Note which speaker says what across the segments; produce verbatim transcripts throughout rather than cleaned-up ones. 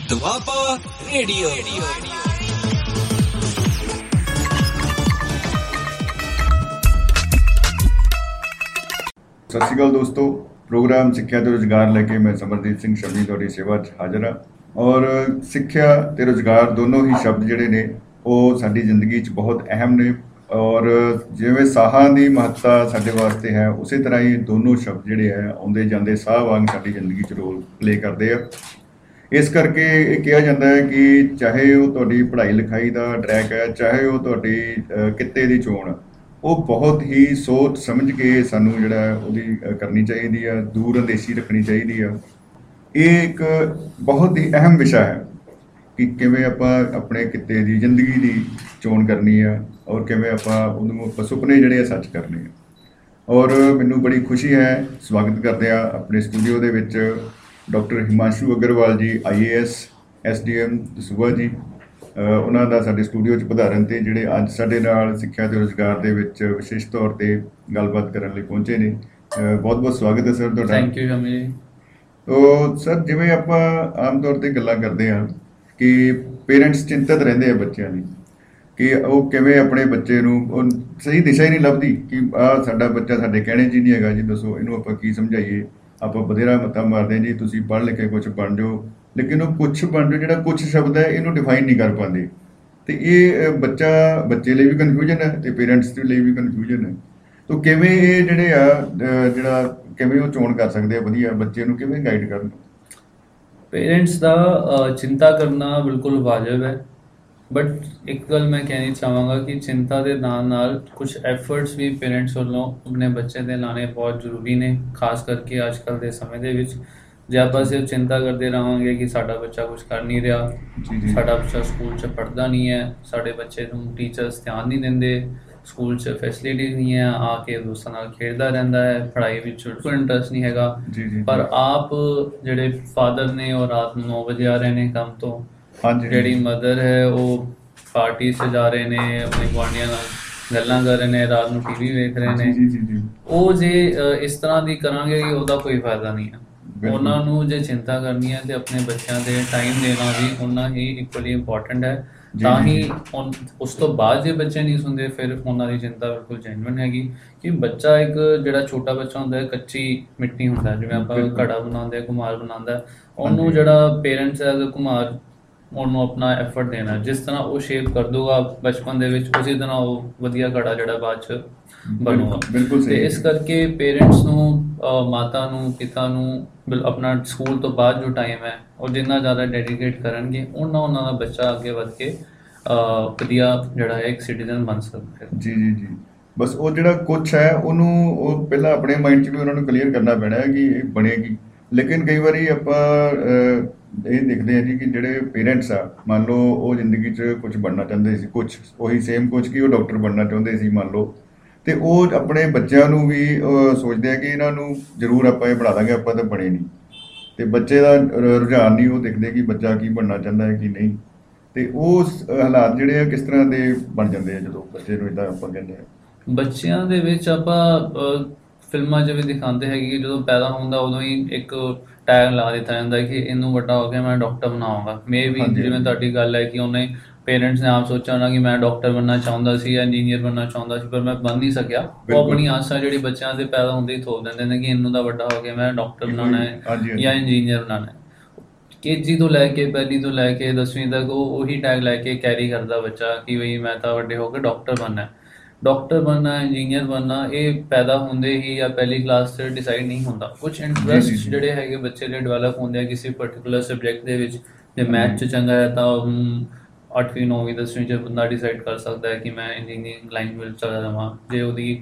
Speaker 1: Doaba radio.
Speaker 2: ਸਤਿ ਸ਼੍ਰੀ ਅਕਾਲ ਦੋਸਤੋ, programme ਸਿੱਖਿਆ ਤੇ ਰੁਜ਼ਗਾਰ ਲੈ ਕੇ ਮੈਂ ਸਮਰਦੀਪ ਸਿੰਘ ਸ਼ਬੀ ਤੁਹਾਡੀ ਸੇਵਾ 'ਚ ਹਾਜ਼ਰ ਹਾਂ। ਔਰ ਸਿੱਖਿਆ ਤੇ ਰੁਜ਼ਗਾਰ ਦੋਨੋਂ ਹੀ ਸ਼ਬਦ ਜਿਹੜੇ ਨੇ ਉਹ ਸਾਡੀ ਜ਼ਿੰਦਗੀ 'ਚ ਬਹੁਤ ਅਹਿਮ ਨੇ। ਔਰ ਜਿਵੇਂ ਸਾਹਾਂ ਦੀ ਮਹੱਤਤਾ ਸਾਡੇ ਵਾਸਤੇ ਹੈ, ਉਸੇ ਤਰ੍ਹਾਂ ਹੀ ਦੋਨੋਂ ਸ਼ਬਦ ਜਿਹੜੇ ਹੈ ਆਉਂਦੇ ਜਾਂਦੇ ਸਾਹ ਵਾਂਗ ਸਾਡੀ ਜ਼ਿੰਦਗੀ 'ਚ ਰੋਲ ਪਲੇ ਕਰਦੇ ਆ। ਇਸ ਕਰਕੇ ਇਹ ਕਿਹਾ ਜਾਂਦਾ ਹੈ ਕਿ ਚਾਹੇ ਉਹ ਤੁਹਾਡੀ ਪੜ੍ਹਾਈ ਲਿਖਾਈ ਦਾ ਟਰੈਕ ਹੈ, ਚਾਹੇ ਉਹ ਤੁਹਾਡੀ ਕਿੱਤੇ ਦੀ ਚੋਣ, ਉਹ ਬਹੁਤ ਹੀ ਸੋਚ ਸਮਝ ਕੇ ਸਾਨੂੰ ਜਿਹੜਾ ਉਹਦੀ ਕਰਨੀ ਚਾਹੀਦੀ ਆ, ਦੂਰ ਅੰਦੇਸ਼ੀ ਰੱਖਣੀ ਚਾਹੀਦੀ ਆ। ਇਹ ਇੱਕ ਬਹੁਤ ਹੀ ਅਹਿਮ ਵਿਸ਼ਾ ਹੈ ਕਿ ਕਿਵੇਂ ਆਪਾਂ ਆਪਣੇ ਕਿੱਤੇ ਦੀ ਜ਼ਿੰਦਗੀ ਦੀ ਚੋਣ ਕਰਨੀ ਆ ਔਰ ਕਿਵੇਂ ਆਪਾਂ ਉਹਨੂੰ ਆਪਾਂ ਸੁਪਨੇ ਜਿਹੜੇ ਆ ਸੱਚ ਕਰਨੇ ਆ। ਔਰ ਮੈਨੂੰ ਬੜੀ ਖੁਸ਼ੀ ਹੈ, ਸਵਾਗਤ ਕਰਦੇ ਆ ਆਪਣੇ ਸਟੂਡੀਓ ਦੇ ਵਿੱਚ ਡਾਕਟਰ ਹਿਮਾਂਸ਼ੂ ਅਗਰਵਾਲ ਜੀ, ਆਈ A S, S D M Dasuya ਜੀ। ਉਹਨਾਂ ਦਾ ਸਾਡੇ ਸਟੂਡੀਓ 'ਚ ਪਧਾਰਨ ਤੇ ਜਿਹੜੇ ਅੱਜ ਸਾਡੇ ਨਾਲ ਸਿੱਖਿਆ ਤੇ ਰੁਜ਼ਗਾਰ ਦੇ ਵਿੱਚ ਵਿਸ਼ੇਸ਼ ਤੌਰ ਤੇ ਗੱਲਬਾਤ ਕਰਨ ਲਈ ਪਹੁੰਚੇ ਨੇ। ਬਹੁਤ ਬਹੁਤ ਸਵਾਗਤ ਹੈ ਸਰ ਤੁਹਾਡਾ।
Speaker 3: ਥੈਂਕ ਯੂ ਸ਼ਮੀ ਜੀ।
Speaker 2: ਤੋ ਸਰ, ਜਿਵੇਂ ਆਪਾਂ ਆਮ ਤੌਰ ਤੇ ਗੱਲਾਂ ਕਰਦੇ ਹਾਂ ਕਿ ਪੇਰੈਂਟਸ ਚਿੰਤਤ ਰਹਿੰਦੇ ਆ ਬੱਚਿਆਂ ਲਈ ਕਿ ਉਹ ਕਿਵੇਂ ਆਪਣੇ ਬੱਚੇ ਨੂੰ, ਉਹ ਸਹੀ ਦਿਸ਼ਾ ਹੀ ਨਹੀਂ ਲੱਭਦੀ ਕਿ ਆਹ ਸਾਡਾ ਬੱਚਾ ਸਾਡੇ ਕਹਿਣੇ 'ਚ ਹੀ ਨਹੀਂ ਹੈਗਾ ਜੀ, ਦੱਸੋ ਇਹਨੂੰ ਆਪਾਂ ਕੀ ਸਮਝਾਈਏ। ਆਪਾਂ ਬਥੇਰਾ ਮੱਤਾ ਮਾਰਦੇ ਜੀ, ਤੁਸੀਂ ਪੜ੍ਹ ਲਿਖ ਕੇ ਕੁਛ ਬਣ ਜਾਓ, ਲੇਕਿਨ ਉਹ ਕੁਛ ਬਣ ਜਾਓ ਜਿਹੜਾ ਕੁਛ ਸ਼ਬਦ ਹੈ ਇਹਨੂੰ ਡਿਫਾਈਨ ਨਹੀਂ ਕਰ ਪਾਉਂਦੇ। ਤੇ ਇਹ ਬੱਚਾ ਬੱਚੇ ਲਈ ਵੀ ਕਨਫਿਊਜ਼ਨ ਹੈ ਤੇ ਪੇਰੈਂਟਸ ਦੇ ਲਈ ਵੀ ਕਨਫਿਊਜ਼ਨ ਹੈ। ਤੋ ਕਿਵੇਂ ਇਹ ਜਿਹੜੇ ਆ ਜਿਹੜਾ ਕਿਵੇਂ ਉਹ ਚੋਣ ਕਰ ਸਕਦੇ ਆ ਵਧੀਆ ਬੱਚੇ ਨੂੰ, ਕਿਵੇਂ ਗਾਈਡ ਕਰਨ?
Speaker 3: ਪੇਰੈਂਟਸ ਦਾ ਚਿੰਤਾ ਕਰਨਾ ਬਿਲਕੁਲ ਵਾਜਬ ਹੈ, ਬਟ ਇੱਕ ਗੱਲ ਮੈਂ ਕਹਿਣੀ ਚਾਹਾਂਗਾ ਕਿ ਚਿੰਤਾ ਦੇ ਨਾਲ ਨਾਲ ਕੁਝ ਐਫਰਟਸ ਵੀ ਪੇਰੈਂਟਸ ਵੱਲੋਂ ਆਪਣੇ ਬੱਚੇ ਦੇ ਲਾਣੇ ਬਹੁਤ ਜ਼ਰੂਰੀ ਨੇ, ਖਾਸ ਕਰਕੇ ਅੱਜ ਕੱਲ੍ਹ ਦੇ ਸਮੇਂ ਦੇ ਵਿੱਚ। ਜੇ ਆਪਾਂ ਸਿਰਫ ਚਿੰਤਾ ਕਰਦੇ ਰਹਾਂਗੇ ਕਿ ਸਾਡਾ ਬੱਚਾ ਕੁਝ ਕਰ ਨਹੀਂ ਰਿਹਾ, ਸਾਡਾ ਬੱਚਾ ਸਕੂਲ 'ਚ ਪੜ੍ਹਦਾ ਨਹੀਂ ਹੈ, ਸਾਡੇ ਬੱਚੇ ਨੂੰ ਟੀਚਰਸ ਧਿਆਨ ਨਹੀਂ ਦਿੰਦੇ, ਸਕੂਲ 'ਚ ਫੈਸਿਲਿਟੀ ਨਹੀਂ ਹੈ, ਆ ਕੇ ਦੋਸਤਾਂ ਨਾਲ ਖੇਡਦਾ ਰਹਿੰਦਾ ਹੈ, ਪੜ੍ਹਾਈ ਵਿੱਚ ਬਿਲਕੁਲ ਇੰਟਰਸਟ ਨਹੀਂ ਹੈਗਾ, ਪਰ ਆਪ ਜਿਹੜੇ ਫਾਦਰ ਨੇ ਉਹ ਰਾਤ ਨੂੰ ਨੌ ਵਜੇ ਆ ਰਹੇ ਨੇ ਕੰਮ ਤੋਂ, ਜਿਹੜੀ ਮਦਰ ਹੈ ਉਹ ਪਾਰਟੀ 'ਚ ਜਾ ਰਹੇ ਨੇ, ਆਪਣੇ ਗੁਆਂਢੀਆਂ ਨਾਲ ਗੱਲਾਂ ਕਰ ਰਹੇ ਨੇ, ਰਾਤ ਨੂੰ ਟੀ ਵੀ ਵੇਖ ਰਹੇ ਨੇ, ਉਹ ਜੇ ਇਸ ਤਰ੍ਹਾਂ ਦੀ ਕਰਾਂਗੇ ਉਹਦਾ ਕੋਈ ਫਾਇਦਾ ਨਹੀਂ ਹੈ। ਉਹਨਾਂ ਨੂੰ ਜੇ ਚਿੰਤਾ ਕਰਨੀ ਹੈ ਤੇ ਆਪਣੇ ਬੱਚਿਆਂ ਦੇ ਟਾਈਮ ਦੇਣਾ ਵੀ ਉਨਾ ਹੀ ਇਕੁਅਲੀ ਇੰਪੋਰਟੈਂਟ ਹੈ। ਤਾਂ ਹੀ ਉਸ ਤੋਂ ਬਾਅਦ ਜੇ ਬੱਚੇ ਨਹੀਂ ਸੁਣਦੇ ਫਿਰ ਉਹਨਾਂ ਦੀ ਚਿੰਤਾ ਬਿਲਕੁਲ ਜੈਨੂਇਨ ਹੈਗੀ ਕਿ ਬੱਚਾ ਇੱਕ ਜਿਹੜਾ ਛੋਟਾ ਬੱਚਾ ਹੁੰਦਾ ਹੈ, ਕੱਚੀ ਮਿੱਟੀ ਹੁੰਦਾ, ਜਿਵੇਂ ਆਪਾਂ ਘੜਾ ਬਣਾਉਂਦੇ, ਘੁਮਾਰ ਬਣਾਉਂਦਾ, ਉਹਨੂੰ ਜਿਹੜਾ ਪੇਰੈਂਟਸ ਹੈ ਘੁਮਾਰ ਉਹਨੂੰ ਆਪਣਾ ਐਫਰਟ ਦੇਣਾ, ਜਿਸ ਤਰ੍ਹਾਂ ਉਹ ਸ਼ੇਪ ਕਰ ਦੂਗਾ ਬਚਪਨ ਦੇ ਵਿੱਚ, ਉਸੇ ਤਰ੍ਹਾਂ ਉਹ ਵਧੀਆ ਘੜਾ ਜਿਹੜਾ ਬਾਅਦ 'ਚ ਬਣੂਗਾ। ਤੇ ਇਸ ਕਰਕੇ ਪੇਰੈਂਟਸ ਨੂੰ, ਮਾਤਾ ਨੂੰ, ਪਿਤਾ ਨੂੰ ਆਪਣਾ ਸਕੂਲ ਤੋਂ ਬਾਅਦ ਜੋ ਟਾਈਮ ਹੈ ਉਹ ਜਿੰਨਾ ਜ਼ਿਆਦਾ ਡੈਡੀਕੇਟ ਕਰਨਗੇ ਉਹਨਾਂ ਉਹਨਾਂ ਦਾ ਬੱਚਾ ਅੱਗੇ ਵੱਧ ਕੇ ਵਧੀਆ ਜਿਹੜਾ ਹੈ ਇੱਕ ਸਿਟੀਜ਼ਨ ਬਣ ਸਕਦਾ ਹੈ।
Speaker 2: ਜੀ ਜੀ ਜੀ ਬਸ ਉਹ ਜਿਹੜਾ ਕੁਛ ਹੈ ਉਹਨੂੰ ਉਹ ਪਹਿਲਾਂ ਆਪਣੇ ਮਾਈਂਡ 'ਚ ਵੀ ਉਹਨਾਂ ਨੂੰ ਕਲੀਅਰ ਕਰਨਾ ਪੈਣਾ ਹੈ ਕਿ ਇਹ ਬਣੇਗੀ। ਲੇਕਿਨ ਕਈ ਵਾਰੀ ਆਪਾਂ ਇਹ ਦੇਖਦੇ ਹਾਂ ਜੀ ਕਿ ਜਿਹੜੇ ਪੇਰੈਂਟਸ ਆ, ਮੰਨ ਲਓ ਉਹ ਜ਼ਿੰਦਗੀ 'ਚ ਕੁਛ ਬਣਨਾ ਚਾਹੁੰਦੇ ਸੀ, ਕੁਛ ਉਹੀ ਸੇਮ ਕੁਛ ਕਿ ਉਹ ਡਾਕਟਰ ਬਣਨਾ ਚਾਹੁੰਦੇ ਸੀ ਮੰਨ ਲਓ, ਤੇ ਉਹ ਆਪਣੇ ਬੱਚਿਆਂ ਨੂੰ ਵੀ ਸੋਚਦੇ ਆ ਕਿ ਇਹਨਾਂ ਨੂੰ ਜ਼ਰੂਰ ਆਪਾਂ ਇਹ ਬਣਾ ਦਾਂਗੇ, ਆਪਾਂ ਤਾਂ ਬਣੇ ਨਹੀਂ। ਤੇ ਬੱਚੇ ਦਾ ਰੁਝਾਨ ਨਹੀਂ ਉਹ ਦੇਖਦੇ ਕਿ ਬੱਚਾ ਕੀ ਬਣਨਾ ਚਾਹੁੰਦਾ ਹੈ ਕੀ ਨਹੀਂ। ਤੇ ਉਹ ਹਾਲਾਤ ਜਿਹੜੇ ਆ ਕਿਸ ਤਰ੍ਹਾਂ ਦੇ ਬਣ ਜਾਂਦੇ ਆ ਜਦੋਂ ਬੱਚੇ ਨੂੰ ਇੱਦਾਂ ਆਪਾਂ ਕਹਿੰਦੇ ਆ।
Speaker 3: ਬੱਚਿਆਂ ਦੇ ਵਿੱਚ ਆਪਾਂ ਫਿਲਮਾਂ 'ਚ ਵੀ ਦਿਖਾਉਂਦੇ ਹੈਗੇ ਕਿ ਜਦੋਂ ਪੈਦਾ ਹੁੰਦਾ ਉਦੋਂ ਹੀ ਇੱਕ ਟੈਗ ਲਾ ਦਿੱਤਾ ਜਾਂਦਾ ਕਿ ਇਹਨੂੰ ਵੱਡਾ ਹੋ ਕੇ ਮੈਂ ਡਾਕਟਰ ਬਣਾਵਾਂਗਾ। ਮੇ ਵੀ ਜਿਵੇਂ ਤੁਹਾਡੀ ਗੱਲ ਹੈ ਕਿ ਉਹਨੇ ਪੇਰੈਂਟਸ ਨੇ ਆਪ ਸੋਚਿਆ ਹੋਣਾ ਕਿ ਮੈਂ ਡਾਕਟਰ ਬਣਨਾ ਚਾਹੁੰਦਾ ਸੀ ਜਾਂ ਇੰਜੀਨੀਅਰ ਬਣਨਾ ਚਾਹੁੰਦਾ ਸੀ, ਪਰ ਮੈਂ ਬਣ ਨਹੀਂ ਸਕਿਆ। ਉਹ ਆਪਣੀ ਆਸਾਂ ਜਿਹੜੀ ਬੱਚਿਆਂ ਦੇ ਪੈਦਾ ਹੁੰਦੇ ਹੀ ਥੋਪ ਦਿੰਦੇ ਨੇ ਕਿ ਇਹਨੂੰ ਤਾਂ ਵੱਡਾ ਹੋ ਕੇ ਮੈਂ ਡਾਕਟਰ ਬਣਾਉਣਾ ਹੈ ਜਾਂ ਇੰਜੀਨੀਅਰ ਬਣਾਉਣਾ ਹੈ। ਕੇ ਜੀ ਤੋਂ ਲੈ ਕੇ ਪਹਿਲੀ ਤੋਂ ਲੈ ਕੇ ਦਸਵੀਂ ਤੱਕ ਉਹ ਉਹੀ ਟੈਗ ਲੈ ਕੇ ਕੈਰੀ ਕਰਦਾ ਬੱਚਾ ਕਿ ਬਈ ਮੈਂ ਤਾਂ ਵੱਡੇ ਹੋ ਕੇ ਡਾਕਟਰ ਬਣਨਾ। ਡਾਕਟਰ ਬਣਨਾ, ਇੰਜੀਨੀਅਰ ਬਣਨਾ ਇਹ ਪੈਦਾ ਹੁੰਦੇ ਹੀ ਜਾਂ ਪਹਿਲੀ ਕਲਾਸ 'ਚ ਡਿਸਾਈਡ ਨਹੀਂ ਹੁੰਦਾ। ਕੁਛ ਇੰਟਰਸਟ ਜਿਹੜੇ ਹੈਗੇ ਬੱਚੇ ਦੇ ਡਿਵੈਲਪ ਹੁੰਦੇ ਆ ਕਿਸੇ ਪਰਟੀਕੂਲਰ ਸਬਜੈਕਟ ਦੇ ਵਿੱਚ। ਜੇ ਮੈਥ 'ਚ ਚੰਗਾ ਹੈ ਤਾਂ ਅੱਠਵੀਂ ਨੌਵੀਂ ਦਸਵੀਂ 'ਚ ਬੰਦਾ ਡਿਸਾਈਡ ਕਰ ਸਕਦਾ ਹੈ ਕਿ ਮੈਂ ਇੰਜੀਨੀਅਰਿੰਗ ਲਾਈਨ ਵਿੱਚ ਚਲਾ ਜਾਵਾਂ। ਜੇ ਉਹਦੀ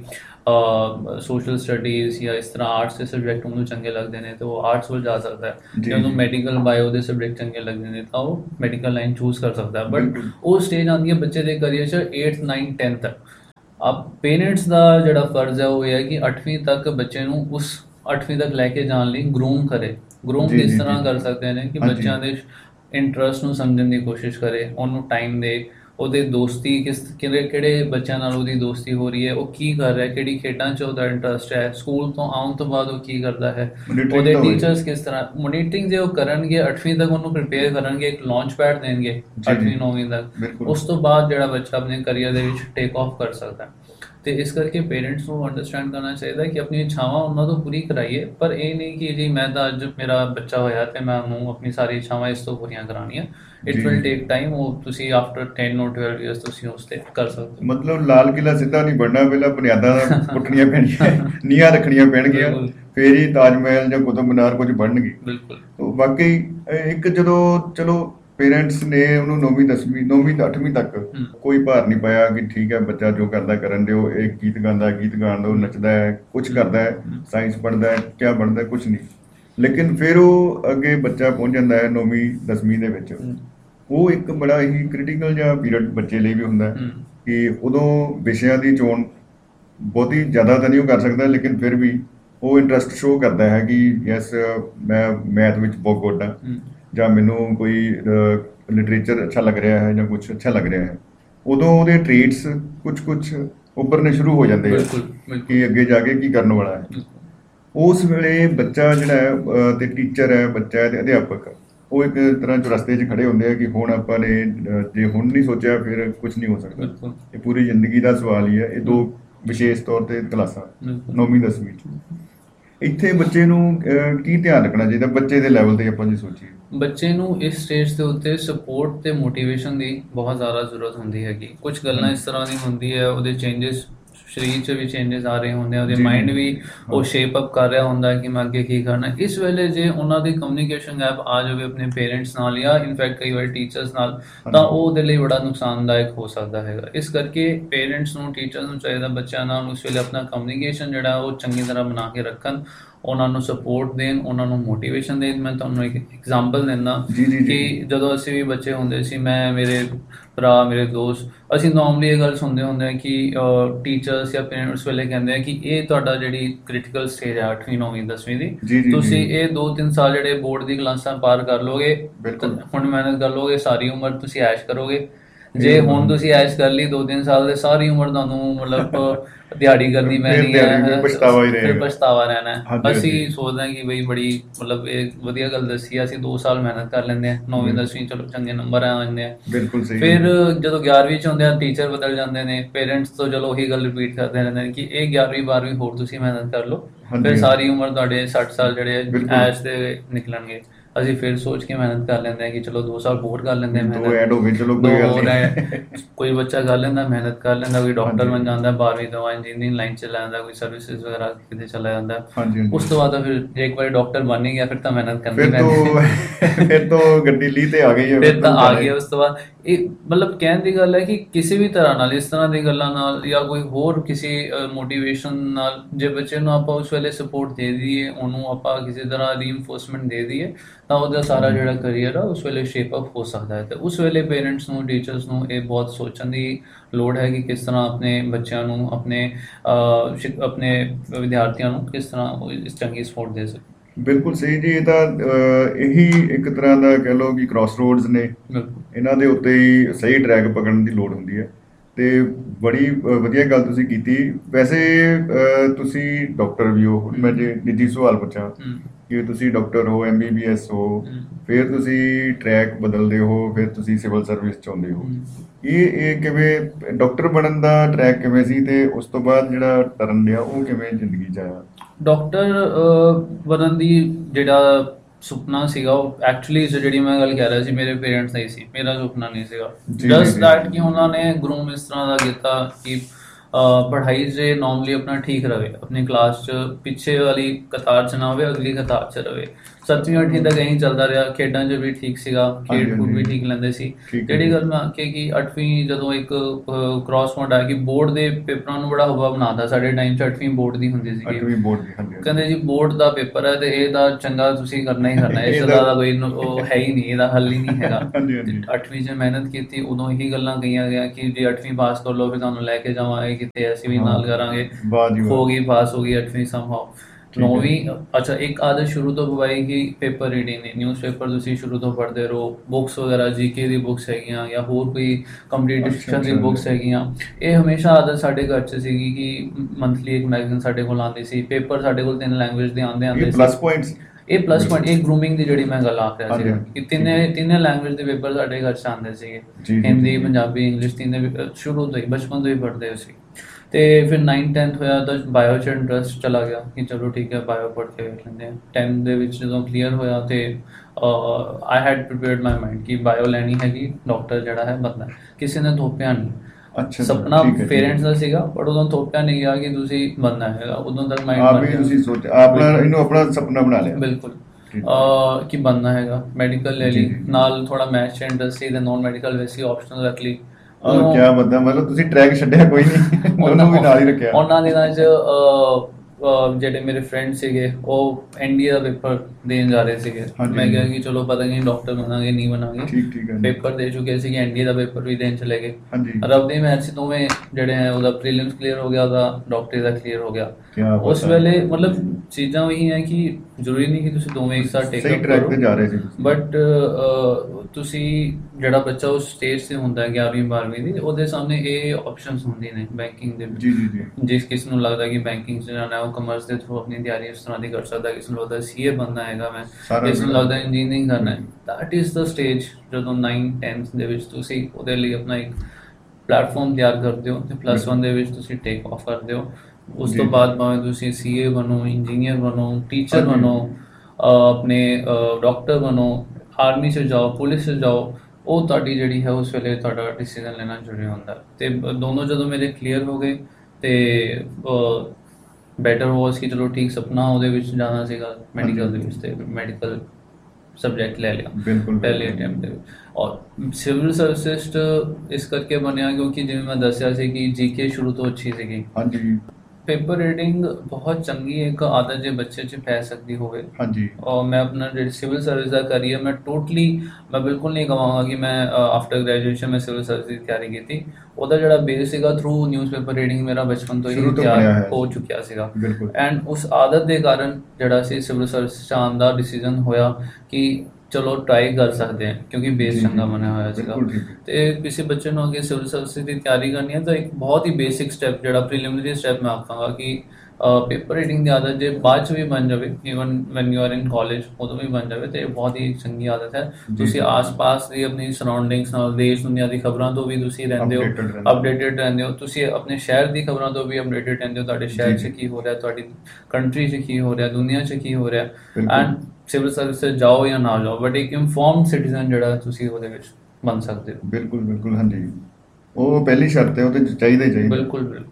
Speaker 3: ਸੋਸ਼ਲ ਸਟੱਡੀਜ਼ ਜਾਂ ਇਸ ਤਰ੍ਹਾਂ ਆਰਟਸ ਦੇ ਸਬਜੈਕਟ ਉਹਨੂੰ ਚੰਗੇ ਲੱਗਦੇ ਨੇ ਤਾਂ ਉਹ ਆਰਟਸ ਵੱਲ ਜਾ ਸਕਦਾ ਹੈ। ਜੇ ਉਹਨੂੰ ਮੈਡੀਕਲ ਬਾਇਓ ਦੇ ਸਬਜੈਕਟ ਚੰਗੇ ਲੱਗਦੇ ਨੇ ਤਾਂ ਉਹ ਮੈਡੀਕਲ ਲਾਈਨ ਚੂਜ਼ ਕਰ ਸਕਦਾ ਹੈ। ਬਟ ਉਹ ਸਟੇਜ ਆਉਂਦੀ ਹੈ ਬੱਚੇ ਦੇ ਕਰੀਅਰ 'ਚ ਏਟਥ ਨਾਈਨਥ ਟੈਨਥ ਤੱਕ। ਆਪ ਪੇਰੈਂਟਸ ਦਾ ਜਿਹੜਾ ਫਰਜ਼ ਹੈ ਉਹ ਇਹ ਹੈ ਕਿ ਅੱਠਵੀਂ ਤੱਕ ਬੱਚੇ ਨੂੰ ਉਸ ਅੱਠਵੀਂ ਤੱਕ ਲੈ ਕੇ ਜਾਣ ਲਈ ਗਰੂਮ ਕਰੇ। ਗਰੂਮ ਕਿਸ ਤਰ੍ਹਾਂ ਕਰ ਸਕਦੇ ਨੇ ਕਿ ਬੱਚਿਆਂ ਦੇ ਇੰਟਰਸਟ ਨੂੰ ਸਮਝਣ ਦੀ ਕੋਸ਼ਿਸ਼ ਕਰੇ, ਉਹਨੂੰ ਟਾਈਮ ਦੇ, ਉਹਦੇ ਦੋਸਤੀ ਕਿਸ ਕਿਹੜੇ ਕਿਹੜੇ ਬੱਚਿਆਂ ਨਾਲ ਉਹਦੀ ਦੋਸਤੀ ਹੋ ਰਹੀ ਹੈ, ਉਹ ਕੀ ਕਰ ਰਿਹਾ, ਕਿਹੜੀ ਖੇਡਾਂ 'ਚ ਉਹਦਾ ਇੰਟਰਸਟ ਹੈ, ਸਕੂਲ ਤੋਂ ਆਉਣ ਤੋਂ ਬਾਅਦ ਉਹ ਕੀ ਕਰਦਾ ਹੈ,
Speaker 2: Monitoring
Speaker 3: ਉਹਦੇ
Speaker 2: ਤਾਂ ਹੋਏਗੀ।
Speaker 3: ਟੀਚਰਸ ਕਿਸ ਤਰ੍ਹਾਂ ਮੋਨੀਟਰਿੰਗ ਜੇ ਉਹ ਕਰਨਗੇ, ਅੱਠਵੀਂ ਤੱਕ ਉਹਨੂੰ ਪ੍ਰਿਪੇਅਰ ਕਰਨਗੇ, ਇੱਕ ਲਾਂਚ ਪੈਡ ਦੇਣਗੇ
Speaker 2: ਜੀ,
Speaker 3: ਅੱਠਵੀਂ
Speaker 2: ਜੀ।
Speaker 3: ਨੌਵੀਂ ਤੱਕ,
Speaker 2: ਬਿਲਕੁਲ।
Speaker 3: ਉਸ ਤੋਂ ਬਾਅਦ ਜਿਹੜਾ ਬੱਚਾ ਆਪਣੇ ਕਰੀਅਰ ਦੇ ਵਿੱਚ ਟੇਕ ਆਫ ਕਰ ਸਕਦਾ ਹੈ। ਤੇ ਇਸ ਕਰਕੇ ਪੇਰੈਂਟਸ ਨੂੰ ਅੰਡਰਸਟੈਂਡ ਕਰਨਾ ਚਾਹੀਦਾ ਕਿ ਆਪਣੀ ਇੱਛਾਵਾਂ ਉਹਨਾਂ ਤੋਂ ਪੂਰੀ ਕਰਾਈਏ, ਪਰ ਇਹ ਨਹੀਂ ਕਿ ਜੀ ਮੈਂ ਤਾਂ ਅੱਜ ਮੇਰਾ ਬੱਚਾ ਹੋਇਆ ਤੇ ਮੈਂ ਉਹਨੂੰ ਆਪਣੀ ਸਾਰੀ ਇੱਛਾਵਾਂ ਇਸ ਤੋਂ ਪੂਰੀਆਂ ਕਰਾਉਣੀਆਂ। ਇਟ
Speaker 2: ਜੀ,
Speaker 3: ਵਿਲ
Speaker 2: ਜੀ।
Speaker 3: ਟੇਕ ਟਾਈਮ, ਉਹ ਤੁਸੀਂ ਆਫਟਰ ਟੈਨ ਔਰ ਟਵੈਲਵ ਇਅਰਸ ਤੁਸੀਂ ਉਸ ਤੇ ਕਰ ਸਕਦੇ ਹੋ।
Speaker 2: ਮਤਲਬ ਲਾਲ ਕਿਲ੍ਹਾ ਸਿੱਧਾ ਨਹੀਂ ਬਣਨਾ, ਪਹਿਲਾਂ ਬੁਨਿਆਦਾਂ ਪੁੱਟਣੀਆਂ ਪੈਣੀਆਂ, ਨੀਹਾਂ ਰੱਖਣੀਆਂ ਪੈਣਗੀਆਂ,
Speaker 3: ਬਿਲਕੁਲ।
Speaker 2: ਫੇਰ ਹੀ ਤਾਜ ਮਹਿਲ ਜਾਂ ਕੁਤਬ ਮੀਨਾਰ ਕੁਝ ਬਣਨਗੇ।
Speaker 3: ਬਿਲਕੁਲ।
Speaker 2: ਤੋ ਵਾਕਈ ਇਹ ਇੱਕ ਜਦੋਂ ਚਲੋ ਪੇਰੈਂਟਸ ਨੇ ਉਹਨੂੰ ਨੌਵੀਂ ਦਸਵੀਂ ਨੌਵੀਂ ਤੋਂ ਅੱਠਵੀਂ ਤੱਕ
Speaker 3: ਹਮ।
Speaker 2: ਕੋਈ ਭਾਰ ਨਹੀਂ ਪਾਇਆ ਕਿ ਠੀਕ ਹੈ ਬੱਚਾ ਜੋ ਕਰਦਾ ਕਰਨ ਦਿਓ, ਇਹ ਗੀਤ ਗਾਉਂਦਾ ਗੀਤ ਗਾਣ ਦਿਓ, ਨੱਚਦਾ ਹੈ, ਕੁਝ ਕਰਦਾ ਹੈ, ਸਾਇੰਸ ਪੜ੍ਹਦਾ ਹੈ, ਕਿਆ ਬਣਦਾ ਕੁਝ ਨਹੀਂ। ਲੇਕਿਨ ਫਿਰ ਉਹ ਅੱਗੇ ਬੱਚਾ ਪਹੁੰਚ ਜਾਂਦਾ ਹੈ ਨੌਵੀਂ ਦਸਵੀਂ ਦੇ ਵਿੱਚ,
Speaker 3: ਹਮ।
Speaker 2: ਉਹ ਇੱਕ ਬੜਾ ਹੀ ਕ੍ਰਿਟੀਕਲ ਜਿਹਾ ਪੀਰੀਅਡ ਬੱਚੇ ਲਈ ਵੀ ਹੁੰਦਾ ਹੈ
Speaker 3: ਹਮ।
Speaker 2: ਕਿ ਉਦੋਂ ਵਿਸ਼ਿਆਂ ਦੀ ਚੋਣ ਬਹੁਤੀ ਜ਼ਿਆਦਾ ਤਾਂ ਨਹੀਂ ਉਹ ਕਰ ਸਕਦਾ, ਲੇਕਿਨ ਫਿਰ ਵੀ ਉਹ ਇੰਟਰਸਟ ਸ਼ੋਅ ਕਰਦਾ ਹੈ ਕਿ ਯੈਸ ਮੈਂ ਮੈਥ ਵਿੱਚ ਬਹੁਤ ਗੁੱਡ ਹਾਂ,
Speaker 3: ਹਮ।
Speaker 2: ਜਾਂ ਮੈਨੂੰ ਕੋਈ ਲਿਟਰੇਚਰ ਅੱਛਾ ਲੱਗ ਰਿਹਾ ਹੈ ਜਾਂ ਕੁਝ ਅੱਛਾ ਲੱਗ ਰਿਹਾ ਹੈ। ਉਦੋਂ ਉਹਦੇ ਟ੍ਰੇਟਸ ਕੁਝ ਕੁਝ ਉੱਭਰਨੇ ਸ਼ੁਰੂ ਹੋ ਜਾਂਦੇ ਆ
Speaker 3: ਬਿਲਕੁਲ ਬਿਲਕੁਲ
Speaker 2: ਕਿ ਅੱਗੇ ਜਾ ਕੇ ਕੀ ਕਰਨ ਵਾਲਾ ਹੈ। ਉਸ ਵੇਲੇ ਬੱਚਾ ਜਿਹੜਾ ਹੈ ਅਹ, ਤੇ ਟੀਚਰ ਹੈ, ਬੱਚਾ ਹੈ ਤੇ ਅਧਿਆਪਕ, ਉਹ ਇੱਕ ਤਰ੍ਹਾਂ ਚੁਰਸਤੇ 'ਚ ਖੜੇ ਹੁੰਦੇ ਆ ਕਿ ਹੁਣ ਆਪਾਂ ਨੇ ਅਹ, ਜੇ ਹੁਣ ਨਹੀਂ ਸੋਚਿਆ ਫਿਰ ਕੁਝ ਨਹੀਂ ਹੋ ਸਕਦਾ।
Speaker 3: ਬਿਲਕੁਲ
Speaker 2: ਇਹ ਪੂਰੀ ਜ਼ਿੰਦਗੀ ਦਾ ਸਵਾਲ ਹੀ ਹੈ। ਇਹ ਦੋ ਵਿਸ਼ੇਸ਼ ਤੌਰ ਤੇ ਕਲਾਸਾਂ
Speaker 3: ਬਿਲਕੁਲ।
Speaker 2: ਨੌਵੀਂ ਦਸਵੀਂ 'ਚ ਇੱਥੇ ਬੱਚੇ ਨੂੰ ਅਹ, ਕੀ ਧਿਆਨ ਰੱਖਣਾ ਚਾਹੀਦਾ ਬੱਚੇ ਦੇ ਲੈਵਲ ਤੇ ਆਪਾਂ ਜੇ ਸੋਚੀਏ?
Speaker 3: ਬੱਚੇ ਨੂੰ ਇਸ ਸਟੇਜ ਦੇ ਉੱਤੇ ਸਪੋਰਟ ਤੇ ਮੋਟੀਵੇਸ਼ਨ ਦੀ ਬਹੁਤ ਜ਼ਿਆਦਾ ਜ਼ਰੂਰਤ ਹੁੰਦੀ ਹੈਗੀ। ਕੁਝ ਗੱਲਾਂ ਇਸ ਤਰ੍ਹਾਂ ਦੀ ਹੁੰਦੀ ਹੈ, ਉਹਦੇ ਚੇਂਜਸ ਸਰੀਰ 'ਚ ਵੀ ਚੇਂਜਸ ਆ ਰਹੇ ਹੁੰਦੇ ਆ, ਉਹਦੇ
Speaker 2: ਜੀ,
Speaker 3: ਮਾਈਂਡ
Speaker 2: ਜੀ।
Speaker 3: ਵੀ ਉਹ ਸ਼ੇਪ ਅਪ ਕਰ ਰਿਹਾ ਹੁੰਦਾ ਕਿ ਮੈਂ ਅੱਗੇ ਕੀ ਕਰਨਾ ਹੈ। ਇਸ ਵੇਲੇ ਜੇ ਉਹਨਾਂ ਦੀ ਕਮਿਊਨੀਕੇਸ਼ਨ ਗੈਪ ਆ ਜਾਵੇ ਆਪਣੇ ਪੇਰੈਂਟਸ ਨਾਲ ਜਾਂ ਇਨਫੈਕਟ ਕਈ ਵਾਰ ਟੀਚਰਸ ਨਾਲ, ਤਾਂ ਉਹ ਉਹਦੇ ਲਈ ਬੜਾ ਨੁਕਸਾਨਦਾਇਕ ਹੋ ਸਕਦਾ ਹੈਗਾ। ਇਸ ਕਰਕੇ ਪੇਰੈਂਟਸ ਨੂੰ, ਟੀਚਰਸ ਨੂੰ ਚਾਹੀਦਾ ਬੱਚਿਆਂ ਨਾਲ ਉਸ ਵੇਲੇ ਆਪਣਾ ਕਮਿਊਨੀਕੇਸ਼ਨ ਜਿਹੜਾ ਉਹ ਚੰਗੀ ਤਰ੍ਹਾਂ ਬਣਾ ਕੇ ਰੱਖਣ, ਉਹਨਾਂ ਨੂੰ ਸਪੋਰਟ ਦੇਣ, ਉਹਨਾਂ ਨੂੰ ਮੋਟੀਵੇਸ਼ਨ ਦੇਣ। ਮੈਂ ਤੁਹਾਨੂੰ ਇੱਕ ਐਗਜ਼ਾਮਪਲ ਦਿੰਦਾ
Speaker 2: ਜੀ, ਜੀ, ਜੀ।
Speaker 3: ਕਿ ਜਦੋਂ ਅਸੀਂ ਵੀ ਬੱਚੇ ਹੁੰਦੇ ਸੀ, ਮੈਂ, ਮੇਰੇ ਭਰਾ, ਮੇਰੇ ਦੋਸਤ, ਅਸੀਂ ਨੋਰਮਲੀ ਇਹ ਗੱਲ ਸੁਣਦੇ ਹੁੰਦੇ ਹਾਂ ਕਿ ਟੀਚਰਸ ਜਾਂ ਪੇਰੈਂਟਸ ਵੇਲੇ ਕਹਿੰਦੇ ਆ ਕਿ ਇਹ ਤੁਹਾਡਾ ਜਿਹੜੀ ਕ੍ਰਿਟੀਕਲ ਸਟੇਜ ਹੈ ਅੱਠਵੀਂ ਨੌਵੀਂ ਦਸਵੀਂ ਦੀ,
Speaker 2: ਜੀ, ਜੀ,
Speaker 3: ਤੁਸੀਂ
Speaker 2: ਜੀ।
Speaker 3: ਇਹ ਦੋ ਤਿੰਨ ਸਾਲ ਜਿਹੜੇ ਬੋਰਡ ਦੀ ਕਲਾਸਾਂ ਪਾਰ ਕਰ ਲੋਗੇ,
Speaker 2: ਬਿਲਕੁਲ।
Speaker 3: ਹੁਣ ਮਿਹਨਤ ਕਰ ਲੋਗੇ, ਸਾਰੀ ਉਮਰ ਤੁਸੀਂ ਐਸ਼ ਕਰੋਗੇ। ਜੇ ਹੁਣ ਤੁਸੀਂ ਐਸ਼ ਕਰ ਲਈ ਦੋ ਤਿੰਨ ਸਾਲ ਦੇ, ਸਾਰੀ ਉਮਰ ਤੁਹਾਨੂੰ ਮਤਲਬ ਦਿਹਾੜੀ ਕਰਨੀ
Speaker 2: ਫਿਰ
Speaker 3: ਪੈਣੀ
Speaker 2: ਦਿਹਾੜੀ,
Speaker 3: ਹੈ,
Speaker 2: ਫਿਰ ਪਛਤਾਵਾ ਹੀ
Speaker 3: ਫਿਰ
Speaker 2: ਰਹੇਗਾ।
Speaker 3: ਪਛਤਾਵਾ ਰਹਿਣਾ ਹੈ।
Speaker 2: ਹਾਂਜੀ,
Speaker 3: ਅਸੀਂ
Speaker 2: ਹਾਂਜੀ।
Speaker 3: ਸੋਚਦੇ ਹਾਂ ਕਿ ਬਈ ਬੜੀ ਮਤਲਬ ਇਹ ਵਧੀਆ ਗੱਲ ਦੱਸੀ ਆ, ਅਸੀਂ ਦੋ ਸਾਲ ਮਿਹਨਤ ਕਰ ਲੈਂਦੇ ਹਾਂ, ਨੌਵੀਂ
Speaker 2: ਹਮ।
Speaker 3: ਦਸਵੀਂ ਚਲੋ ਚੰਗੇ ਨੰਬਰ ਆ ਜਾਂਦੇ ਆ।
Speaker 2: ਬਿਲਕੁਲ ਸਹੀ।
Speaker 3: ਫਿਰ ਜਦੋਂ ਗਿਆਰਵੀਂ ਚ ਹੁੰਦੇ ਆ, ਟੀਚਰ ਬਦਲ ਜਾਂਦੇ ਨੇ, ਪੇਰੈਂਟਸ ਤੋਂ ਚਲੋ ਉਹੀ ਗੱਲ ਰਿਪੀਟ ਕਰਦੇ ਰਹਿੰਦੇ ਨੇ ਕਿ ਇਹ ਗਿਆਰਵੀਂ ਬਾਰਵੀਂ ਹੋਰ ਤੁਸੀਂ ਮਿਹਨਤ ਕਰ ਲਓ,
Speaker 2: ਹਾਂਜੀ,
Speaker 3: ਫਿਰ
Speaker 2: ਹਾਂਜੀ।
Speaker 3: ਸਾਰੀ ਉਮਰ ਤੁਹਾਡੇ ਸੱਠ ਸਾਲ ਜਿਹੜੇ
Speaker 2: ਬਿਲਕੁਲ।
Speaker 3: ਐਸ਼ ਦੇ ਨਿਕਲਣਗੇ। ਅਸੀਂ ਫਿਰ ਸੋਚ ਕੇ ਮਿਹਨਤ ਕਰ ਲੈਂਦੇ ਹਾਂ ਕਿ ਚਲੋ ਦੋ ਸਾਲ ਹੋਰ ਕਰ ਲੈਂਦੇ ਹਾਂ
Speaker 2: ਦੋ
Speaker 3: ਮਿਹਨਤ,
Speaker 2: ਐਡ ਹੋ ਗਏ, ਚਲੋ
Speaker 3: ਦੋ
Speaker 2: ਕੋਈ ਗੱਲ
Speaker 3: ਹੋਰ
Speaker 2: ਨਹੀਂ।
Speaker 3: ਹੈ। ਕੋਈ ਬੱਚਾ ਕਰ ਲੈਂਦਾ, ਮਿਹਨਤ ਕਰ ਲੈਂਦਾ, ਕੋਈ ਡਾਕਟਰ
Speaker 2: ਹਾਂਜੀ।
Speaker 3: ਬਣ ਜਾਂਦਾ, ਬਾਰਵੀਂ ਤੋਂ ਇੰਜੀਨੀਅਰਿੰਗ ਲਾਈਨ 'ਚ ਚਲਾ ਜਾਂਦਾ, ਕੋਈ ਸਰਵਿਸਿਜ਼ ਵਗੈਰਾ ਕਿਤੇ ਚਲਾ ਜਾਂਦਾ।
Speaker 2: ਹਾਂਜੀ, ਹਾਂਜੀ।
Speaker 3: ਉਸ ਤੋਂ ਬਾਅਦ ਤਾਂ ਫਿਰ ਜੇ ਇੱਕ ਵਾਰੀ ਡਾਕਟਰ ਬਣ ਹੀ ਗਿਆ, ਫਿਰ ਤਾਂ ਮਿਹਨਤ ਕਰਨੀ
Speaker 2: ਫਿਰ
Speaker 3: ਪੈਂਦੀ
Speaker 2: ਤੋਂ ਫਿਰ ਤੋਂ ਗੱਡੀ ਲੀਹ ਤੇ ਆ ਗਈ ਹੈ।
Speaker 3: ਫਿਰ ਤਾਂ ਆ ਗਿਆ। ਉਸ ਤੋਂ ਬਾਅਦ ਇਹ ਮਤਲਬ ਕਹਿਣ ਦੀ ਗੱਲ ਹੈ ਕਿ ਕਿਸੇ ਵੀ ਤਰ੍ਹਾਂ ਨਾਲ, ਇਸ ਤਰ੍ਹਾਂ ਦੀ ਗੱਲਾਂ ਨਾਲ ਜਾਂ ਕੋਈ ਹੋਰ ਕਿਸੇ ਮੋਟੀਵੇਸ਼ਨ ਨਾਲ ਜੇ ਬੱਚੇ ਨੂੰ ਆਪਾਂ ਉਸ ਵੇਲੇ ਸਪੋਰਟ ਦੇ ਦਈਏ, ਉਹਨੂੰ ਆਪਾਂ ਕਿਸੇ ਤਰ੍ਹਾਂ ਰੀਇਨਫੋਰਸਮੈਂਟ ਦੇ ਦਈਏ, ਤਾਂ ਉਹਦਾ ਸਾਰਾ ਜਿਹੜਾ ਕਰੀਅਰ ਆ ਉਸ ਵੇਲੇ ਸ਼ੇਪ ਅਪ ਹੋ ਸਕਦਾ ਹੈ। ਤੇ ਉਸ ਵੇਲੇ ਪੇਰੈਂਟਸ ਨੂੰ, ਟੀਚਰਸ ਨੂੰ ਇਹ ਬਹੁਤ ਸੋਚਣ ਦੀ ਲੋੜ ਹੈ ਕਿ ਕਿਸ ਤਰ੍ਹਾਂ ਆਪਣੇ ਬੱਚਿਆਂ ਨੂੰ, ਆਪਣੇ ਅਹ, ਸ਼ਿਕ- ਆਪਣੇ ਵਿਦਿਆਰਥੀਆਂ ਨੂੰ ਕਿਸ ਤਰ੍ਹਾਂ ਉਹ ਇਸ ਚੰਗੀ ਸਪੋਰਟ ਦੇ ਸਕੇ।
Speaker 2: ਬਿਲਕੁਲ ਸਹੀ ਜੀ। ਇਹ ਤਾਂ ਅਹ, ਇਹੀ ਇੱਕ ਤਰ੍ਹਾਂ ਦਾ ਕਹਿ ਲਓ ਕਿ ਕ੍ਰਾਸ ਰੋਡਸ ਨੇ,
Speaker 3: ਬਿਲਕੁਲ
Speaker 2: ਇਹਨਾਂ ਦੇ ਉੱਤੇ ਹੀ ਸਹੀ ਟਰੈਕ ਪਕੜਨ ਦੀ ਲੋੜ ਹੁੰਦੀ ਹੈ। ਤੇ ਬੜੀ ਅਹ, ਵਧੀਆ ਗੱਲ ਤੁਸੀਂ ਕੀਤੀ। ਵੈਸੇ ਅਹ, ਤੁਸੀਂ ਡਾਕਟਰ ਵੀ ਹੋ, ਹੁਣ ਮੈਂ ਜੇ ਨਿੱਜੀ ਸਵਾਲ ਪੁੱਛਾਂ
Speaker 3: ਹਮ,
Speaker 2: ਕਿ ਤੁਸੀਂ ਡਾਕਟਰ ਹੋ, ਐਮ ਬੀ ਬੀ ਐਸ ਹੋ,
Speaker 3: ਹਮ,
Speaker 2: ਫਿਰ ਤੁਸੀਂ ਟਰੈਕ ਬਦਲਦੇ ਹੋ, ਫਿਰ ਤੁਸੀਂ ਸਿਵਲ ਸਰਵਿਸ ਚ ਆਉਂਦੇ ਹੋ।
Speaker 3: ਹਮ।
Speaker 2: ਇਹ ਇਹ ਕਿਵੇਂ ਡਾਕਟਰ ਬਣਨ ਦਾ ਟਰੈਕ ਕਿਵੇਂ ਸੀ, ਤੇ ਉਸ ਤੋਂ ਬਾਅਦ ਜਿਹੜਾ ਟਰਨ ਲਿਆ ਉਹ ਕਿਵੇਂ ਜ਼ਿੰਦਗੀ ਚ ਆਇਆ?
Speaker 3: ਡਾਕਟਰ ਬਣਨ ਦੀ ਜਿਹੜਾ ਸੁਪਨਾ ਸੀਗਾ, ਉਹ ਐਕਚੁਅਲੀ ਜਿਹੜੀ ਮੈਂ ਗੱਲ ਕਹਿ ਰਿਹਾ ਸੀ, ਮੇਰੇ ਪੇਰੈਂਟਸ ਦਾ ਹੀ ਸੀ, ਮੇਰਾ ਸੁਪਨਾ ਨਹੀਂ ਸੀਗਾ।
Speaker 2: ਜੀ,
Speaker 3: ਜਸਟ
Speaker 2: ਜੀ,
Speaker 3: ਦੈਟ
Speaker 2: ਜੀ।
Speaker 3: ਕਿ ਉਹਨਾਂ ਨੇ ਗਰੂਮ ਇਸ ਤਰ੍ਹਾਂ ਦਾ ਕੀਤਾ ਕਿ ਅਹ, ਪੜ੍ਹਾਈ 'ਚ ਨਾਰਮਲੀ ਆਪਣਾ ਠੀਕ ਰਵੇ, ਆਪਣੀ ਕਲਾਸ 'ਚ ਪਿੱਛੇ ਵਾਲੀ ਕਤਾਰ 'ਚ ਨਾ ਹੋਵੇ, ਅਗਲੀ ਕਤਾਰ 'ਚ ਰਵੇ। ਸੱਤਵੀਂ ਅੱਠਵੀਂ ਤੱਕ ਇਹੀ ਚੱਲਦਾ ਰਿਹਾ। ਖੇਡਾਂ 'ਚ ਵੀ ਠੀਕ ਸੀਗਾ,
Speaker 2: ਹਾਂਜੀ,
Speaker 3: ਖੇਡ ਕੂਦ ਵੀ
Speaker 2: ਹਾਂਜੀ।
Speaker 3: ਠੀਕ ਲੈਂਦੇ ਸੀ।
Speaker 2: ਠੀਕ ਹੈ
Speaker 3: ਜਿਹੜੀ
Speaker 2: ਜੀ।
Speaker 3: ਗੱਲ ਮੈਂ ਆਖੀ ਕਿ ਅੱਠਵੀਂ ਜਦੋਂ ਇੱਕ ਕ੍ਰਾਸ ਪੁਆਇੰਟ ਆਇਆ ਕਿ ਬੋਰਡ ਦੇ ਪੇਪਰਾਂ ਨੂੰ ਬੜਾ ਹਵਾ ਬਣਾਤਾ। ਸਾਡੇ ਟਾਈਮ 'ਚ ਅੱਠਵੀਂ ਬੋਰਡ ਦੀ ਹੁੰਦੀ ਸੀਗੀ।
Speaker 2: ਅੱਠਵੀਂ ਬੋਰਡ ਦੀ, ਹਾਂਜੀ, ਹਾਂਜੀ।
Speaker 3: ਕਹਿੰਦੇ ਜੀ ਬੋਰਡ ਦਾ ਪੇਪਰ ਹੈ ਤੇ ਇਹ ਤਾਂ ਚੰਗਾ ਤੁਸੀਂ ਕਰਨਾ ਹੀ ਕਰਨਾ, ਇਸ ਤੋਂ
Speaker 2: ਇਹਦਾ-
Speaker 3: ਜ਼ਿਆਦਾ ਕੋਈ ਨ- ਉਹ ਹੈ ਹੀ ਨਹੀਂ, ਇਹਦਾ ਹੱਲ ਹੀ ਨਹੀਂ ਹੈਗਾ।
Speaker 2: ਹਾਂਜੀ, ਹਾਂਜੀ।
Speaker 3: ਤੇ ਅੱਠਵੀਂ 'ਚ ਮਿਹਨਤ ਕੀਤੀ, ਉਦੋਂ ਇਹੀ ਗੱਲਾਂ ਕਹੀਆਂ ਗਿਆ ਕਿ ਜੇ ਅੱਠਵੀਂ ਪਾਸ ਕਰ ਲਓ ਫਿਰ ਤੁਹਾਨੂੰ ਲੈ ਕੇ ਜਾਵਾਂਗੇ ਕਿਤੇ, ਅਸੀਂ ਵੀ ਨਾਲ ਕਰਾਂਗੇ।
Speaker 2: ਵਾਹ ਜੀ ਵਾਹ।
Speaker 3: ਹੋ ਗਈ, ਪਾਸ ਹੋ ਗਈ ਅੱਠਵੀਂ ਸਮਹਾਓ।
Speaker 2: ਠੀਕ ਹੈ।
Speaker 3: ਨੌਵੀਂ ਅੱਛਾ ਇੱਕ ਆਦਤ ਸ਼ੁਰੂ ਤੋਂ ਪਵਾਈ ਕਿ ਪੇਪਰ ਰੀਡਿੰਗ ਦੀ, ਨਿਊਜ਼ਪੇਪਰ ਤੁਸੀਂ ਸ਼ੁਰੂ ਤੋਂ ਪੜ੍ਹਦੇ ਰਹੋ, ਬੁੱਕਸ ਵਗੈਰਾ ਜੀਕੇ ਦੀ ਬੁੱਕਸ ਹੈਗੀਆਂ ਜਾਂ ਹੋਰ ਕੋਈ ਕੰਪੀਟੀਸ਼ਨ ਦੀ
Speaker 2: ਅੱਛਾ।
Speaker 3: ਬੁੱਕਸ ਹੈਗੀਆਂ। ਇਹ ਹਮੇਸ਼ਾ ਆਦਤ ਸਾਡੇ ਘਰ 'ਚ ਸੀਗੀ ਕਿ ਮੰਥਲੀ ਇੱਕ ਮੈਗਜ਼ੀਨ ਸਾਡੇ ਕੋਲ ਆਉਂਦੀ ਸੀ, ਪੇਪਰ ਸਾਡੇ ਕੋਲ ਤਿੰਨ ਲੈਂਗੁਏਜ ਦੇ ਆਉਂਦੇ ਆਉਂਦੇ
Speaker 2: ਇਹ
Speaker 3: ਸੀ।
Speaker 2: ਪਲੱਸ ਪੁਆਇੰਟਸ
Speaker 3: ਇਹ ਪਲੱਸ ਪੁਆਇੰਟ, ਇਹ ਗਰੂਮਿੰਗ ਦੀ ਜਿਹੜੀ ਮੈਂ ਗੱਲ ਆ ਰਿਹਾ
Speaker 2: ਹਾਂਜੀ,
Speaker 3: ਸੀਗਾ
Speaker 2: ਹਾਂਜੀ,
Speaker 3: ਕਿ
Speaker 2: ਠੀਕ
Speaker 3: ਤਿੰਨੇ
Speaker 2: ਹੈ।
Speaker 3: ਤਿੰਨੇ ਲੈਂਗੁਏਜ ਦੇ ਪੇਪਰ ਸਾਡੇ ਘਰ 'ਚ ਆਉਂਦੇ ਸੀਗੇ,
Speaker 2: ਜੀ, ਜੀ,
Speaker 3: ਹਿੰਦੀ,
Speaker 2: ਜੀ।
Speaker 3: ਪੰਜਾਬੀ, ਇੰਗਲਿਸ਼, ਤਿੰਨੇ ਵੀ, ਅ, ਸ਼ੁਰੂ ਤੋਂ ਹੀ ਬਚਪਨ ਤੋਂ ਹੀ ਪੜ੍ਹਦੇ ਸੀ। ਤੇ ਫਿਰ ਨਾਈਨਥ ਟੈਂਥ ਹੋਇਆ ਤਾਂ ਬਾਇਓ 'ਚ ਇੰਟਰਸਟ ਚਲਾ ਗਿਆ ਕਿ ਚਲੋ ਠੀਕ ਹੈ ਬਾਇਓ ਪੜ੍ਹ ਕੇ ਵੇਖ ਲੈਂਦੇ ਹਾਂ। ਟੈਂਥ ਦੇ ਵਿੱਚ ਜਦੋਂ ਕਲੀਅਰ ਹੋਇਆ ਤੇ I had prepared my mind ਕਿ ਬਾਇਓ ਲੈਣੀ ਹੈਗੀ, ਡਾਕਟਰ ਜਿਹੜਾ ਹੈ ਬਣਨਾ। ਕਿਸੇ ਨੇ ਥੋਪਿਆ ਨਹੀਂ,
Speaker 2: ਅੱਛਾ,
Speaker 3: ਸੁਪਨਾ
Speaker 2: ਠੀਕ ਹੈ, ਠੀਕ
Speaker 3: ਪੇਰੈਂਟਸ
Speaker 2: ਹੈ।
Speaker 3: ਦਾ ਸੀਗਾ ਪਰ ਉਦੋਂ ਥੋਪਿਆ ਨਹੀਂ ਗਿਆ ਕਿ ਤੁਸੀਂ ਬਣਨਾ ਹੈਗਾ, ਉਦੋਂ ਤੱਕ ਮਾਈਂਡ
Speaker 2: ਆਪ
Speaker 3: ਬਣ
Speaker 2: ਹੀ
Speaker 3: ਗਿਆ।
Speaker 2: ਤੁਸੀਂ ਸੋਚ ਆਪਣਾ ਇਹਨੂੰ ਆਪਣਾ ਸੁਪਨਾ ਬਣਾ ਲਿਆ।
Speaker 3: ਬਿਲਕੁਲ
Speaker 2: ਠੀਕ।
Speaker 3: ਅਹ ਕਿ ਬਣਨਾ ਹੈਗਾ, ਮੈਡੀਕਲ ਲੈ
Speaker 2: ਜੀ,
Speaker 3: ਲਈ,
Speaker 2: ਜੀ, ਜੀ।
Speaker 3: ਨਾਲ ਥੋੜਾ ਮੈਥਸ ਚ ਇੰਟਰਸਟ ਸੀ ਤੇ ਨੋਨ ਮੈਡੀਕਲ ਵੈਸੀ ਆਪਸ਼ਨਲ ਰੱਖ ਲਈ।
Speaker 2: ਆਹ
Speaker 3: ਉਦੋਂ-
Speaker 2: ਕੀ ਬੰਦਾ, ਮਤਲਬ ਤੁਸੀਂ ਟਰੈਕ ਛੱਡਿਆ ਕੋਈ ਨਹੀਂ, ਦੋਨੋਂ ਵੀ ਨਾਲ ਹੀ ਰੱਖਿਆ।
Speaker 3: ਉਹਨਾਂ ਦਿਨਾਂ 'ਚ ਅਹ, ਅਹ, ਜਿਹੜੇ ਮੇਰੇ ਫਰੈਂਡ ਸੀਗੇ ਉਹ ਐਨਡੀਏ ਦਾ ਪੇਪਰ ਦੇਣ ਜਾ ਰਹੇ ਸੀਗੇ।
Speaker 2: ਹਾਂਜੀ,
Speaker 3: ਮੈਂ ਕਿਹਾ
Speaker 2: ਹਾਂਜੀ।
Speaker 3: ਕਿ ਚਲੋ ਪਤਾ ਨਹੀਂ ਡਾਕਟਰ ਬਣਾਂਗੇ ਨਹੀਂ ਬਣਾਂਗੇ,
Speaker 2: ਠੀਕ ਠੀਕ ਹੈ।
Speaker 3: ਪੇਪਰ ਦੇ ਚੁੱਕੇ ਸੀਗੇ, ਐਨਡੀਏ ਦਾ ਪੇਪਰ ਵੀ ਦੇਣ ਚਲੇ ਗਏ।
Speaker 2: ਹਾਂਜੀ।
Speaker 3: ਰੱਬ ਦੀ ਮਿਹਰ 'ਚ ਦੋਵੇਂ ਜਿਹੜੇ ਹੈ ਉਹਦਾ ਪ੍ਰੀਲਿਮਸ ਕਲੀਅਰ ਹੋ ਗਿਆ, ਉਹਦਾ ਡਾਕਟਰੀ ਦਾ ਕਲੀਅਰ ਹੋ ਗਿਆ।
Speaker 2: ਕਿਆ ਬਾਤ
Speaker 3: ਉਸ
Speaker 2: ਹੈ।
Speaker 3: ਵੇਲੇ ਮਤਲਬ ਚੀਜ਼ਾਂ ਉਹੀ ਹੈ ਕਿ ਜ਼ਰੂਰੀ ਨਹੀਂ ਕਿ ਤੁਸੀਂ ਦੋਵੇਂ ਇੱਕ ਸਾਥ ਟੇਕ
Speaker 2: ਸਹੀ
Speaker 3: ਅਪ
Speaker 2: ਟਰੈਕ
Speaker 3: ਕਰੋ,
Speaker 2: ਤੇ ਜਾ ਰਹੇ ਸੀ ਤੁਸੀਂ।
Speaker 3: ਬਟ ਤੁਸੀਂ ਜਿਹੜਾ ਬੱਚਾ ਉਸ ਸਟੇਜ ਤੇ ਹੁੰਦਾ ਹੈ ਗਿਆਰਵੀਂ ਬਾਰਵੀਂ ਦੀ, ਉਹਦੇ ਸਾਹਮਣੇ ਇਹ ਆਪਸ਼ਨਸ ਹੁੰਦੀਆਂ ਨੇ ਬੈਂਕਿੰਗ ਦੇ ਵਿੱਚ।
Speaker 2: ਜੀ ਜੀ ਜੀ।
Speaker 3: ਜਿਸ ਕਿਸ ਨੂੰ ਲੱਗਦਾ ਕਿ ਬੈਂਕਿੰਗ 'ਚ ਜਾਣਾ ਹੈ ਉਹ ਕਮਰਸ ਦੇ ਥਰੂ ਆਪਣੀ ਤਿਆਰੀ ਇਸ ਤਰ੍ਹਾਂ ਦੀ ਕਰ ਸਕਦਾ, ਕਿਸ ਨੂੰ ਲੱਗਦਾ ਸੀਏ ਬਣਨਾ ਹੈਗਾ ਮੈਂ,
Speaker 2: ਸਾਰਾ
Speaker 3: ਕਿਸ ਨੂੰ
Speaker 2: ਜਿਹੜਾ-
Speaker 3: ਲੱਗਦਾ ਇੰਜੀਨੀਅਰਿੰਗ ਕਰਨਾ ਹੈ। ਦੈਟ ਇਜ਼ ਦਾ ਸਟੇਜ ਜਦੋਂ ਨਾਈਨ ਟੈਂਥ ਦੇ ਵਿੱਚ ਤੁਸੀਂ ਉਹਦੇ ਲਈ ਆਪਣਾ ਇੱਕ ਪਲੇਟਫਾਰਮ ਤਿਆਰ ਕਰਦੇ ਹੋ ਤੇ ਪਲੱਸ ਵਨ ਦੇ ਵਿੱਚ ਤੁਸੀਂ ਟੇਕ ਆਫ ਕਰਦੇ ਹੋ। ਉਸ ਤੋਂ
Speaker 2: ਜੀ।
Speaker 3: ਬਾਅਦ ਭਾਵੇਂ ਤੁਸੀਂ ਸੀਏ ਬਣੋ, ਇੰਜੀਨੀਅਰ ਬਣੋ, ਟੀਚਰ
Speaker 2: ਹਾਂਜੀ।
Speaker 3: ਬਣੋ, ਅਹ ਆਪਣੇ ਡਾਕਟਰ ਬਣੋ, ਆਰਮੀ 'ਚ ਜਾਓ, ਪੁਲਿਸ 'ਚ ਜਾਓ, ਉਹ ਤੁਹਾਡੀ ਜਿਹੜੀ ਹੈ ਉਸ ਵੇਲੇ ਤੁਹਾਡਾ ਡਿਸੀਜਨ ਲੈਣਾ ਜ਼ਰੂਰੀ ਹੁੰਦਾ। ਤੇ ਦੋਨੋਂ ਜਦੋਂ ਮੇਰੇ ਕਲੀਅਰ ਹੋ ਗਏ ਤੇ ਬੈਟਰ ਵਾਸ ਕਿ ਚਲੋ ਠੀਕ ਸੁਪਨਾ ਉਹਦੇ ਵਿੱਚ ਜਾਣਾ ਸੀਗਾ ਮੈਡੀਕਲ ਦੇ ਵਿੱਚ, ਤੇ ਮੈਡੀਕਲ ਸਬਜੈਕਟ ਲੈ ਲਿਆ
Speaker 2: ਬਿਲਕੁਲ
Speaker 3: ਪਹਿਲੇ ਅਟੈਂਪਟ ਦੇ ਵਿੱਚ। ਔਰ ਸਿਵਲ ਸਰਵਿਸਿਸਟ ਇਸ ਕਰਕੇ ਬਣਿਆ ਕਿਉਂਕਿ ਜਿਵੇਂ ਮੈਂ ਦੱਸਿਆ ਸੀ ਕਿ ਜੀਕੇ ਸ਼ੁਰੂ ਤੋਂ ਅੱਛੀ ਸੀਗੀ।
Speaker 2: ਹਾਂਜੀ
Speaker 3: ਪੇਪਰ ਰੀਡਿੰਗ ਬਹੁਤ ਚੰਗੀ ਇੱਕ ਆਦਤ ਜੇ ਬੱਚੇ 'ਚ ਪੈ ਸਕਦੀ ਹੋਵੇ।
Speaker 2: ਹਾਂਜੀ।
Speaker 3: ਔਰ ਮੈਂ ਆਪਣਾ ਜਿਹੜੀ ਸਿਵਲ ਸਰਵਿਸ ਦਾ ਕਰੀਅਰ ਮੈਂ ਟੋਟਲੀ ਮੈਂ ਬਿਲਕੁਲ ਨਹੀਂ ਕਹਾਂਗਾ ਕਿ ਮੈਂ ਆਫਟਰ ਗ੍ਰੈਜੂਏਸ਼ਨ ਮੈਂ ਸਿਵਲ ਸਰਵਿਸ ਦੀ ਤਿਆਰੀ ਕੀਤੀ। ਉਹਦਾ ਜਿਹੜਾ ਬੇਸ ਸੀਗਾ ਥਰੂ ਨਿਊਜ਼ਪੇਪਰ ਰੀਡਿੰਗ ਮੇਰਾ ਬਚਪਨ ਤੋਂ ਹੀ
Speaker 2: ਸ਼ੁਰੂ ਤੋਂ
Speaker 3: ਤਿਆਰ
Speaker 2: ਬਣਿਆ ਹੈ।
Speaker 3: ਹੋ ਚੁੱਕਿਆ ਸੀਗਾ।
Speaker 2: ਬਿਲਕੁਲ।
Speaker 3: ਐਂਡ ਉਸ ਆਦਤ ਦੇ ਕਾਰਨ ਜਿਹੜਾ ਸੀ ਸਿਵਲ ਸਰਵਿਸ 'ਚ ਆਉਣ ਦਾ ਡਿਸੀਜਨ ਹੋਇਆ ਕਿ ਚਲੋ ਟਰਾਈ ਕਰ ਸਕਦੇ ਹਾਂ ਕਿਉਂਕਿ ਬੇਸ
Speaker 2: ਜੀ,
Speaker 3: ਚੰਗਾ
Speaker 2: ਜੀ,
Speaker 3: ਬਣਿਆ ਹੋਇਆ ਸੀਗਾ।
Speaker 2: ਬਿਲਕੁਲ ਠੀਕ ਹੈ।
Speaker 3: ਤੇ ਕਿਸੇ ਬੱਚੇ ਨੂੰ ਅੱਗੇ ਸਿਵਲ ਸਰਵਿਸ ਦੀ ਤਿਆਰੀ ਕਰਨੀ ਹੈ ਤਾਂ ਇੱਕ ਬਹੁਤ ਹੀ ਬੇਸਿਕ ਸਟੈਪ ਜਿਹੜਾ ਪ੍ਰੀਲਿਮਿਨਰੀ ਸਟੈਪ ਮੈਂ ਆਖਾਂਗਾ ਕਿ ਪੇਪਰ ਰੀਡਿੰਗ ਦੀ ਆਦਤ ਜੇ ਬਾਅਦ 'ਚ ਵੀ ਬਣ ਜਾਵੇ, even when you are in college ਉਦੋਂ ਵੀ ਬਣ ਜਾਵੇ, ਤੇ ਇਹ ਬਹੁਤ ਹੀ ਚੰਗੀ ਆਦਤ ਹੈ।
Speaker 2: ਜੀ,
Speaker 3: ਤੁਸੀਂ
Speaker 2: ਜੀ।
Speaker 3: ਆਸ-ਪਾਸ ਦੀ ਆਪਣੀ ਸਰਾਊਂਡਿੰਗਸ ਨਾਲ, ਦੇਸ਼ ਦੁਨੀਆ ਦੀ ਖਬਰਾਂ ਤੋਂ ਵੀ ਤੁਸੀਂ ਰਹਿੰਦੇ ਹੋ,
Speaker 2: Updated ਰਹਿੰਦੇ ਹੋ।
Speaker 3: ਅਪਡੇਟਡ ਰਹਿੰਦੇ ਹੋ। ਤੁਸੀਂ ਆਪਣੇ ਸ਼ਹਿਰ ਦੀ ਖਬਰਾਂ ਤੋਂ ਵੀ ਅਪਡੇਟਡ ਰਹਿੰਦੇ ਹੋ, ਤੁਹਾਡੇ ਸ਼ਹਿਰ 'ਚ
Speaker 2: ਜੀ।
Speaker 3: ਕੀ ਹੋ ਰਿਹਾ, ਤੁਹਾਡੀ ਕੰਟਰੀ 'ਚ ਕੀ ਹੋ ਰਿਹਾ, ਦੁਨੀਆ 'ਚ ਕੀ ਹੋ ਰਿਹਾ।
Speaker 2: ਬਿਲਕੁਲ।
Speaker 3: ਐਂਡ ਸਿਵਲ ਸਰਵਿਸ 'ਚ ਜਾਓ ਜਾਂ ਨਾ ਜਾਓ, ਬਟ ਇੱਕ ਇਨਫੋਰਮਡ ਸਿਟੀਜ਼ਨ ਜਿਹੜਾ ਤੁਸੀਂ ਉਹਦੇ ਵਿੱਚ ਬਣ ਸਕਦੇ ਹੋ।
Speaker 2: ਬਿਲਕੁਲ ਬਿਲਕੁਲ। ਹਾਂਜੀ, ਉਹ ਪਹਿਲੀ ਸ਼ਰਤ ਹੈ, ਉਹਦੇ 'ਚ ਚਾਹੀਦਾ ਹੀ ਚਾਹੀਦਾ।
Speaker 3: ਬਿਲਕੁਲ ਬਿਲਕੁਲ।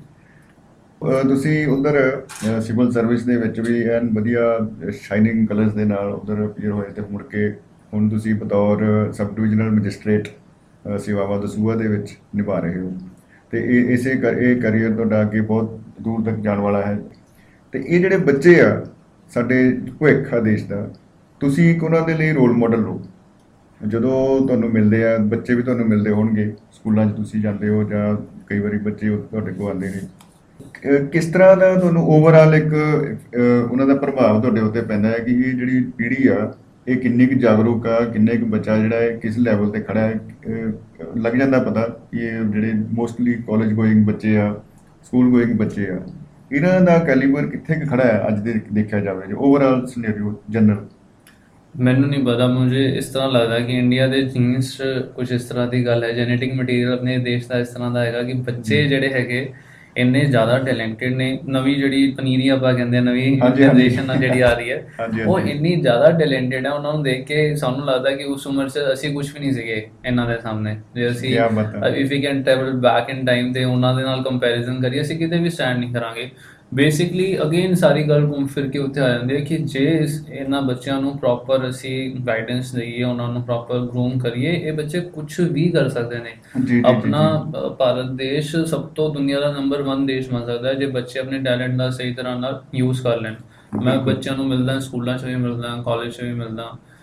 Speaker 2: ਅਹ ਤੁਸੀਂ ਉਧਰ ਸਿਵਲ ਸਰਵਿਸ ਦੇ ਵਿੱਚ ਵੀ ਐਨ ਵਧੀਆ ਸ਼ਾਈਨਿੰਗ ਕਲਰਸ ਦੇ ਨਾਲ ਉਧਰ ਅਪੀਅਰ ਹੋਏ ਤੇ ਮੁੜ ਕੇ ਹੁਣ ਤੁਸੀਂ ਬਤੌਰ ਸਬ ਡਿਵੀਜ਼ਨਲ ਮੈਜਿਸਟ੍ਰੇਟ ਅਹ ਸੇਵਾਵਾਂ ਦਸੂਹਾ ਦੇ ਵਿੱਚ ਨਿਭਾ ਰਹੇ ਹੋ, ਤੇ ਇਹ ਇਸੇ ਕਰ ਇਹ ਕਰੀਅਰ ਤੁਹਾਡਾ ਅੱਗੇ ਬਹੁਤ ਦੂਰ ਤੱਕ ਜਾਣ ਵਾਲਾ ਹੈ। ਤੇ ਇਹ ਜਿਹੜੇ ਬੱਚੇ ਆ ਸਾਡੇ ਭਵਿੱਖ ਆ ਦੇਸ਼ ਦਾ, ਤੁਸੀਂ ਇੱਕ ਉਹਨਾਂ ਦੇ ਲਈ ਰੋਲ ਮਾਡਲ ਹੋ। ਜਦੋਂ ਤੁਹਾਨੂੰ ਮਿਲਦੇ ਆ ਬੱਚੇ ਵੀ ਤੁਹਾਨੂੰ ਮਿਲਦੇ ਹੋਣਗੇ, ਸਕੂਲਾਂ 'ਚ ਤੁਸੀਂ ਜਾਂਦੇ ਹੋ ਜਾਂ ਕਈ ਵਾਰੀ ਬੱਚੇ ਉਹ ਤੁਹਾਡੇ ਕੋਲ ਆਉਂਦੇ ਨੇ, ਅਹ ਕਿਸ ਤਰ੍ਹਾਂ ਦਾ ਤੁਹਾਨੂੰ ਓਵਰਆਲ ਇੱਕ ਅਹ ਉਹਨਾਂ ਦਾ ਪ੍ਰਭਾਵ ਤੁਹਾਡੇ ਉੱਤੇ ਪੈਂਦਾ ਹੈ ਕਿ ਇਹ ਜਿਹੜੀ ਪੀੜ੍ਹੀ ਆ ਇਹ ਕਿੰਨੀ ਕੁ ਜਾਗਰੂਕ ਆ, ਕਿੰਨੇ ਕੁ ਬੱਚਾ ਜਿਹੜਾ ਹੈ ਕਿਸ ਲੈਵਲ ਤੇ ਖੜਾ ਹੈ। ਅਹ ਲੱਗ ਜਾਂਦਾ ਪਤਾ ਕਿ ਇਹ ਜਿਹੜੇ ਮੋਸਟਲੀ ਕਾਲਜ ਗੋਇੰਗ ਬੱਚੇ ਆ, ਸਕੂਲ ਗੋਇੰਗ ਬੱਚੇ ਆ, ਇਹਨਾਂ ਦਾ ਕੈਲੀਬਰ ਕਿੱਥੇ ਕੁ ਖੜਾ ਹੈ ਅੱਜ ਦੇ ਦੇਖਿਆ ਜਾਵੇ ਜੇ ਓਵਰਆਲ ਸਿਨੈਰੀਓ ਜਨਰਲ?
Speaker 3: ਮੈਨੂੰ ਨਹੀਂ ਪਤਾ, ਮੁਝੇ ਇਸ ਤਰ੍ਹਾਂ ਲੱਗਦਾ ਕਿ ਇੰਡੀਆ ਦੇ ਜੀਨਸ 'ਚ ਕੁਝ ਇਸ ਤਰ੍ਹਾਂ ਦੀ ਗੱਲ ਹੈ, ਜੈਨੇਟਿਕ ਮਟੀਰੀਅਲ ਆਪਣੇ ਦੇਸ਼ ਦਾ ਇਸ ਤਰ੍ਹਾਂ ਦਾ ਹੈਗਾ ਕਿ ਬੱਚੇ ਜਿਹੜੇ ਹੈਗੇ ਇੰਨੇ ਜ਼ਿਆਦਾ ਟੈਲੈਂਟਡ ਨੇ। ਨਵੀਂ ਜਿਹੜੀ ਪਨੀਰੀ ਆਪਾਂ ਕਹਿੰਦੇ ਆ, ਨਵੀਂ
Speaker 2: ਹਾਂਜੀ, ਹਾਂਜੀ।
Speaker 3: ਜਨਰੇਸ਼ਨ ਨਾਲ ਜਿਹੜੀ ਆ ਰਹੀ ਹੈ,
Speaker 2: ਹਾਂਜੀ,
Speaker 3: ਉਹ
Speaker 2: ਹਾਂਜੀ।
Speaker 3: ਇੰਨੀ ਜ਼ਿਆਦਾ ਟੈਲੈਂਟਡ ਹੈ, ਉਹਨਾਂ ਨੂੰ ਦੇਖ ਕੇ ਸਾਨੂੰ ਲੱਗਦਾ ਕਿ ਉਸ ਉਮਰ 'ਚ ਅਸੀਂ ਕੁਝ ਵੀ ਨਹੀਂ ਸੀਗੇ ਇਹਨਾਂ ਦੇ ਸਾਹਮਣੇ। ਜੇ ਅਸੀਂ
Speaker 2: ਕਿਆ ਬਾਤ ਹੈ।
Speaker 3: If we can travel back in time ਤੇ ਉਹਨਾਂ ਦੇ ਨਾਲ ਕੰਪੈਰੀਜ਼ਨ ਕਰੀਏ, ਅਸੀਂ ਕਿਤੇ ਵੀ ਸਟੈਂਡ ਨਹੀਂ ਕਰਾਂਗੇ। ਬੇਸਿਕਲੀ ਅਗੇਨ ਸਾਰੀ ਗੱਲ ਘੁੰਮ ਫਿਰ ਕੇ ਉੱਥੇ ਆ ਜਾਂਦੀ ਹੈ ਕਿ ਜੇ ਇਸ ਇਹਨਾਂ ਬੱਚਿਆਂ ਨੂੰ ਪ੍ਰੋਪਰ ਅਸੀਂ ਗਾਈਡੈਂਸ ਦਈਏ, ਉਹਨਾਂ ਨੂੰ ਪ੍ਰੋਪਰ ਗਰੂਮ ਕਰੀਏ, ਇਹ ਬੱਚੇ ਕੁਝ ਵੀ ਕਰ ਸਕਦੇ ਨੇ।
Speaker 2: ਜੀ, ਜੀ, ਜੀ,
Speaker 3: ਆਪਣਾ
Speaker 2: ਜੀ।
Speaker 3: ਅ, ਭਾਰਤ ਦੇਸ਼ ਸਭ ਤੋਂ ਦੁਨੀਆ ਦਾ ਨੰਬਰ ਵਨ ਦੇਸ਼ ਬਣ ਸਕਦਾ ਹੈ ਜੇ ਬੱਚੇ ਆਪਣੇ ਟੈਲੈਂਟ ਦਾ ਸਹੀ ਤਰ੍ਹਾਂ ਨਾਲ ਯੂਜ਼ ਕਰ ਲੈਣ। ਮੈਂ
Speaker 2: ਬਿਲਕੁਲ।
Speaker 3: ਬੱਚਿਆਂ ਨੂੰ ਮਿਲਦਾ, ਸਕੂਲਾਂ 'ਚ ਵੀ ਮਿਲਦਾ, ਕਾਲਜ 'ਚ ਵੀ ਮਿਲਦਾ,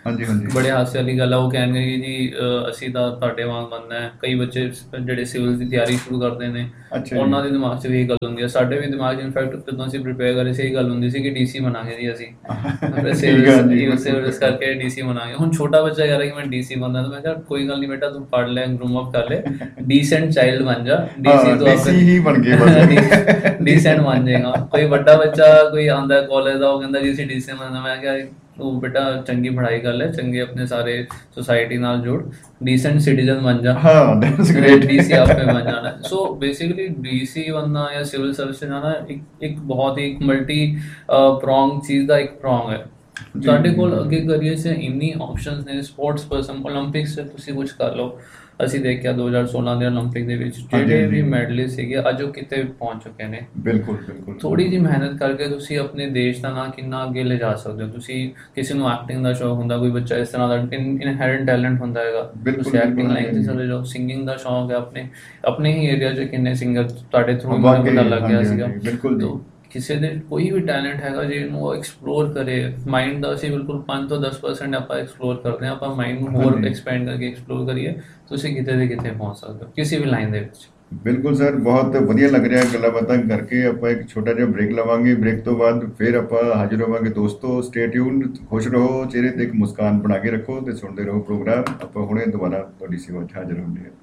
Speaker 2: ਹਾਂਜੀ ਹਾਂਜੀ
Speaker 3: ਬੜੇ ਹਾਸੇ ਵਾਲੀ ਗੱਲ ਆ। ਉਹ ਕਹਿਣਗੇ ਕਿ ਜੀ ਅ, ਅਸੀਂ ਤਾਂ ਤੁਹਾਡੇ ਵਾਂਗ ਬਣਨਾ ਹੈ। ਕਈ ਬੱਚੇ ਜਿਹੜੇ ਸਿਵਲ ਦੀ ਤਿਆਰੀ ਸ਼ੁਰੂ ਕਰਦੇ ਨੇ,
Speaker 2: ਅੱਛਾ ਜੀ
Speaker 3: ਉਹਨਾਂ ਦੇ ਦਿਮਾਗ 'ਚ ਵੀ ਇਹ ਗੱਲ ਹੁੰਦੀ ਹੈ। ਸਾਡੇ ਵੀ ਦਿਮਾਗ 'ਚ ਇਨਫੈਕਟ ਜਦੋਂ ਅਸੀਂ ਪ੍ਰੀਪੇਅਰ ਕਰ ਰਹੇ ਸੀ, ਇਹ ਗੱਲ ਹੁੰਦੀ ਸੀ ਕਿ ਡੀਸੀ ਬਣਾਂਗੇ ਜੀ ਅਸੀਂ। ਫਿਰ
Speaker 2: ਠੀਕ ਆ ਜੀ,
Speaker 3: ਸਿਵਲ ਸਿਵਲ
Speaker 2: ਬਿਲਕੁਲ
Speaker 3: ਕਰਕੇ ਡੀਸੀ ਬਣਾਂਗੇ। ਹੁਣ ਛੋਟਾ ਬੱਚਾ ਕਹਿ ਰਿਹਾ ਕਿ ਮੈਂ ਡੀਸੀ ਬਣਨਾ, ਤਾਂ ਮੈਂ ਕਿਹਾ ਕੋਈ ਗੱਲ ਨਹੀਂ ਬੇਟਾ, ਤੂੰ ਪੜ੍ਹ ਲੈ, ਗਰੂਮ ਅਪ ਕਰ ਲੈ, ਡੀਸੈਂਟ ਚਾਈਲਡ ਬਣ ਜਾ। ਡੀਸੀ
Speaker 2: ਹਾਂ
Speaker 3: ਤੋਂ
Speaker 2: ਡੀਸੀ
Speaker 3: ਆਪੇ
Speaker 2: ਹੀ ਬਣ ਗਏ ਬਸ
Speaker 3: ਡੀਸੈਂਟ ਬਣ ਜਾਏਗਾ। ਕੋਈ ਵੱਡਾ ਬੱਚਾ ਕੋਈ ਆਂਦਾ ਕਾਲਜ ਦਾ, ਉਹ ਕਹਿੰਦਾ ਜੀ ਅਸੀਂ ਡੀਸੀ ਬਣਨਾ। ਮੈਂ ਕਿਹਾ ਤੂੰ ਬੇਟਾ ਚੰਗੀ ਪੜ੍ਹਾਈ ਕਰ ਲੈ, ਚੰਗੇ ਆਪਣੇ ਸਾਰੇ ਸੁਸਾਇਟੀ ਨਾਲ ਜੁੜ, ਡੀਸੈਂਟ ਸਿਟੀਜ਼ਨ ਬਣ ਜਾ,
Speaker 2: ਹਾਂ ਦੈਟਸ ਗ੍ਰੇਟ
Speaker 3: ਡੀਸੀ ਆਪੇ ਬਣ ਜਾਣਾ। ਸੋ ਬੇਸਿਕਲੀ ਡੀਸੀ ਬਣਨਾ ਜਾਂ ਸਿਵਲ ਸਰਵਿਸ ਜਾਣਾ ਇੱਕ ਇੱਕ ਬਹੁਤ ਹੀ ਇੱਕ ਮਲਟੀ ਪ੍ਰੋਂਗ ਚੀਜ਼ ਦਾ ਇੱਕ ਪ੍ਰੋਂਗ ਹੈ। ਤੁਹਾਡੇ ਕੋਲ ਅੱਗੇ ਕਰੀਅਰ 'ਚ ਇੰਨੀ ਆਪਸ਼ਨਸ ਨੇ। ਸਪੋਰਟਸ ਪਰਸਨ, ਓਲੰਪਿਕਸ 'ਚ ਤੁਸੀਂ ਕੁਝ ਕਰ ਲਓ। ਅਸੀਂ ਦੇਖਿਆ ਦੋ ਹਜ਼ਾਰ ਸੋਲਾਂ ਦੇ ਓਲੰਪਿਕ ਦੇ ਵਿੱਚ ਜਿਹੜੇ ਵੀ ਮੈਡਲਿਸਟ ਸੀਗੇ, ਅੱਜ ਉਹ ਕਿਤੇ ਪਹੁੰਚ ਚੁੱਕੇ ਨੇ।
Speaker 2: ਬਿਲਕੁਲ ਬਿਲਕੁਲ
Speaker 3: ਥੋੜੀ ਜਿਹੀ ਮਿਹਨਤ ਕਰਕੇ ਤੁਸੀਂ ਆਪਣੇ ਦੇਸ਼ ਦਾ ਨਾਂ ਕਿੰਨਾ ਅੱਗੇ ਲੈ ਜਾ ਸਕਦੇ ਹੋ। ਤੁਸੀਂ ਕਿਸੇ ਨੂੰ ਐਕਟਿੰਗ ਦਾ ਸ਼ੌਕ ਹੁੰਦਾ, ਕੋਈ ਬੱਚਾ ਇਸ ਤਰ੍ਹਾਂ ਦਾ ਇਨਹੈਰੈਂਟ ਟੈਲੈਂਟ ਹੁੰਦਾ ਹੈਗਾ, ਤੁਸੀਂ ਐਕਟਿੰਗ ਲਾਈਨ 'ਤੇ ਚਲੇ ਜਾਓ। ਸਿੰਗਿੰਗ ਦਾ ਸ਼ੌਕ ਹੈ, ਆਪਣੇ ਆਪਣੇ ਹੀ ਏਰੀਆ 'ਚ ਕਿੰਨੇ ਸਿੰਗਰ ਤੁਹਾਡੇ ਥਰੂ ਹੀ ਮੈਨੂੰ ਪਤਾ ਲੱਗ ਗਿਆ ਸੀਗਾ। ਤੋ ਕਿਸੇ ਦੇ ਕੋਈ ਵੀ ਟੈਲੈਂਟ ਹੈਗਾ ਜੇ ਇਹਨੂੰ ਉਹ ਐਕਸਪਲੋਰ ਕਰੇ। ਮਾਈਂਡ ਦਾ ਅਸੀਂ ਬਿਲਕੁਲ ਪੰਜ ਤੋਂ ਦਸ ਪਰਸੈਂਟ ਆਪਾਂ ਐਕਸਪਲੋਰ ਕਰਦੇ ਹਾਂ। ਆਪਾਂ ਮਾਈਂਡ ਨੂੰ ਹੋਰ ਐਕਸਪੈਂਡ ਕਰਕੇ ਐਕਸਪਲੋਰ ਕਰੀਏ, ਤੁਸੀਂ ਕਿਤੇ ਦੇ ਕਿਤੇ ਪਹੁੰਚ ਸਕਦੇ ਹੋ ਕਿਸੇ ਵੀ ਲਾਈਨ ਦੇ ਵਿੱਚ।
Speaker 2: ਬਿਲਕੁਲ ਸਰ, ਬਹੁਤ ਵਧੀਆ ਲੱਗ ਰਿਹਾ ਗੱਲਾਂ ਬਾਤਾਂ ਕਰਕੇ। ਆਪਾਂ ਇੱਕ ਛੋਟਾ ਜਿਹਾ ਬ੍ਰੇਕ ਲਵਾਂਗੇ, ਬ੍ਰੇਕ ਤੋਂ ਬਾਅਦ ਫਿਰ ਆਪਾਂ ਹਾਜ਼ਰ ਹੋਵਾਂਗੇ। ਦੋਸਤੋ ਸਟੇ ਟਿਊਨਡ, ਖੁਸ਼ ਰਹੋ, ਚਿਹਰੇ ਤੇ ਇੱਕ ਮੁਸਕਾਨ ਬਣਾ ਕੇ ਰੱਖੋ ਤੇ ਸੁਣਦੇ ਰਹੋ ਪ੍ਰੋਗਰਾਮ। ਆਪਾਂ ਹੁਣੇ ਦੁਬਾਰਾ ਤੁਹਾਡੀ ਸੇਵਾ 'ਚ ਹਾਜ਼ਰ ਹੁੰਦੇ ਹਾਂ।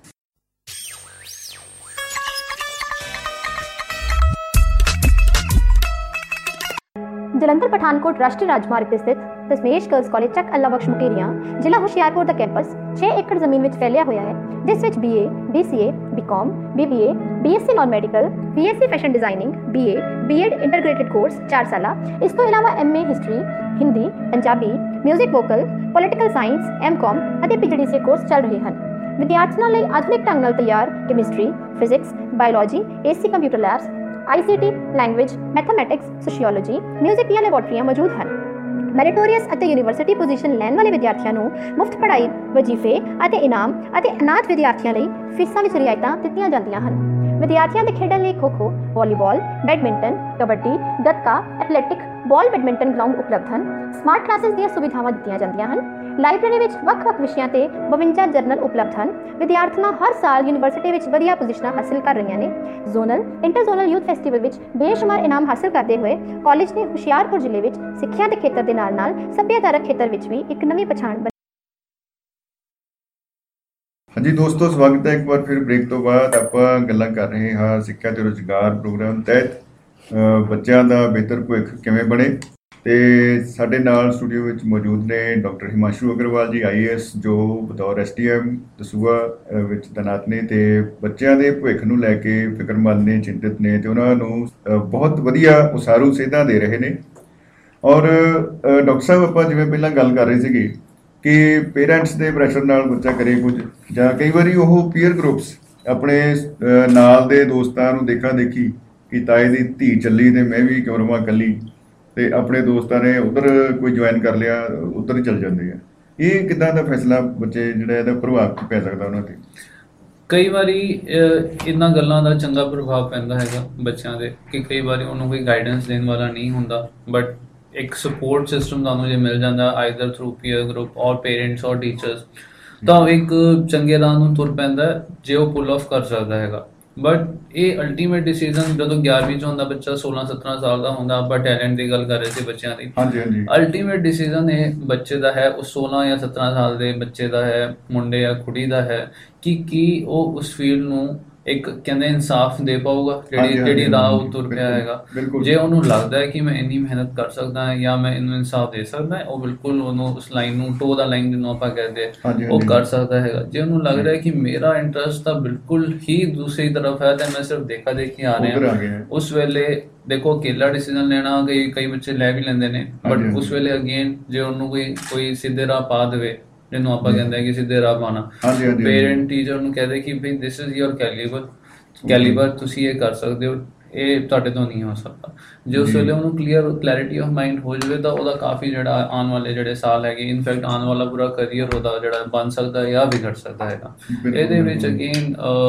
Speaker 4: ਜਲੰਧਰ ਪਠਾਨਕੋਟ ਰਾਸ਼ਟਰੀ ਰਾਜਮਾਰਗ ਤੇ ਸਥਿਤ ਦਸਮੇਸ਼ ਗਰਲਸ ਕਾਲਜ ਚੱਕ ਅੱਲਾ ਬਖਸ਼ ਮੁਕੇਰੀਆਂ, ਜ਼ਿਲ੍ਹਾ ਹੁਸ਼ਿਆਰਪੁਰ ਦਾ ਕੈਂਪਸ ਛੇ ਏਕੜ ਜ਼ਮੀਨ ਵਿੱਚ ਫੈਲਿਆ ਹੋਇਆ ਹੈ, ਜਿਸ ਵਿੱਚ BA, BCA, BCom, BBA, BSc non medical, BSc fashion designing, BA, BEd ਇੰਟਰਗ੍ਰੇਟਿਡ course ਚਾਰ ਸਾਲਾ, ਇਸ ਤੋਂ ਇਲਾਵਾ MA history, Hindi, Punjabi, music vocal, political science, MCom ਅਤੇ ਪੀਜੀਡੀਸੀਏ ਕੋਰਸ ਚੱਲ ਰਹੇ ਹਨ। ਵਿਦਿਆਰਥੀਆਂ ਲਈ ਆਧੁਨਿਕ ਢੰਗ ਨਾਲ ਤਿਆਰ chemistry, physics, biology, AC computer labs, ICT, language, mathematics, sociology, music ਦੀਆਂ ਲੈਬੋਰਟਰੀਆਂ ਮੌਜੂਦ ਹਨ। ਮੈਰੀਟੋਰੀਅਸ ਅਤੇ ਯੂਨੀਵਰਸਿਟੀ ਪੋਜੀਸ਼ਨ ਲੈਣ ਵਾਲੇ ਵਿਦਿਆਰਥੀਆਂ ਨੂੰ ਮੁਫਤ ਪੜ੍ਹਾਈ, ਵਜ਼ੀਫੇ ਅਤੇ ਇਨਾਮ ਅਤੇ ਅਨਾਥ ਵਿਦਿਆਰਥੀਆਂ ਲਈ ਫੀਸਾਂ ਵਿੱਚ ਰਿਆਇਤਾਂ ਦਿੱਤੀਆਂ ਜਾਂਦੀਆਂ ਹਨ। ਵਿਦਿਆਰਥੀਆਂ ਦੇ ਖੇਡਾਂ ਲਈ ਖੋ-ਖੋ, volleyball, badminton, kabaddi, gatka, athletic, ਬਾਲ ਬੈਡਮਿੰਟਨ ਗਰਾਊਂਡ ਉਪਲਬਧ ਹਨ। ਸਮਾਰਟ ਕਲਾਸਿਸ ਦੀਆਂ ਸੁਵਿਧਾਵਾਂ ਦਿੱਤੀਆਂ ਜਾਂਦੀਆਂ ਹਨ। ਲਾਇਬ੍ਰੇਰੀ ਵਿੱਚ ਵੱਖ-ਵੱਖ ਵਿਸ਼ਿਆਂ ਤੇ ਬਵੰਜਾ ਜਰਨਲ ਉਪਲਬਧ ਹਨ। ਵਿਦਿਆਰਥਣਾਂ ਹਰ ਸਾਲ ਯੂਨੀਵਰਸਿਟੀ ਵਿੱਚ ਵਧੀਆ ਪੋਜੀਸ਼ਨਾਂ ਹਾਸਿਲ ਕਰ ਰਹੀਆਂ ਨੇ। Zonal, inter zonal youth festival ਵਿੱਚ ਬੇਸ਼ੁਮਾਰ ਇਨਾਮ ਹਾਸਿਲ ਕਰਦੇ ਹੋਏ ਕਾਲਜ ਨੇ ਹੁਸ਼ਿਆਰਪੁਰ ਜ਼ਿਲ੍ਹੇ ਵਿੱਚ ਸਿੱਖਿਆ ਦੇ ਖੇਤਰ ਦੇ ਨਾਲ-ਨਾਲ ਸੱਭਿਆਚਾਰਕ ਖੇਤਰ ਵਿੱਚ ਵੀ ਇੱਕ ਨਵੀਂ ਪਛਾਣ ਬਣੀ।
Speaker 2: ਹਾਂਜੀ ਦੋਸਤੋ, ਸਵਾਗਤ ਹੈ ਇੱਕ ਵਾਰ ਫਿਰ ਬ੍ਰੇਕ ਤੋਂ ਬਾਅਦ। ਆਪਾਂ ਗੱਲਾਂ ਕਰ ਰਹੇ ਹਾਂ ਸਿੱਖਿਆ ਤੇ ਰੁਜ਼ਗਾਰ ਪ੍ਰੋਗਰਾਮ ਤਹਿਤ ਬੱਚਿਆਂ ਦਾ ਬਿਹਤਰ ਭਵਿੱਖ ਕਿਵੇਂ ਬਣੇ। ਤੇ ਸਾਡੇ ਨਾਲ ਸਟੂਡੀਓ ਵਿੱਚ ਮੌਜੂਦ ਨੇ ਡਾਕਟਰ ਹਿਮਾਂਸ਼ੂ ਅਗਰਵਾਲ ਜੀ, ਆਈ ਏ ਐਸ, ਜੋ ਬਤੌਰ ਐਸ ਡੀ ਐਮ ਦਸੂਹਾ ਵਿੱਚ ਤੈਨਾਤ ਨੇ ਤੇ ਬੱਚਿਆਂ ਦੇ ਭਵਿੱਖ ਨੂੰ ਲੈ ਕੇ ਫਿਕਰਮੰਦ ਨੇ, ਚਿੰਤਿਤ ਨੇ ਤੇ ਉਹਨਾਂ ਨੂੰ ਬਹੁਤ ਵਧੀਆ ਉਸਾਰੂ ਸੇਧਾਂ ਦੇ ਰਹੇ ਨੇ। ਔਰ ਡਾਕਟਰ ਸਾਹਿਬ, ਆਪਾਂ ਜਿਵੇਂ ਪਹਿਲਾਂ ਗੱਲ ਕਰ ਰਹੇ ਸੀਗੇ ਕਿ ਪੇਰੈਂਟਸ ਦੇ ਪ੍ਰੈਸ਼ਰ ਨਾਲ ਬੱਚਾ ਕਰੇ ਕੁਝ, ਜਾਂ ਕਈ ਵਾਰੀ ਉਹ ਪੀਅਰ ਗਰੁੱਪਸ ਆਪਣੇ ਨਾਲ ਦੇ ਦੋਸਤਾਂ ਨੂੰ ਦੇਖਾ ਦੇਖੀ ਕਿ ਤਾਏ ਦੀ ਧੀ ਚੱਲੀ ਤੇ ਮੈਂ ਵੀ ਕਿਉਂ ਰਵਾਂ ਇਕੱਲੀ, ਤੇ ਆਪਣੇ ਦੋਸਤਾਂ ਨੇ ਉਧਰ ਕੋਈ ਜੁਆਇਨ ਕਰ ਲਿਆ, ਉਧਰ ਹੀ ਚੱਲ ਜਾਂਦੇ ਆ। ਇਹ ਕਿੱਦਾਂ ਦਾ ਫੈਸਲਾ ਬੱਚੇ ਜਿਹੜਾ ਇਹਦਾ ਪ੍ਰਭਾਵ ਪੈ ਸਕਦਾ ਉਹਨਾਂ ਤੇ?
Speaker 3: ਕਈ ਵਾਰੀ ਇਹਨਾਂ ਗੱਲਾਂ ਦਾ ਚੰਗਾ ਪ੍ਰਭਾਵ ਪੈਂਦਾ ਹੈਗਾ ਬੱਚਿਆਂ ਦੇ ਕਿ ਕਈ ਵਾਰੀ ਉਹਨੂੰ ਕੋਈ ਗਾਈਡੈਂਸ ਦੇਣ ਵਾਲਾ ਨਹੀਂ ਹੁੰਦਾ, ਬਟ ਇੱਕ ਸਪੋਰਟ ਸਿਸਟਮ ਤੁਹਾਨੂੰ ਜੇ ਮਿਲ ਜਾਂਦਾ ਆਈਦਰ ਥਰੂ ਪੀਅਰ ਗਰੁੱਪ ਔਰ ਪੇਰੈਂਟਸ ਔਰ ਟੀਚਰਸ, ਤਾਂ ਇੱਕ ਚੰਗੇ ਰਾਹ ਨੂੰ ਤੁਰ ਪੈਂਦਾ ਜੇ ਉਹ ਪੁੱਲ ਆਫ ਕਰ ਸਕਦਾ ਹੈਗਾ। ਬਟ ਇਹ ਅਲਟੀਮੇਟ ਡਿਸੀਜ਼ਨ ਜਦੋਂ ਗਿਆਰਵੀਂ 'ਚ ਹੁੰਦਾ ਬੱਚਾ, ਸੋਲਾਂ ਸਤਾਰਾਂ ਸਾਲ ਦਾ ਹੁੰਦਾ, ਆਪਾਂ ਟੈਲੈਂਟ ਦੀ ਗੱਲ ਕਰ ਰਹੇ ਸੀ ਬੱਚਿਆਂ ਦੀ।
Speaker 2: ਹਾਂਜੀ ਹਾਂਜੀ
Speaker 3: ਅਲਟੀਮੇਟ ਡਿਸੀਜ਼ਨ ਇਹ ਬੱਚੇ ਦਾ ਹੈ, ਉਹ ਸੋਲਾਂ ਜਾਂ ਸਤਾਰਾਂ ਸਾਲ ਦੇ ਬੱਚੇ ਦਾ ਹੈ, ਮੁੰਡੇ ਜਾਂ ਕੁੜੀ ਦਾ ਹੈ ਕਿ ਕੀ ਉਹ ਉਸ ਫੀਲਡ ਨੂੰ ਇੱਕ ਕਹਿੰਦੇ ਇਨਸਾਫ ਦੇ ਪਾਊਗਾ, ਜਿਹੜੀ ਜਿਹੜੀ ਰਾਹ ਉਹ ਤੁਰ ਪਿਆ ਹੈਗਾ। ਜੇ ਉਹਨੂੰ ਲੱਗਦਾ ਹੈ ਕਿ ਮੈਂ ਇੰਨੀ ਮਿਹਨਤ ਕਰ ਸਕਦਾ ਹਾਂ ਜਾਂ ਮੈਂ ਇਹਨੂੰ ਇਨਸਾਫ ਦੇ ਸਕਦਾ, ਉਹ ਬਿਲਕੁਲ ਉਹਨੂੰ ਉਸ ਲਾਈਨ ਨੂੰ, ਟੋ ਦਾ ਲਾਈਨ ਜਿਹਨੂੰ ਆਪਾਂ ਕਹਿੰਦੇ, ਉਹ ਕਰ ਸਕਦਾ ਹੈਗਾ। ਜੇ ਉਹਨੂੰ ਲੱਗ ਰਿਹਾ ਕਿ ਮੇਰਾ ਇੰਟਰਸਟ ਤਾਂ ਬਿਲਕੁਲ ਹੀ ਦੂਸਰੀ ਤਰਫ ਹੈ ਤੇ ਮੈਂ ਸਿਰਫ ਦੇਖਾ ਦੇਖੀ ਆ ਰਿਹਾ, ਉਸ ਵੇਲੇ ਦੇਖੋ ਅਕੇਲਾ ਡਿਸੀਜ਼ਨ ਲੈਣਾ ਕਈ ਕਈ ਬੱਚੇ ਲੈ ਵੀ ਲੈਂਦੇ ਨੇ, ਬਟ ਉਸ ਵੇਲੇ ਅਗੇਨ ਜੇ ਉਹਨੂੰ ਕੋਈ ਕੋਈ ਸਿੱਧੇ ਰਾਹ ਪਾ ਦੇਵੇ, ਜਿਹਨੂੰ ਆਪਾਂ ਕਹਿੰਦੇ ਕਿ ਸਿੱਧੇ ਰਾਹ ਪਾਉਣਾ, ਪੇਰੈਂਟ ਟੀਚਰ ਨੂੰ ਕਹਦੇ ਕਿ ਭਈ this is your calibre calibre ਤੁਸੀਂ ਇਹ ਕਰ ਸਕਦੇ ਹੋ, ਇਹ ਤੁਹਾਡੇ ਤੋਂ ਨਹੀਂ ਹੋ ਸਕਦਾ। ਜੇ ਉਸ
Speaker 2: ਜੀ।
Speaker 3: ਵੇਲੇ ਉਹਨੂੰ ਕਲੀਅਰ ਕਲੈਰਿਟੀ ਆਫ ਮਾਈਂਡ ਹੋ ਜਾਵੇ ਤਾਂ ਉਹਦਾ ਕਾਫੀ ਜਿਹੜਾ ਆਉਣ ਵਾਲੇ ਜਿਹੜੇ ਸਾਲ ਹੈਗੇ, ਇਨਫੈਕਟ ਆਉਣ ਵਾਲਾ ਪੂਰਾ ਕਰੀਅਰ ਉਹਦਾ ਜਿਹੜਾ ਬਣ ਸਕਦਾ ਹੈ ਜਾਂ ਵਿਗੜ ਸਕਦਾ ਹੈਗਾ।
Speaker 2: ਬਿਲਕੁਲ,
Speaker 3: ਇਹਦੇ ਵਿੱਚ
Speaker 2: ਬਿਲਕੁਲ।
Speaker 3: ਅਗੇਨ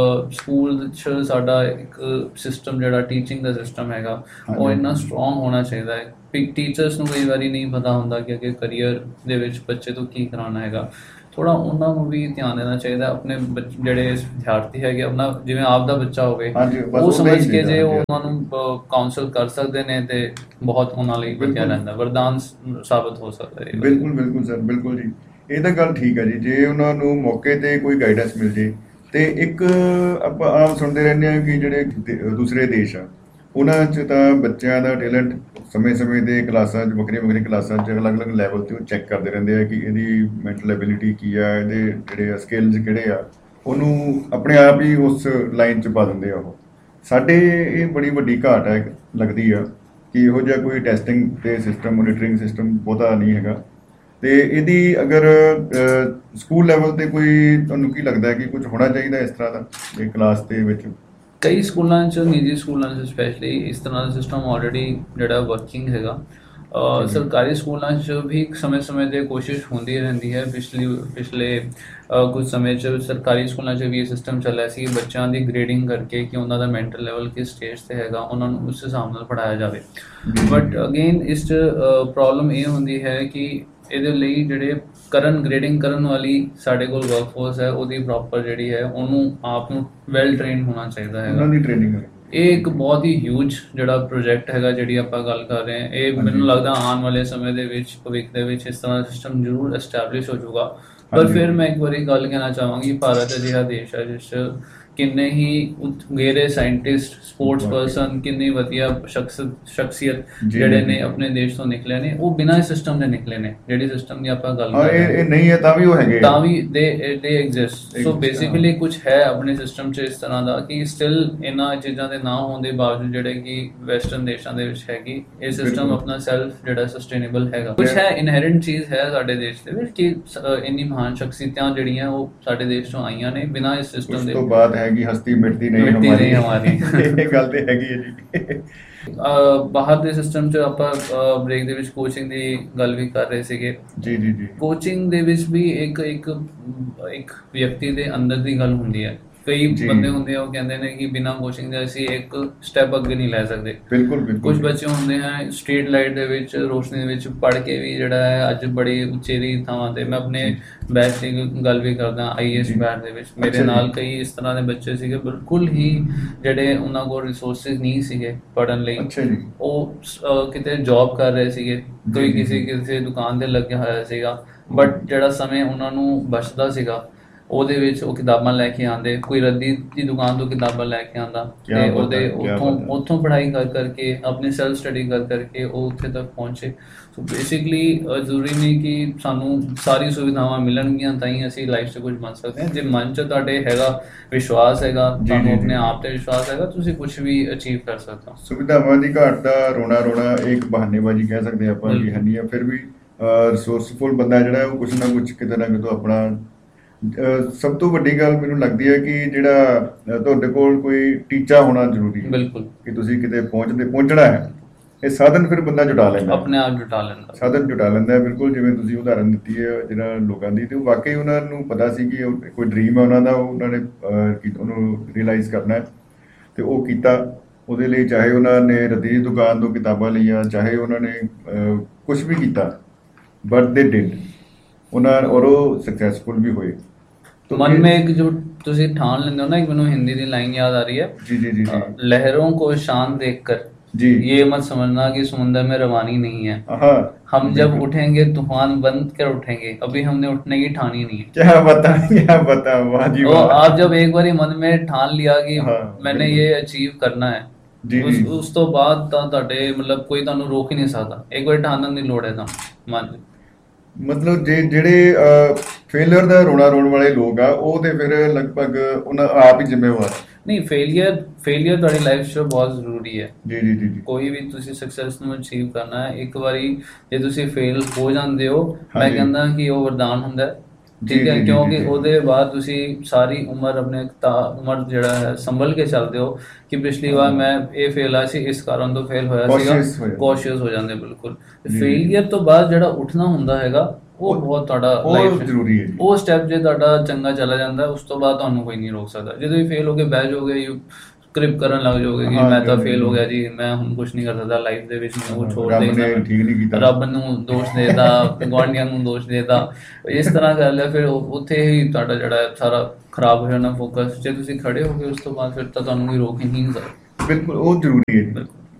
Speaker 3: ਸਕੂਲ 'ਚ ਸਾਡਾ ਇੱਕ ਸਿਸਟਮ ਜਿਹੜਾ ਟੀਚਿੰਗ ਦਾ ਸਿਸਟਮ ਹੈਗਾ ਉਹ
Speaker 2: ਹਾਂਜੀ।
Speaker 3: ਇੰਨਾ ਸਟਰੋਂਗ ਹੋਣਾ ਚਾਹੀਦਾ ਹੈ। ਟੀਚਰਸ ਨੂੰ ਕਈ ਵਾਰੀ ਨਹੀਂ ਪਤਾ ਹੁੰਦਾ ਕਿ ਅੱਗੇ ਕਰੀਅਰ ਦੇ ਵਿੱਚ ਬੱਚੇ ਤੋਂ ਕੀ ਕਰਾਉਣਾ ਹੈਗਾ। ਥੋੜਾ ਉਹਨਾਂ ਨੂੰ ਵੀ ਧਿਆਨ ਦੇਣਾ ਚਾਹੀਦਾ, ਆਪਣੇ ਬੱਚ- ਜਿਹੜੇ ਵਿਦਿਆਰਥੀ ਹੈਗੇ ਆਪਣਾ ਜਿਵੇਂ ਆਪ ਦਾ ਬੱਚਾ ਹੋਵੇ
Speaker 2: ਹਾਂਜੀ, ਬਸ
Speaker 3: ਉਹ
Speaker 2: ਉਹਦਾ
Speaker 3: ਸਮਝ
Speaker 2: ਹੀ
Speaker 3: ਕੇ ਜੇ ਉਹ
Speaker 2: ਹਾਂਜੀ।
Speaker 3: ਉਹਨਾਂ ਨੂੰ ਕਾਉਂਸਲ ਕਰ ਸਕਦੇ ਨੇ ਤੇ ਬਹੁਤ ਉਹਨਾਂ ਲਈ ਵਧੀਆ
Speaker 2: ਬਿਲਕੁਲ।
Speaker 3: ਰਹਿੰਦਾ, ਵਰਦਾਨ ਸ- ਸਾਬਤ ਹੋ ਸਕਦਾ ਹੈ ਇਹ।
Speaker 2: ਬਿਲਕੁਲ ਬਿਲਕੁਲ ਸਰ, ਬਿਲਕੁਲ ਜੀ। ਇਹ ਤਾਂ ਗੱਲ ਠੀਕ ਹੈ ਜੀ, ਜੇ ਉਹਨਾਂ ਨੂੰ ਮੌਕੇ ਤੇ ਕੋਈ ਗਾਈਡੈਂਸ ਮਿਲ ਜੇ। ਤੇ ਇੱਕ ਆਪਾਂ ਆਮ ਸੁਣਦੇ ਰਹਿੰਦੇ ਹਾਂ ਕਿ ਜਿਹੜੇ ਦੇ- ਦੂਸਰੇ ਦੇਸ਼ ਆ ਉਹਨਾਂ 'ਚ ਤਾਂ ਬੱਚਿਆਂ ਦਾ ਟੈਲੈਂਟ ਸਮੇਂ-ਸਮੇਂ ਤੇ ਕਲਾਸਾਂ 'ਚ ਵੱਖਰੀਆਂ ਵੱਖਰੀਆਂ ਕਲਾਸਾਂ 'ਚ ਅਲੱਗ-ਅਲੱਗ ਲੈਵਲ ਤੇ ਉਹ ਚੈੱਕ ਕਰਦੇ ਰਹਿੰਦੇ ਆ ਕਿ ਇਹਦੀ ਮੈਂਟਲ ਐਬਿਲਿਟੀ ਕੀ ਆ, ਇਹਦੇ ਜਿਹੜੇ ਸਕਿੱਲਸ ਕਿਹੜੇ ਆ, ਉਹਨੂੰ ਆਪਣੇ ਆਪ ਹੀ ਉਸ ਲਾਈਨ 'ਚ ਪਾ ਦਿੰਦੇ ਆ ਉਹ। ਸਾਡੇ ਇਹ ਬੜੀ ਵੱਡੀ ਘਾਟ ਹੈ ਲੱਗਦੀ ਆ ਕਿ ਇਹੋ ਜਿਹਾ ਕੋਈ ਟੈਸਟਿੰਗ ਤੇ ਸਿਸਟਮ, ਮੋਨੀਟਰਿੰਗ ਸਿਸਟਮ ਬਹੁਤਾ ਨਹੀਂ ਹੈਗਾ। ਤੇ ਇਹਦੀ ਅਗਰ ਅਹ, ਸਕੂਲ ਲੈਵਲ ਤੇ ਕੋਈ ਤੁਹਾਨੂੰ ਕੀ ਲੱਗਦਾ ਹੈ ਕਿ ਕੁਝ ਹੋਣਾ ਚਾਹੀਦਾ ਇਸ ਤਰ੍ਹਾਂ ਦਾ ਇਹ ਕਲਾਸ ਦੇ ਵਿੱਚ?
Speaker 3: ਕਈ ਸਕੂਲਾਂ 'ਚ, ਨਿੱਜੀ ਸਕੂਲਾਂ 'ਚ ਸਪੈਸ਼ਲੀ ਇਸ ਤਰ੍ਹਾਂ ਦਾ ਸਿਸਟਮ ਆਲਰੇਡੀ ਜਿਹੜਾ ਵਰਕਿੰਗ ਹੈਗਾ। ਅਹ ਸਰਕਾਰੀ ਸਕੂਲਾਂ 'ਚ ਵੀ ਸਮੇਂ-ਸਮੇਂ 'ਤੇ ਕੋਸ਼ਿਸ਼ ਹੁੰਦੀ ਰਹਿੰਦੀ ਹੈ। ਪਿਛਲੀ ਪਿਛਲੇ ਅਹ ਕੁਝ ਸਮੇਂ 'ਚ ਸਰਕਾਰੀ ਸਕੂਲਾਂ 'ਚ ਵੀ ਇਹ ਸਿਸਟਮ ਚੱਲਿਆ ਸੀ, ਬੱਚਿਆਂ ਦੀ ਗ੍ਰੇਡਿੰਗ ਕਰਕੇ ਕਿ ਉਹਨਾਂ ਦਾ ਮੈਂਟਲ ਲੈਵਲ ਕਿਸ ਸਟੇਜ 'ਤੇ ਹੈਗਾ, ਉਹਨਾਂ ਨੂੰ ਉਸ ਹਿਸਾਬ ਨਾਲ ਪੜ੍ਹਾਇਆ ਜਾਵੇ। ਬਟ ਅਗੇਨ ਇਸ 'ਚ ਪ੍ਰੋਬਲਮ ਇਹ ਹੁੰਦੀ ਹੈ ਕਿ ਇਹਦੇ ਲਈ ਜਿਹੜੇ ਕਰਨ ਗ੍ਰੇਡਿੰਗ ਕਰਨ ਵਾਲੀ ਸਾਡੇ ਕੋਲ ਵਰਕਫੋਰਸ ਹੈ ਉਹਦੀ ਪ੍ਰੋਪਰ ਜਿਹੜੀ ਹੈ ਉਹਨੂੰ ਆਪ ਨੂੰ ਵੈਲ ਟ੍ਰੇਨ ਹੋਣਾ ਚਾਹੀਦਾ
Speaker 2: ਉਹਨਾਂ
Speaker 3: ਹੈਗਾ।
Speaker 2: ਦੀ ਟ੍ਰੇਨਿੰਗ ਹੈ।
Speaker 3: ਇਹ ਇੱਕ ਬਹੁਤ ਹੀ ਹਿਊਜ ਜਿਹੜਾ ਪ੍ਰੋਜੈਕਟ ਹੈਗਾ ਜਿਹੜੀ ਆਪਾਂ ਗੱਲ ਕਰ ਰਹੇ ਹਾਂ, ਇਹ
Speaker 2: ਹਾਂਜੀ।
Speaker 3: ਮੈਨੂੰ ਲੱਗਦਾ ਆਉਣ ਵਾਲੇ ਸਮੇਂ ਦੇ ਵਿੱਚ, ਭਵਿੱਖ ਦੇ ਵਿੱਚ ਇਸ ਤਰ੍ਹਾਂ ਦਾ ਸਿਸਟਮ ਜ਼ਰੂਰ ਐਸਟੈਬਲਿਸ਼ ਹੋ ਜਾਊਗਾ। ਪਰ
Speaker 2: ਹਾਂਜੀ।
Speaker 3: ਫਿਰ ਮੈਂ ਇੱਕ ਵਾਰੀ ਗੱਲ ਕਹਿਣਾ ਚਾਹਾਂਗੀ, ਭਾਰਤ ਅਜਿਹਾ ਦੇਸ਼ ਹੈ ਜਿਸ 'ਚ ਕਿੰਨੇ ਹੀ ਉਤਗੇਰੇ ਸਾਇੰਟਿਸਟ, ਸਪੋਰਟਸ ਪਰਸਨ, ਕਿੰਨੀ ਵਧੀਆ ਸ਼ਖਸ ਸ਼ਖਸੀਅਤ
Speaker 2: ਜੀ,
Speaker 3: ਜਿਹੜੇ
Speaker 2: ਜੀ।
Speaker 3: ਨੇ ਆਪਣੇ ਦੇਸ਼ ਤੋਂ ਨਿਕਲੇ ਨੇ, ਉਹ ਬਿਨਾਂ ਇਸ ਸਿਸਟਮ ਦੇ ਨਿਕਲੇ ਨੇ। ਜਿਹੜੀ ਸਿਸਟਮ ਦੀ ਆਪਾਂ ਗੱਲ
Speaker 2: ਹਾਂ,
Speaker 3: ਕਰ ਰਹੇ
Speaker 2: ਇਹ
Speaker 3: ਹਾਂ
Speaker 2: ਇਹ ਨਹੀਂ ਹੈ ਤਾਂ ਵੀ ਉਹ ਹੈਗੇ ਆ।
Speaker 3: ਤਾਂ ਵੀ ਦੇ ਦੇ ਐਗਜ਼ਿਸਟ। ਸੋ
Speaker 2: Exist,
Speaker 3: ਬੇਸਿਕਲੀ
Speaker 2: ਹਾਂ।
Speaker 3: ਕੁਝ ਹੈ ਆਪਣੇ ਸਿਸਟਮ 'ਚ ਇਸ ਤਰ੍ਹਾਂ ਦਾ ਕਿ ਸਟਿਲ ਇਹਨਾਂ ਚੀਜ਼ਾਂ ਦੇ ਨਾ ਹੋਣ ਦੇ ਬਾਵਜੂਦ ਜਿਹੜੇ ਕਿ ਵੈਸਟਰਨ ਦੇਸ਼ਾਂ ਦੇ ਵਿੱਚ ਹੈਗੀ, ਇਹ ਸਿਸਟਮ
Speaker 2: ਬਿਲਕੁਲ।
Speaker 3: ਆਪਣਾ ਸੈਲਫ ਜਿਹੜਾ ਸਸਟੇਨੇਬਲ ਹੈਗਾ। ਕੁਝ ਹੈ ਇਨਹੈਰੈਂਟ ਚੀਜ਼ ਹੈ ਸਾਡੇ ਦੇਸ਼ ਦੇ ਵਿੱਚ ਕਿ ਸ- ਇੰਨੀ ਮਹਾਨ ਸ਼ਖਸੀਅਤਾਂ ਜਿਹੜੀਆਂ ਉਹ ਸਾਡੇ ਦੇਸ਼ ਤੋਂ ਆਈਆਂ ਨੇ, ਬਿਨਾਂ ਇਸ ਸਿਸਟਮ
Speaker 2: ਉਸ
Speaker 3: ਦੇ
Speaker 2: ਤੋਂ ਬਾਅਦ ਹੈਗੀ ਹਸਤੀ ਮਿਟਦੀ ਨਹੀਂ
Speaker 3: ਮਿਟਦੀ ਨਹੀਂ ਹਮਾਰੀ।
Speaker 2: ਇਹ ਗੱਲ ਤੇ ਹੈਗੀ ਹੈ ਜੀ।
Speaker 3: ਅਹ ਬਾਹਰ ਦੇ ਸਿਸਟਮ 'ਚ ਆਪਾਂ ਬ੍ਰੇਕ ਦੇ ਵਿੱਚ ਕੋਚਿੰਗ ਦੀ ਗੱਲ ਵੀ ਕਰ ਰਹੇ ਸੀਗੇ।
Speaker 2: ਜੀ ਜੀ ਜੀ।
Speaker 3: ਕੋਚਿੰਗ ਦੇ ਵਿੱਚ ਵੀ ਇੱਕ ਇੱਕ ਇੱਕ ਵਿਅਕਤੀ ਦੇ ਅੰਦਰ ਦੀ ਗੱਲ ਹੁੰਦੀ ਹੈ। ਕਈ
Speaker 2: ਜੀ।
Speaker 3: ਬੰਦੇ ਹੁੰਦੇ ਆ ਉਹ ਕਹਿੰਦੇ ਨੇ ਕਿ ਬਿਨਾਂ ਕੋਚਿੰਗ ਦੇ ਅਸੀਂ ਇੱਕ ਸਟੈਪ ਅੱਗੇ ਨਹੀਂ ਲੈ ਸਕਦੇ।
Speaker 2: ਬਿਲਕੁਲ ਬਿਲਕੁਲ।
Speaker 3: ਕੁਝ ਬੱਚੇ ਹੁੰਦੇ ਹੈ ਸਟਰੀਟ ਲਾਈਟ ਦੇ ਵਿੱਚ, ਰੋਸ਼ਨੀ ਦੇ ਵਿੱਚ ਪੜ੍ਹ ਕੇ ਵੀ ਜਿਹੜਾ ਹੈ ਅੱਜ ਬੜੀ ਉਚੇਰੀ ਥਾਵਾਂ ਤੇ, ਮੈਂ ਆਪਣੇ ਬੈਚ ਦੀ ਗੱਲ ਵੀ ਕਰਦਾ ਆਈਐਸ
Speaker 2: ਜੀ।
Speaker 3: ਬੈਚ ਦੇ ਵਿੱਚ ਮੇਰੇ
Speaker 2: ਅੱਛਾ ਜੀ।
Speaker 3: ਨਾਲ ਕਈ ਇਸ ਤਰ੍ਹਾਂ ਦੇ ਬੱਚੇ ਸੀਗੇ ਬਿਲਕੁਲ ਹੀ ਜਿਹੜੇ ਉਹਨਾਂ ਕੋਲ ਰਿਸੋਰਸਿਸ ਨਹੀਂ ਸੀਗੇ ਪੜ੍ਹਨ ਲਈ।
Speaker 2: ਅੱਛਾ ਜੀ।
Speaker 3: ਉਹ ਅਹ, ਕਿਤੇ ਜੌਬ ਕਰ ਰਹੇ ਸੀਗੇ, ਕੋਈ
Speaker 2: ਜੀ,
Speaker 3: ਕਿਸੇ
Speaker 2: ਜੀ।
Speaker 3: ਕਿਸੇ ਦੁਕਾਨ ਤੇ ਲੱਗਿਆ ਹੋਇਆ ਸੀਗਾ, ਬਟ ਜਿਹੜਾ ਸਮੇਂ ਉਹਨਾਂ ਨੂੰ ਬਚਦਾ ਸੀਗਾ ਉਹਦੇ ਵਿੱਚ ਉਹ ਕਿਤਾਬਾਂ ਲੈ ਕੇ ਆਉਂਦੇ, ਕੋਈ ਰੱਦੀ ਦੀ ਦੁਕਾਨ ਤੋਂ ਕਿਤਾਬਾਂ ਲੈ ਕੇ ਆਉਂਦਾ
Speaker 2: ਕਿਆ
Speaker 3: ਤੇ
Speaker 2: ਬਾਤ
Speaker 3: ਉਹਦੇ
Speaker 2: ਹੈ, ਕਿਆ
Speaker 3: ਉੱਥੋਂ
Speaker 2: ਬਾਤ ਹੈ।
Speaker 3: ਉੱਥੋਂ ਪੜ੍ਹਾਈ ਕਰ ਕਰਕੇ ਆਪਣੀ ਸੈਲਫ ਸਟੱਡੀ ਕਰ ਕਰਕੇ ਉਹ ਉੱਥੇ ਤੱਕ ਪਹੁੰਚੇ। ਸੋ ਬੇਸਿਕਲੀ ਜ਼ਰੂਰੀ ਨਹੀਂ ਕਿ ਸਾਨੂੰ ਸਾਰੀ ਸੁਵਿਧਾਵਾਂ ਮਿਲਣਗੀਆਂ ਤਾਂ ਹੀ ਅਸੀਂ ਲਾਈਫ 'ਚ ਕੁਝ ਬਣ ਸਕਦੇ ਹਾਂ। ਜੇ ਮਨ 'ਚ ਤੁਹਾਡੇ ਹੈਗਾ, ਵਿਸ਼ਵਾਸ ਹੈਗਾ,
Speaker 2: ਜੀ,
Speaker 3: ਤੁਹਾਨੂੰ
Speaker 2: ਜੀ,
Speaker 3: ਆਪਣੇ
Speaker 2: ਜੀ।
Speaker 3: ਆਪ ਤੇ ਵਿਸ਼ਵਾਸ ਹੈਗਾ, ਤੁਸੀਂ ਕੁਝ ਵੀ ਅਚੀਵ ਕਰ ਸਕਦੇ ਹੋ।
Speaker 2: ਸੁਵਿਧਾਵਾਂ ਦੀ ਘਾਟ ਦਾ ਰੋਣਾ ਰੋਣਾ ਇੱਕ ਬਹਾਨੇਬਾਜ਼ੀ ਕਹਿ ਸਕਦੇ ਆਪਾਂ ਕਿ
Speaker 3: ਬਿਲਕੁਲ।
Speaker 2: ਹੰਨੀ ਆ। ਫਿਰ ਵੀ ਰਿਸੋਰਸਫੁਲ ਬੰਦਾ ਜਿਹੜਾ ਉਹ ਕੁਛ ਨਾ ਕੁਛ ਕਿਤੇ ਨਾ ਕਿਤੇ ਆਪਣਾ ਅਹ, ਸਭ ਤੋਂ ਵੱਡੀ ਗੱਲ ਮੈਨੂੰ ਲੱਗਦੀ ਹੈ ਕਿ ਜਿਹੜਾ ਅਹ, ਤੁਹਾਡੇ ਕੋਲ ਕੋਈ ਟੀਚਾ ਹੋਣਾ ਜ਼ਰੂਰੀ ਹੈ
Speaker 3: ਬਿਲਕੁਲ
Speaker 2: ਕਿ ਤੁਸੀਂ ਕਿਤੇ ਪਹੁੰਚਦੇ ਪਹੁੰਚਣਾ ਹੈ। ਇਹ ਸਾਧਨ ਫਿਰ ਬੰਦਾ ਜੁਟਾ ਲੈਂਦਾ ਹੈ।
Speaker 3: ਆਪਣੇ ਆਪ ਜੁਟਾ ਲੈਂਦਾ।
Speaker 2: ਸਾਧਨ ਜੁਟਾ ਲੈਂਦਾ ਹੈ। ਬਿਲਕੁਲ ਜਿਵੇਂ ਤੁਸੀਂ ਉਦਾਹਰਨ ਦਿੱਤੀ ਹੈ ਜਿਹੜਾ ਲੋਕਾਂ ਦੀ, ਤੇ ਉਹ ਵਾਕਈ ਉਹਨਾਂ ਨੂੰ ਪਤਾ ਸੀ ਕਿ ਉਹ ਕੋਈ ਡ੍ਰੀਮ ਹੈ ਉਹਨਾਂ ਦਾ, ਉਹ ਉਹਨਾਂ ਨੇ ਅਹ, ਕੀ- ਉਹਨੂੰ ਰਿਅਲਾਈਜ਼ ਕਰਨਾ ਹੈ ਤੇ ਉਹ ਕੀਤਾ। ਉਹਦੇ ਲਈ ਚਾਹੇ ਉਹਨਾਂ ਨੇ ਰੱਦੀ ਦੀ ਦੁਕਾਨ ਤੋਂ ਕਿਤਾਬਾਂ ਲਈਆਂ, ਚਾਹੇ ਉਹਨਾਂ ਨੇ ਕੁਝ ਵੀ ਕੀਤਾ, ਬਟ ਦੇ ਡਿਡ ਉਹਨਾਂ, ਔਰ ਉਹ ਸਕਸੈਸਫੁਲ ਵੀ ਹੋਏ। तो
Speaker 3: मन
Speaker 2: ये-
Speaker 3: में एक जो ਤੁਸੀਂ ठान लेंगे हो ना, एक मैंने हिंदी की लाइन याद आ रही है,
Speaker 2: जी जी जी जी
Speaker 3: अ, लहरों को शान देखकर
Speaker 2: जी
Speaker 3: ये मत समझना कि समुंदर में रवानी नहीं है।
Speaker 2: हाँ
Speaker 3: हम जब
Speaker 2: बिल्कुल।
Speaker 3: उठेंगे तूफान बंद कर उठेंगे, अभी हमने उठने की ठानी नहीं है।
Speaker 2: क्या बता क्या बता वाह जी
Speaker 3: तो
Speaker 2: वाह।
Speaker 3: आप जब एक बार मन में ठान लिया कि
Speaker 2: हाँ,
Speaker 3: मैंने
Speaker 2: बिल्कुल।
Speaker 3: ये अचीव करना है,
Speaker 2: जी,
Speaker 3: ਉਸ
Speaker 2: जी।
Speaker 3: ਉਸ ਤੋਂ ਬਾਅਦ ਤਾਂ ਤੁਹਾਡੇ ਮਤਲਬ ਕੋਈ ਤੁਹਾਨੂੰ ਰੋਕ ਹੀ ਨਹੀਂ ਸਕਦਾ। ਇੱਕ ਵਾਰ ਠਾਣਨ ਦੀ ਲੋੜ ਹੈ ਤਾਂ ਮਨ 'ਚ।
Speaker 2: ਮਤਲਬ ਜੇ ਜਿਹੜੇ ਫੇਲਿਅਰ ਦਾ ਰੋਣਾ ਰੋਣ ਵਾਲੇ ਲੋਕ ਆ, ਉਹ ਤੇ ਫਿਰ ਲਗਭਗ ਉਹਨਾਂ ਆਪ ਹੀ ਜ਼ਿੰਮੇਵਾਰ।
Speaker 3: ਨਹੀਂ, ਫੇਲੀਅਰ ਫੇਲੀਅਰ ਤੁਹਾਡੀ ਲਾਈਫ 'ਚ ਬਹੁਤ ਜ਼ਰੂਰੀ ਹੈ।
Speaker 2: ਜੀ ਜੀ ਜੀ ਜੀ
Speaker 3: ਕੋਈ ਵੀ ਤੁਸੀਂ ਸਕਸੈਸ ਨੂੰ ਅਚੀਵ ਕਰਨਾ ਹੈ, ਇੱਕ ਵਾਰੀ ਜੇ ਤੁਸੀਂ ਫੇਲ ਹੋ ਜਾਂਦੇ ਹੋ, ਮੈਂ
Speaker 2: ਹਾਂਜੀ।
Speaker 3: ਕਹਿੰਦਾ ਕਿ ਉਹ ਵਰਦਾਨ ਹੁੰਦਾ ਹੈ। ਠੀਕ
Speaker 2: ਜੀ,
Speaker 3: ਹੈ,
Speaker 2: ਜੀ, ਜੀ,
Speaker 3: ਕਿਉਂਕਿ
Speaker 2: ਜੀ।
Speaker 3: ਉਹਦੇ ਬਾਅਦ ਤੁਸੀਂ ਸਾਰੀ ਉਮਰ ਆਪਣੇ ਤਾ ਉਮਰ ਜਿਹੜਾ ਹੈ ਸੰਭਲ ਕੇ ਚੱਲਦੇ ਹੋ ਕਿ ਪਿਛਲੀ ਵਾਰ ਮੈਂ ਇਹ ਫੇਲ ਆਇਆ ਸੀ, ਇਸ ਕਾਰਨ ਤੋਂ ਫੇਲ ਹੋਇਆ ਸੀਗਾ,
Speaker 2: Cautious ਹੋ ਜਾਂਦੇ।
Speaker 3: ਕੌਸ਼ੀਅਸ ਹੋ ਜਾਂਦੇ ਬਿਲਕੁਲ।
Speaker 2: ਜੀ, ਜੀ, ਜੀ।
Speaker 3: ਫੇਲੀਅਰ ਤੋਂ ਬਾਅਦ ਜਿਹੜਾ ਉੱਠਣਾ ਹੁੰਦਾ ਹੈਗਾ ਉਹ
Speaker 2: ਉਹ-
Speaker 3: ਬਹੁਤ ਤੁਹਾਡਾ
Speaker 2: ਉਹ
Speaker 3: ਲਾਈਫ
Speaker 2: ਜ਼ਰੂਰੀ ਹੈ ਜੀ।
Speaker 3: ਉਹ ਸਟੈਪ ਜੇ ਤੁਹਾਡਾ ਚੰਗਾ ਚਲਾ ਜਾਂਦਾ, ਉਸ ਤੋਂ ਬਾਅਦ ਤੁਹਾਨੂੰ ਕੋਈ ਨਹੀਂ ਰੋਕ ਸਕਦਾ। ਜਦੋਂ ਵੀ ਫੇਲ ਹੋ ਕੇ ਬਹਿ ਜਾਓਗੇ, ਯੂ ਕ੍ਰਿਪ ਕਰਨ ਲੱਗ ਜਾਓਗੇ ਕਿ
Speaker 2: ਹਾਂ,
Speaker 3: ਮੈਂ ਤਾਂ
Speaker 2: ਜੀ,
Speaker 3: ਫੇਲ ਹੋ
Speaker 2: ਜੀ।
Speaker 3: ਗਿਆ ਜੀ, ਮੈਂ ਹੁਣ ਕੁਝ ਨਹੀਂ ਕਰ ਸਕਦਾ ਲਾਈਫ ਦੇ ਵਿੱਚ, ਮੈਨੂੰ ਕੁਝ ਹੋਰ
Speaker 2: ਰੱਬ ਨੇ
Speaker 3: ਦੇਖਦਾ,
Speaker 2: ਠੀਕ ਨਹੀਂ ਕੀਤਾ।
Speaker 3: ਰੱਬ ਨੂੰ ਦੋਸ਼ ਦੇਦਾ, ਗੁਆਂਢੀਆਂ ਨੂੰ ਦੋਸ਼ ਦੇਦਾ, ਇਸ ਤਰ੍ਹਾਂ ਕਰ ਲਿਆ, ਫਿਰ ਉਹ- ਉੱਥੇ ਹੀ ਤੁਹਾਡਾ ਜਿਹੜਾ ਹੈ ਸਾਰਾ ਖਰਾਬ ਹੋ ਜਾਣਾ ਫੋਕਸ। ਜੇ ਤੁਸੀਂ ਖੜੇ ਹੋ ਗਏ ਉਸ ਤੋਂ ਬਾਅਦ ਫਿਰ ਤਾਂ ਤੁਹਾਨੂੰ ਕੋਈ ਰੋਕ ਹੀ ਨਹੀਂ ਸਕਦਾ।
Speaker 2: बिल्कुल वो जरूरी है जी।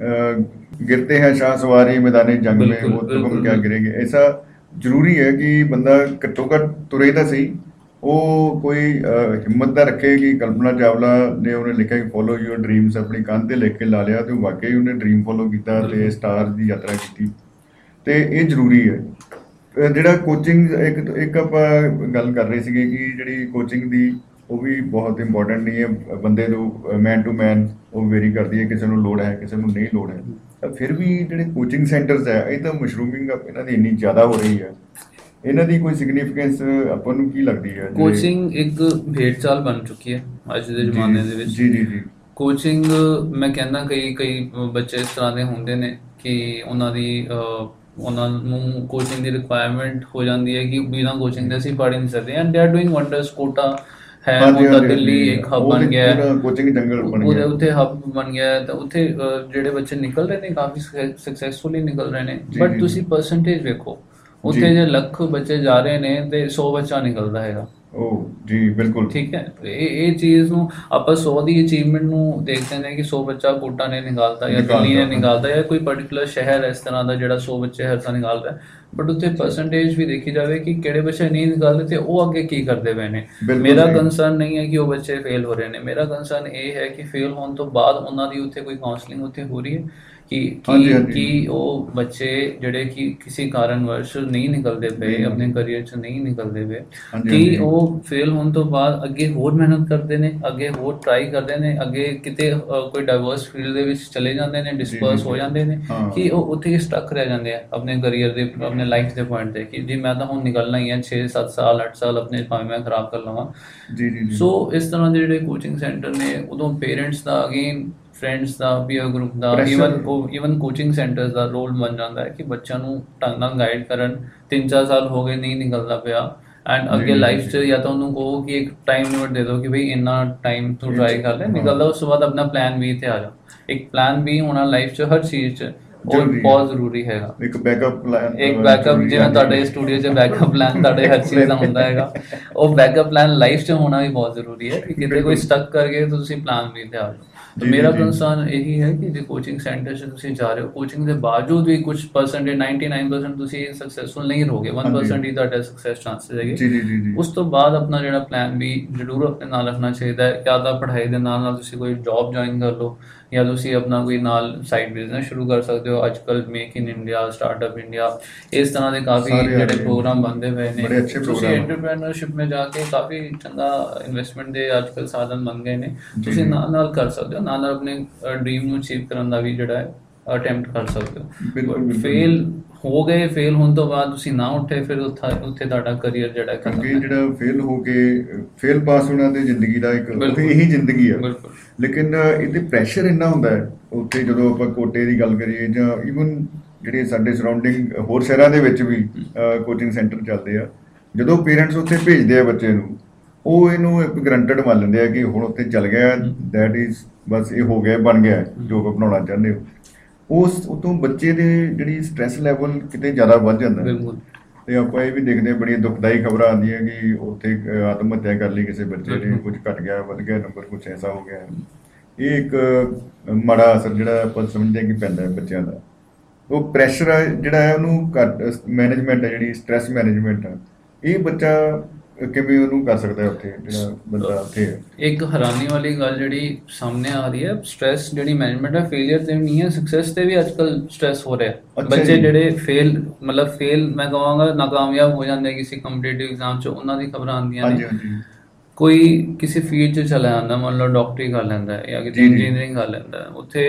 Speaker 2: अ, गिरते हैं शाह सवारी मैदानी जंग में
Speaker 3: बिल्कुल,
Speaker 2: वो तो
Speaker 3: बिल्कुल,
Speaker 2: हम क्या
Speaker 3: बिल्कुल।
Speaker 2: गिरेंगे, ऐसा जरूरी है कि बंदा घट्टो घट तुरे तो सही। वो कोई अ, हिम्मत ना रखे कि कल्पना चावला ने उन्हें लिखा कि फॉलो योर ड्रीम्स अपनी कंध ते लिख के ला लिया, तो वाकई उन्हें ड्रीम फॉलो किया ते
Speaker 3: बिल्कुल।
Speaker 2: स्टार की यात्रा की, ਤੇ ਇਹ ਜ਼ਰੂਰੀ ਹੈ। ਅ, ਜਿਹੜਾ ਕੋਚਿੰਗ ਇੱਕ ਇੱਕ ਆਪਾਂ ਗੱਲ ਕਰ ਰਹੇ ਸੀਗੇ ਕਿ ਜਿਹੜੀ ਕੋਚਿੰਗ ਦੀ ਉਹ ਵੀ ਬਹੁਤ ਇੰਪੋਰਟੈਂਟ ਨਹੀਂ ਹੈ, ਬੰਦੇ ਨੂੰ ਮੈਨ ਟੂ ਮੈਨ ਉਹ ਵੇਰੀ ਕਰਦੀ ਹੈ, ਕਿਸੇ ਨੂੰ ਲੋੜ ਹੈ ਕਿਸੇ ਨੂੰ ਨਹੀਂ ਲੋੜ ਹੈ। ਤਾਂ ਫਿਰ ਵੀ ਜਿਹੜੇ ਕੋਚਿੰਗ ਸੈਂਟਰਸ ਹੈ ਇਹ ਤਾਂ ਮਸ਼ਰੂਮਿੰਗ ਇਹਨਾਂ ਦੀ ਇੰਨੀ ਜ਼ਿਆਦਾ ਹੋ ਰਹੀ ਹੈ, ਇਹਨਾਂ ਦੀ ਕੋਈ ਸਿਗਨੀਫੀਕੈਂਸ ਆਪਾਂ ਨੂੰ ਕੀ ਲੱਗਦੀ ਹੈ? ਜਿਹੜੇ-
Speaker 3: ਕੋਚਿੰਗ ਇੱਕ ਭੇਡ ਚਾਲ ਬਣ ਚੁੱਕੀ ਹੈ ਅੱਜ ਦੇ
Speaker 2: ਜੀ,
Speaker 3: ਜ਼ਮਾਨੇ ਦੇ ਵਿੱਚ।
Speaker 2: ਜੀ ਜੀ ਜੀ
Speaker 3: ਕੋਚਿੰਗ ਮੈਂ ਕਹਿੰਦਾ ਕਈ ਕਈ ਬੱਚੇ ਇਸ ਤਰ੍ਹਾਂ ਦੇ ਹੁੰਦੇ ਨੇ ਕਿ ਉਹਨਾਂ ਦੀ ਅਹ, ਉਹਨਾਂ ਨੂੰ ਕੋਚਿੰਗ ਦੀ ਰਿਕੁਆਇਰਮੈਂਟ ਹੋ ਜਾਂਦੀ ਹੈ ਕਿ ਬਿਨਾਂ ਕੋਚਿੰਗ ਦੇ ਅਸੀਂ ਪੜ੍ਹ ਹੀ ਨਹੀਂ ਸਕਦੇ, and they are doing wonders. Quota ਹੈ,
Speaker 2: ਹਾਂਜੀ,
Speaker 3: ਉਹਦਾ
Speaker 2: ਹਾਂਜੀ,
Speaker 3: ਦਿੱਲੀ
Speaker 2: ਹਾਂਜੀ।
Speaker 3: ਇੱਕ ਹੱਬ
Speaker 2: ਉਹ
Speaker 3: ਬਣ
Speaker 2: ਤੇ
Speaker 3: ਗਿਆ ਹੈ,
Speaker 2: ਪੂਰਾ ਕੋਚਿੰਗ ਜੰਗਲ ਬਣ
Speaker 3: ਉਹਦੇ
Speaker 2: ਗਿਆ।
Speaker 3: ਉੱਥੇ ਹੱਬ ਬਣ ਗਿਆ ਹੈ, ਤਾਂ ਉੱਥੇ ਅਹ, ਜਿਹੜੇ ਬੱਚੇ ਨਿਕਲ ਰਹੇ ਨੇ ਕਾਫੀ ਸਕਸੈਸਫੁਲੀ ਨਿਕਲ ਰਹੇ ਨੇ।
Speaker 2: ਜੀ,
Speaker 3: ਬਟ
Speaker 2: ਜੀ,
Speaker 3: ਤੁਸੀਂ
Speaker 2: ਜੀ।
Speaker 3: ਪਰਸੈਂਟੇਜ ਵੇਖੋ, ਉੱਥੇ
Speaker 2: ਜੀ।
Speaker 3: ਜੇ ਲੱਖ ਬੱਚੇ ਜਾ ਰਹੇ ਨੇ ਤੇ ਸੌ ਬੱਚਾ ਨਿਕਲਦਾ ਹੈਗਾ।
Speaker 2: ਉਹ ਜੀ ਬਿਲਕੁਲ
Speaker 3: ਠੀਕ ਹੈ, ਇਹ ਇਹ ਚੀਜ਼ ਨੂੰ ਆਪਾਂ ਸੌ ਦੀ ਅਚੀਵਮੈਂਟ ਨੂੰ ਦੇਖਦੇ ਨੇ ਕਿ ਸੌ ਬੱਚਾ ਕੋਟਾ ਨੇ ਨਿਕਾਲਤਾ ਜਾਂ ਦਿੱਲੀ ਨੇ
Speaker 2: ਨਿਕਾਲਤਾ।
Speaker 3: ਨਿਕਾਲਤਾ ਜਾਂ ਕੋਈ ਪਰਟੀਕੂਲਰ ਸ਼ਹਿਰ ਇਸ ਤਰ੍ਹਾਂ ਦਾ ਜਿਹੜਾ ਸੌ ਬੱਚੇ ਹਰ ਸਾਲ ਨਿਕਾਲਦਾ ਹੈ। ਬਟ ਉੱਥੇ ਪਰਸੈਂਟੇਜ ਵੀ ਦੇਖੀ ਜਾਵੇ ਕਿ ਕਿਹੜੇ ਬੱਚੇ ਨਹੀਂ ਨਿਕਾਲਦੇ ਤੇ ਉਹ ਅੱਗੇ ਕੀ ਕਰਦੇ ਪਏ ਨੇ।
Speaker 2: ਬਿਲਕੁਲ
Speaker 3: ਮੇਰਾ
Speaker 2: ਸਹੀ।
Speaker 3: ਕੰਸਰਨ ਨਹੀਂ ਹੈ ਕਿ ਉਹ ਬੱਚੇ ਫੇਲ ਹੋ ਰਹੇ ਨੇ, ਮੇਰਾ ਕੰਸਰਨ ਇਹ ਹੈ ਕਿ ਫੇਲ ਹੋਣ ਤੋਂ ਬਾਅਦ ਉਹਨਾਂ ਦੀ ਉੱਥੇ ਕੋਈ ਕਾਉਂਸਲਿੰਗ ਉੱਥੇ ਹੋ ਰਹੀ ਹੈ ਕਿ
Speaker 2: ਹਾਂਜੀ,
Speaker 3: ਕਿ
Speaker 2: ਹਾਂਜੀ।
Speaker 3: ਕਿ ਉਹ ਬੱਚੇ ਜਿਹੜੇ ਕਿ ਕਿਸੇ ਕਾਰਨਵਸ਼ ਨਹੀਂ ਨਿਕਲਦੇ ਪਏ,
Speaker 2: ਨਹੀਂ।
Speaker 3: ਆਪਣੇ ਕਰੀਅਰ 'ਚ ਨਹੀਂ ਨਿਕਲਦੇ ਪਏ,
Speaker 2: ਹਾਂਜੀ,
Speaker 3: ਕਿ
Speaker 2: ਹਾਂਜੀ।
Speaker 3: ਉਹ ਫੇਲ ਹੋਣ ਤੋਂ ਬਾਅਦ ਅੱਗੇ ਹੋਰ ਮਿਹਨਤ ਕਰਦੇ ਨੇ, ਅੱਗੇ ਹੋਰ ਟਰਾਈ ਕਰਦੇ ਨੇ, ਅੱਗੇ ਕਿਤੇ ਅ, ਕੋਈ ਡਾਈਵਰਸ ਫੀਲਡ ਦੇ ਵਿੱਚ ਚਲੇ ਜਾਂਦੇ ਨੇ, ਡਿਸਪਰਸ
Speaker 2: ਜੀ,
Speaker 3: ਹੋ
Speaker 2: ਜੀ।
Speaker 3: ਜਾਂਦੇ ਨੇ,
Speaker 2: ਹਾਂ।
Speaker 3: ਕਿ ਉਹ ਉੱਥੇ ਹੀ ਸਟਕ ਰਹਿ ਜਾਂਦੇ ਆ ਆਪਣੇ ਕਰੀਅਰ ਦੇ, ਆਪਣੇ ਲਾਈਫ ਦੇ ਪੁਆਇੰਟ ਤੇ ਕਿ ਜੀ ਮੈਂ ਤਾਂ ਹੁਣ ਨਿਕਲਣਾ ਹੀ ਹੈ, ਛੇ ਸੱਤ ਸਾਲ ਅੱਠ ਸਾਲ ਆਪਣੇ ਭਾਵੇਂ ਮੈਂ ਖਰਾਬ ਕਰ ਲਵਾਂ।
Speaker 2: ਜੀ ਜੀ ਜੀ
Speaker 3: ਸੋ ਇਸ ਤਰ੍ਹਾਂ ਦੇ ਜਿਹੜੇ ਕੋਚਿੰਗ ਸੈਂਟਰ ਨੇ, ਉਦੋਂ ਪੇਰੈਂਟਸ ਦਾ, ਅਗੇਨ ਫਰੈਂਡਸ ਦਾ, ਪੀਅਰ ਗਰੁੱਪ ਦਾ,
Speaker 2: Pressure।
Speaker 3: Even even coaching centres ਦਾ ਰੋਲ ਬਣ ਜਾਂਦਾ ਹੈ ਕਿ ਬੱਚਿਆਂ ਨੂੰ ਢੰਗ ਨਾਲ ਗਾਈਡ ਕਰਨ। ਤਿੰਨ ਚਾਰ ਸਾਲ ਹੋ ਗਏ ਨਹੀਂ ਨਿਕਲਦਾ ਪਿਆ, ਐਂਡ
Speaker 2: ਜੀ,
Speaker 3: ਅੱਗੇ
Speaker 2: ਜੀ,
Speaker 3: ਲਾਈਫ
Speaker 2: ਜੀ।
Speaker 3: 'ਚ ਜਾਂ ਤਾਂ ਉਹਨੂੰ ਕਹੋ ਕਿ ਇੱਕ ਟਾਈਮ ਲਿਮਿਟ ਦੇ ਦਿਓ ਕਿ ਬਈ ਇੰਨਾ ਟਾਈਮ ਤੂੰ
Speaker 2: ਇਹ
Speaker 3: ਟਰਾਈ
Speaker 2: ਚ-
Speaker 3: ਕਰ ਲੈ,
Speaker 2: ਹਾਂ।
Speaker 3: ਨਿਕਲਦਾ ਉਸ ਤੋਂ ਬਾਅਦ ਆਪਣਾ ਪਲਾਨ ਬੀ ਤੇ ਆ ਜਾ। ਇੱਕ ਪਲਾਨ ਬੀ ਹੋਣਾ ਲਾਈਫ 'ਚ ਹਰ ਚੀਜ਼ 'ਚ, ਉਹ
Speaker 2: ਜ਼ਰੂਰੀ ਹੈ।
Speaker 3: ਬਹੁਤ ਜ਼ਰੂਰੀ ਹੈਗਾ।
Speaker 2: ਇੱਕ ਬੈਕਅਪ ਪਲਾਨ
Speaker 3: ਇੱਕ ਬੈਕਅਪ, ਜਿਵੇਂ ਤੁਹਾਡੇ ਸਟੂਡੀਓ 'ਚ ਬੈਕਅਪ ਪਲਾਨ ਤੁਹਾਡੇ ਹਰ ਚੀਜ਼ ਦਾ ਹੁੰਦਾ ਹੈਗਾ, ਉਹ ਬੈਕਅਪ ਪਲਾਨ ਲਾਈਫ 'ਚ ਹੋਣਾ ਵੀ ਬਹੁਤ ਜ਼ਰੂਰੀ ਹੈ ਕਿ ਕਿਤੇ ਕੋਈ
Speaker 2: ਬਿਲਕੁਲ।
Speaker 3: ਸਟਕ ਕਰ ਗਏ ਤਾਂ ਤੁਸੀਂ ਪਲਾਨ ਬੀ ਤੇ ਆ ਜਾਓ। तो
Speaker 2: जी,
Speaker 3: मेरा
Speaker 2: जी, जी।
Speaker 3: कंसर्न यही है कि जो कोचिंग सेंटर से ਤੁਸੀਂ ਜਾ ਰਹੇ ਹੋ, ਕੋਚਿੰਗ ਦੇ ਬਾਵਜੂਦ ਵੀ ਕੁਝ ਪਰਸੈਂਟੇਜ ਨਿਨਆਨਵੇ ਪਰਸੈਂਟ ਤੁਸੀਂ ਸਕਸੈਸਫੁਲ ਨਹੀਂ ਰਹੋਗੇ, ਇੱਕ ਪਰਸੈਂਟ ਹੀ ਤੁਹਾਡਾ ਸਕਸੈਸ ਚਾਂਸਸ ਹੈਗੇ।
Speaker 2: ਜੀ ਜੀ ਜੀ ਜੀ
Speaker 3: ਉਸ ਤੋਂ ਬਾਅਦ ਆਪਣਾ ਜਿਹੜਾ ਪਲਾਨ ਵੀ ਜ਼ਰੂਰ ਆਪਣੇ ਨਾਲ ਰੱਖਣਾ ਚਾਹੀਦਾ ਹੈ। ਜਾਂ ਤਾਂ ਪੜ੍ਹਾਈ ਦੇ ਨਾਲ ਨਾਲ ਤੁਸੀਂ ਕੋਈ ਜੌਬ ਜੁਆਇਨ ਕਰ ਲਓ, ਜਾਂ ਤੁਸੀਂ ਆਪਣਾ ਕੋਈ ਨਾਲ ਸਾਈਡ ਬਿਜ਼ਨਸ ਸ਼ੁਰੂ ਕਰ ਸਕਦੇ ਹੋ। ਅੱਜ ਕੱਲ੍ਹ make in India, startup India, ਇਸ ਤਰ੍ਹਾਂ ਦੇ ਕਾਫੀ
Speaker 2: ਸਾਰੇ ਆ
Speaker 3: ਜਿਹੜੇ
Speaker 2: ਰਹੇ ਨੇ।
Speaker 3: ਪ੍ਰੋਗਰਾਮ ਬਣਦੇ ਪਏ ਨੇ।
Speaker 2: ਬੜੇ ਅੱਛੇ
Speaker 3: ਤੁਸੀਂ
Speaker 2: ਪ੍ਰੋਗਰਾਮ ਹਨ।
Speaker 3: ਐਂਟਰਪ੍ਰੈਨਰਸ਼ਿਪ में ਜਾਕੇ ਕਾਫੀ ਚੰਗਾ ਇਨਵੈਸਟਮੈਂਟ ਦੇ ਅੱਜ ਕੱਲ੍ਹ ਸਾਧਨ ਬਣ ਗਏ ਨੇ।
Speaker 2: ਜੀ,
Speaker 3: ਤੁਸੀਂ
Speaker 2: ਜੀ।
Speaker 3: ਨਾਲ ਨਾਲ ਕਰ ਸਕਦੇ ਹੋ, ਨਾਲ ਨਾਲ ਆਪਣੇ ਡ੍ਰੀਮ ਨੂੰ ਅਚੀਵ ਕਰਨ ਦਾ ਵੀ ਜਿਹੜਾ ਹੈ ਅਟੈਂਪਟ ਕਰ ਸਕਦੇ
Speaker 2: ਬਿਲਕੁਲ,
Speaker 3: ਹੋ।
Speaker 2: ਬਿਲਕੁਲ।
Speaker 3: ਫੇਲ ਹੋ ਗਏ, ਫੇਲ ਹੋਣ ਤੋਂ ਬਾਅਦ ਤੁਸੀਂ ਨਾ ਉੱਠੇ, ਫਿਰ ਉੱਥੇ ਉੱਥੇ ਤੁਹਾਡਾ ਕਰੀਅਰ ਜਿਹੜਾ ਹੈ ਖਤਮ
Speaker 2: ਕਿਉਂਕਿ
Speaker 3: ਹੈ।
Speaker 2: ਜਿਹੜਾ ਫੇਲ ਹੋ ਕੇ ਫੇਲ ਪਾਸ ਹੋਣਾ ਤੇ ਜ਼ਿੰਦਗੀ ਦਾ ਇੱਕ
Speaker 3: ਬਿਲਕੁਲ।
Speaker 2: ਇਹੀ ਜ਼ਿੰਦਗੀ ਆ।
Speaker 3: ਬਿਲਕੁਲ।
Speaker 2: ਲੇਕਿਨ ਇਹਦੇ ਪ੍ਰੈਸ਼ਰ ਇੰਨਾ ਹੁੰਦਾ ਹੈ ਉੱਥੇ, ਜਦੋਂ ਆਪਾਂ ਕੋਟੇ ਦੀ ਗੱਲ ਕਰੀਏ ਜਾਂ ਈਵਨ ਜਿਹੜੇ ਸਾਡੇ ਸਰਾਊਂਡਿੰਗ ਹੋਰ ਸ਼ਹਿਰਾਂ ਦੇ ਵਿੱਚ ਵੀ ਕੋਚਿੰਗ ਸੈਂਟਰ ਚੱਲਦੇ ਆ, ਜਦੋਂ ਪੇਰੈਂਟਸ ਉੱਥੇ ਭੇਜਦੇ ਆ ਬੱਚੇ ਨੂੰ, ਉਹ ਇਹਨੂੰ ਇੱਕ ਗਰੰਟਡ ਮੰਨ ਲੈਂਦੇ ਆ ਕਿ ਹੁਣ ਉੱਥੇ ਚੱਲ ਗਿਆ, ਦੈਟ ਇਜ਼ ਬਸ ਇਹ ਹੋ ਗਿਆ, ਬਣ ਗਿਆ ਜੋ ਆਪਾਂ ਬਣਾਉਣਾ ਚਾਹੁੰਦੇ ਹੋ। ਉਸ ਉਤੋਂ ਬੱਚੇ ਦੇ ਜਿਹੜੀ ਸਟ੍ਰੈਸ ਲੈਵਲ ਕਿਤੇ ਜ਼ਿਆਦਾ ਵੱਧ ਜਾਂਦਾ ਹੈ।
Speaker 3: ਬਿਲਕੁਲ।
Speaker 2: ਤੇ ਆਪਾਂ ਇਹ ਵੀ ਦੇਖਦੇ ਹਾਂ, ਬੜੀਆਂ ਦੁਖਦਾਈ ਖਬਰਾਂ ਆਉਂਦੀਆਂ ਕਿ ਉੱਥੇ ਅਹ, ਆਤਮ ਹੱਤਿਆ ਕਰ ਲਈ ਕਿਸੇ ਬੱਚੇ ਨੇ, ਕੁਝ ਘਟ ਗਿਆ, ਵੱਧ ਗਿਆ ਨੰਬਰ, ਕੁਝ ਐਸਾ ਹੋ ਗਿਆ। ਇਹ ਇੱਕ ਅਹ, ਮਾੜਾ ਅਸਰ ਜਿਹੜਾ ਆਪਾਂ ਸਮਝਦੇ ਹਾਂ ਕਿ ਪੈਂਦਾ ਹੈ ਬੱਚਿਆਂ ਦਾ। ਉਹ ਪ੍ਰੈਸ਼ਰ ਆ ਜਿਹੜਾ ਹੈ ਉਹਨੂੰ ਘੱਟ, ਮੈਨੇਜਮੈਂਟ ਹੈ ਜਿਹੜੀ ਸਟ੍ਰੈਸ ਮੈਨੇਜਮੈਂਟ ਆ, ਇਹ ਬੱਚਾ ਕਿਵੇਂ ਉਹਨੂੰ ਕਰ ਸਕਦਾ ਹੈ ਉੱਥੇ, ਜਿਹੜਾ ਬੰਦਾ ਉੱਥੇ ਹੈ।
Speaker 3: ਇੱਕ ਹੈਰਾਨੀ ਵਾਲੀ ਗੱਲ ਜਿਹੜੀ ਸਾਹਮਣੇ ਆ ਰਹੀ ਹੈ, ਸਟ੍ਰੈਸ ਜਿਹੜੀ ਮੈਨੇਜਮੈਂਟ ਹੈ, ਫੇਲਿਅਰ ਤੇ ਵੀ ਨਹੀਂ ਹੈ, ਸਕਸੈਸ ਤੇ ਵੀ ਅੱਜ ਕੱਲ੍ਹ ਸਟ੍ਰੈਸ ਹੋ ਰਿਹਾ।
Speaker 2: ਅੱਛਾ
Speaker 3: ਬੱਚੇ
Speaker 2: ਜੀ।
Speaker 3: ਜਿਹੜੇ ਫੇਲ ਮਤਲਬ ਫੇਲ ਮੈਂ ਕਹਾਂਗਾ ਨਾਕਾਮਯਾਬ ਹੋ ਜਾਂਦੇ ਕਿਸੇ ਕੰਪੀਟੀਟਿਵ ਐਗਜ਼ਾਮ 'ਚ, ਉਹਨਾਂ ਦੀ ਖਬਰਾਂ ਆਉਂਦੀਆਂ
Speaker 2: ਹਾਂਜੀ
Speaker 3: ਨੇ।
Speaker 2: ਹਾਂਜੀ
Speaker 3: ਕੋਈ ਕਿਸੇ ਫੀਲਡ 'ਚ ਚਲਾ ਜਾਂਦਾ, ਮੰਨ ਲਓ ਡਾਕਟਰੀ ਕਰ ਲੈਂਦਾ ਹੈ ਜਾਂ ਕਿਤੇ
Speaker 2: ਜੀ, ਜੀ।
Speaker 3: ਇੰਜੀਨੀਅਰਿੰਗ ਕਰ ਲੈਂਦਾ ਹੈ, ਉੱਥੇ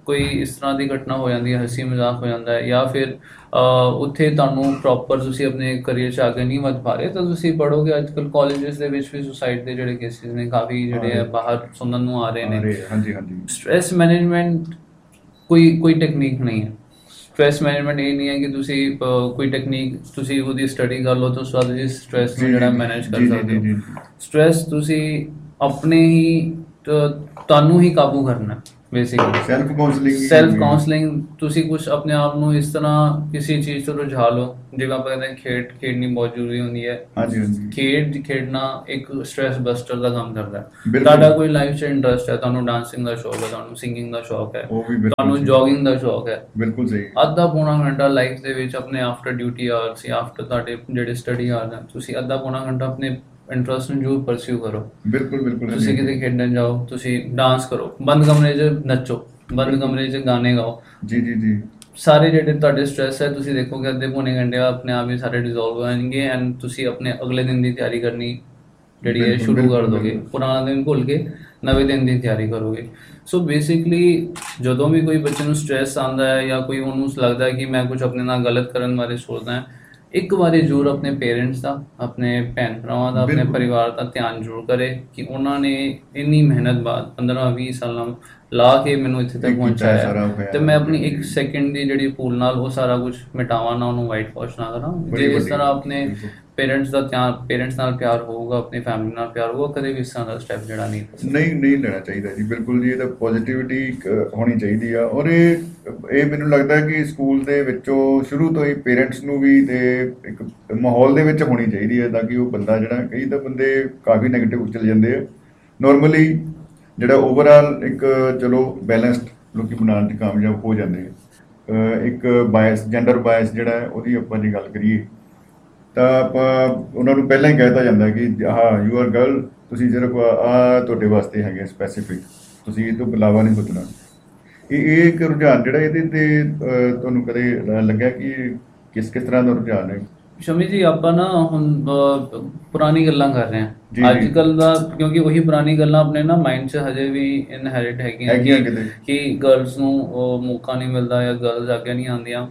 Speaker 3: ਕੋਈ ਇਸ ਤਰ੍ਹਾਂ ਦੀ ਘਟਨਾ ਹੋ ਜਾਂਦੀ ਹੈ, ਹੱਸੀ ਮਜ਼ਾਕ ਹੋ ਜਾਂਦਾ ਹੈ, ਜਾਂ ਫਿਰ ਅਹ, ਉੱਥੇ ਤੁਹਾਨੂੰ ਪ੍ਰੋਪਰ ਤੁਸੀਂ ਆਪਣੇ ਕਰੀਅਰ 'ਚ ਅੱਗੇ ਨਹੀਂ ਵੱਧ ਪਾ ਰਹੇ, ਤਾਂ ਤੁਸੀਂ ਪੜ੍ਹੋਗੇ। ਅੱਜ ਕੱਲ੍ਹ ਕਾਲਜਿਸ ਦੇ ਵਿੱਚ ਵੀ ਸੁਸਾਈਡ ਦੇ ਜਿਹੜੇ ਕੇਸਿਸ ਨੇ ਕਾਫੀ ਜਿਹੜੇ ਆ ਬਾਹਰ ਸੁਣਨ ਨੂੰ ਆ ਰਹੇ ਨੇ।
Speaker 2: ਹਾਂਜੀ ਹਾਂਜੀ।
Speaker 3: ਸਟ੍ਰੈਸ ਮੈਨੇਜਮੈਂਟ ਕੋਈ ਕੋਈ ਟੈਕਨੀਕ ਨਹੀਂ ਹੈ। ਸਟ੍ਰੈਸ ਮੈਨੇਜਮੈਂਟ ਇਹ ਨਹੀਂ ਹੈ ਕਿ ਤੁਸੀਂ ਅਹ, ਕੋਈ ਟੈਕਨੀਕ ਤੁਸੀਂ ਉਹਦੀ ਸਟੱਡੀ ਕਰ ਲਓ ਤਾਂ ਉਸ ਤੋਂ ਬਾਅਦ ਤੁਸੀਂ ਸਟ੍ਰੈਸ ਨੂੰ ਜਿਹੜਾ ਮੈਨੇਜ ਕਰ ਸਕਦੇ ਹੋ। ਸਟ੍ਰੈਸ ਤੁਸੀਂ ਆਪਣੇ ਹੀ ਤ- ਤੁਹਾਨੂੰ ਹੀ ਕਾਬੂ ਕਰਨਾ basically.
Speaker 2: Self counselling
Speaker 3: self counselling, ਤੁਸੀਂ ਕੁਝ ਆਪਣੇ ਆਪ ਨੂੰ ਇਸ ਤਰ੍ਹਾਂ ਕਿਸੇ ਚੀਜ਼ ਤੋਂ ਰੁਝਾ ਲਓ, ਜਿਵੇਂ ਆਪਾਂ ਕਹਿੰਦੇ ਹਾਂ ਖੇਡ ਖੇਡਣੀ ਬਹੁਤ ਜ਼ਰੂਰੀ ਹੁੰਦੀ ਹੈ।
Speaker 2: ਹਾਂਜੀ ਹਾਂਜੀ।
Speaker 3: ਖੇਡ ਖੇਡਣਾ ਇੱਕ ਸਟ੍ਰੈਸ ਬਸਟਰ ਦਾ ਕੰਮ ਕਰਦਾ ਹੈ।
Speaker 2: ਬਿਲਕੁਲ।
Speaker 3: ਤੁਹਾਡਾ ਕੋਈ ਲਾਈਫ 'ਚ ਇੰਟਰਸਟ ਹੈ, ਤੁਹਾਨੂੰ ਡਾਂਸਿੰਗ ਦਾ ਸ਼ੌਕ ਹੈ, ਤੁਹਾਨੂੰ ਸਿੰਗਿੰਗ ਦਾ ਸ਼ੌਕ ਹੈ,
Speaker 2: ਉਹ ਵੀ ਬਿਲਕੁਲ
Speaker 3: ਤੁਹਾਨੂੰ
Speaker 2: ਸਹੀ।
Speaker 3: ਜੋਗਿੰਗ ਦਾ ਸ਼ੌਕ ਹੈ,
Speaker 2: ਬਿਲਕੁਲ ਸਹੀ।
Speaker 3: ਅੱਧਾ ਪੌਣਾ ਘੰਟਾ ਲਾਈਫ ਦੇ ਵਿੱਚ ਆਪਣੇ ਆਫਟਰ ਡਿਊਟੀ ਆਵਰਸ ਜਾਂ ਆਫਟਰ ਤੁਹਾਡੇ ਜਿਹੜੇ ਸਟੱਡੀ ਆਵਰਸ ਹਨ, ਤੁਸੀਂ ਅੱਧਾ ਪੌਣਾ ਘੰਟਾ ਆਪਣੇ ਇੰਟਰਸਟ ਨੂੰ ਜ਼ਰੂਰ ਪਰਸਿਊ ਕਰੋ।
Speaker 2: ਬਿਲਕੁਲ ਬਿਲਕੁਲ।
Speaker 3: ਤੁਸੀਂ ਕਿਤੇ ਖੇਡਣ ਜਾਓ, ਤੁਸੀਂ ਡਾਂਸ ਕਰੋ, ਬੰਦ ਕਮਰੇ 'ਚ ਨੱਚੋ, ਬੰਦ ਕਮਰੇ 'ਚ ਗਾਣੇ ਗਾਓ।
Speaker 2: ਜੀ ਜੀ ਜੀ।
Speaker 3: ਸਾਰੇ ਜਿਹੜੇ ਤੁਹਾਡੇ ਸਟ੍ਰੈਸ ਹੈ, ਤੁਸੀਂ ਦੇਖੋਗੇ ਅੱਧੇ ਪੌਣੇ ਘੰਟੇ ਬਾਅਦ ਆਪਣੇ ਆਪ ਹੀ ਸਾਰੇ ਡਿਜ਼ੋਲਵ ਹੋ ਜਾਣਗੇ ਐਂਡ ਤੁਸੀਂ ਆਪਣੇ ਅਗਲੇ ਦਿਨ ਦੀ ਤਿਆਰੀ ਕਰਨੀ ਜਿਹੜੀ ਹੈ
Speaker 2: ਬਿਲਕੁਲ,
Speaker 3: ਸ਼ੁਰੂ ਕਰ
Speaker 2: ਬਿਲਕੁਲ,
Speaker 3: ਦੋਗੇ।
Speaker 2: ਬਿਲਕੁਲ।
Speaker 3: ਪੁਰਾਣਾ ਦਿਨ ਭੁੱਲ ਕੇ ਨਵੇਂ ਦਿਨ ਦੀ ਤਿਆਰੀ ਕਰੋਗੇ। ਸੋ ਬੇਸਿਕਲੀ ਜਦੋਂ ਵੀ ਕੋਈ ਬੱਚੇ ਨੂੰ ਸਟ੍ਰੈਸ ਆਉਂਦਾ ਹੈ ਜਾਂ ਕੋਈ ਉਹਨੂੰ ਲੱਗਦਾ ਹੈ ਕਿ ਮੈਂ ਕੁਝ ਆਪਣੇ ਨਾਲ ਗਲਤ ਕਰਨ ਬਾਰੇ ਸੋਚਦਾ ਹਾਂ, ਇੱਕ ਵਾਰੀ ਜ਼ਰੂਰ ਆਪਣੇ ਪੇਰੈਂਟਸ ਦਾ, ਆਪਣੇ ਭੈਣ ਭਰਾਵਾਂ ਦਾ, ਆਪਣੇ
Speaker 2: ਬਿਲਕੁਲ।
Speaker 3: ਪਰਿਵਾਰ ਦਾ ਧਿਆਨ ਜ਼ਰੂਰ ਕਰੇ ਕਿ ਉਹਨਾਂ ਨੇ ਇੰਨੀ ਮਿਹਨਤ ਬਾਅਦ ਪੰਦਰਾਂ ਵੀਹ ਸਾਲਾਂ ਲਾ ਕੇ ਮੈਨੂੰ ਇੱਥੇ
Speaker 2: ਇਹ
Speaker 3: ਤੱਕ
Speaker 2: ਕੀਤਾ
Speaker 3: ਪਹੁੰਚਾਇਆ
Speaker 2: ਸਾਰਾ
Speaker 3: ਹੈ,
Speaker 2: ਹੋਇਆ।
Speaker 3: ਤੇ ਮੈਂ ਆਪਣੀ ਇੱਕ ਸੈਕਿੰਡ ਦੀ ਜਿਹੜੀ ਭੂਲ ਨਾਲ ਉਹ ਸਾਰਾ ਕੁਝ ਮਿਟਾਵਾਂ ਨਾ, ਉਹਨੂੰ ਵਾਈਟ ਵਾਸ਼ ਨਾ ਕਰਾਂ।
Speaker 2: ਬੜੀ
Speaker 3: ਜੇ ਇਸ
Speaker 2: ਵੱਡੀ
Speaker 3: ਤਰ੍ਹਾਂ
Speaker 2: ਗੱਲ,
Speaker 3: ਆਪਣੇ
Speaker 2: ਬਿਲਕੁਲ।
Speaker 3: ਪੇਰੈਂਟਸ ਦਾ ਧਿਆਨ, ਪੇਰੈਂਟਸ ਨਾਲ ਪਿਆਰ ਹੋਊਗਾ, ਆਪਣੀ ਫੈਮਿਲੀ ਨਾਲ ਪਿਆਰ ਹੋਊਗਾ, ਕਦੇ ਵੀ ਇਸ ਤਰ੍ਹਾਂ ਦਾ ਸਟੈਪ ਜਿਹੜਾ ਨਹੀਂ ਲੈ ਸਕਦਾ।
Speaker 2: ਨਹੀਂ ਨਹੀਂ ਲੈਣਾ ਚਾਹੀਦਾ ਜੀ। ਬਿਲਕੁਲ ਜੀ, ਇਹ ਤਾਂ ਪੋਜ਼ਿਟਿਵਿਟੀ ਹੋਣੀ ਚਾਹੀਦੀ ਆ। ਔਰ ਇਹ ਇਹ ਮੈਨੂੰ ਲੱਗਦਾ ਕਿ ਸਕੂਲ ਦੇ ਵਿੱਚੋਂ ਸ਼ੁਰੂ ਤੋਂ ਹੀ ਪੇਰੈਂਟਸ ਨੂੰ ਵੀ ਤੇ ਇੱਕ ਮਾਹੌਲ ਦੇ ਵਿੱਚ ਹੋਣੀ ਚਾਹੀਦੀ ਹੈ, ਤਾਂ ਕਿ ਉਹ ਬੰਦਾ ਜਿਹੜਾ, ਕਈ ਤਾਂ ਬੰਦੇ ਕਾਫੀ ਨੈਗੇਟਿਵ ਚਲੇ ਜਾਂਦੇ ਆ। ਨੋਰਮਲੀ ਜਿਹੜਾ ਓਵਰਆਲ ਇੱਕ ਚਲੋ ਬੈਲੈਂਸਡ ਲੋਕੀ ਬਣਾਉਣ 'ਚ ਕਾਮਯਾਬ ਹੋ ਜਾਂਦੇ ਆ। ਅਹ ਇੱਕ ਬਾਇਸ, ਜੈਂਡਰ ਬਾਇਸ ਜਿਹੜਾ ਹੈ, ਉਹਦੀ ਆਪਾਂ ਜੇ ਗੱਲ ਕਰੀਏ ਤਾਂ ਆਪਾਂ ਉਹਨਾਂ ਨੂੰ ਪਹਿਲਾਂ ਹੀ ਕਹਿ ਦਿੱਤਾ ਜਾਂਦਾ ਕਿ ਹਾਂ ਯੂ ਆਰ ਗਰਲ, ਤੁਸੀਂ ਸਿਰਫ ਆ ਤੁਹਾਡੇ ਵਾਸਤੇ ਹੈਗੇ ਸਪੈਸੀਫਿਕ, ਤੁਸੀਂ ਇਹ ਤੋਂ ਇਲਾਵਾ ਨਹੀਂ ਸੋਚਣਾ। ਇਹ ਇਹ ਇੱਕ ਰੁਝਾਨ ਜਿਹੜਾ ਇਹਦੇ ਤੇ ਅਹ, ਤੁਹਾਨੂੰ ਕਦੇ ਲੱਗਿਆ ਕਿ ਕਿਸ ਕਿਸ ਤਰ੍ਹਾਂ ਦਾ ਰੁਝਾਨ ਹੈ?
Speaker 3: ਸ਼ਮੀ ਜੀ, ਆਪਾਂ ਨਾ ਹੁਣ ਅਹ, ਪੁਰਾਣੀ ਗੱਲਾਂ ਕਰ ਰਹੇ
Speaker 2: ਜੀ,
Speaker 3: ਹਾਂ
Speaker 2: ਜੀ।
Speaker 3: ਅੱਜ ਕੱਲ ਦਾ, ਕਿਉਂਕਿ ਉਹੀ ਪੁਰਾਣੀ ਗੱਲਾਂ ਆਪਣੇ ਨਾ ਮਾਈਂਡ 'ਚ ਹਜੇ ਵੀ ਇਨਹੈਰਿਟ ਹੈਗੀਆਂ
Speaker 2: ਹੈਗੀਆਂ
Speaker 3: ਕਿ
Speaker 2: ਕਿਤੇ।
Speaker 3: ਕਿ ਗਰਲਸ ਨੂੰ ਉਹ ਮੌਕਾ ਨਹੀਂ ਮਿਲਦਾ ਜਾਂ ਗਰਲਸ ਅੱਗੇ ਨਹੀਂ ਆਉਂਦੀਆਂ।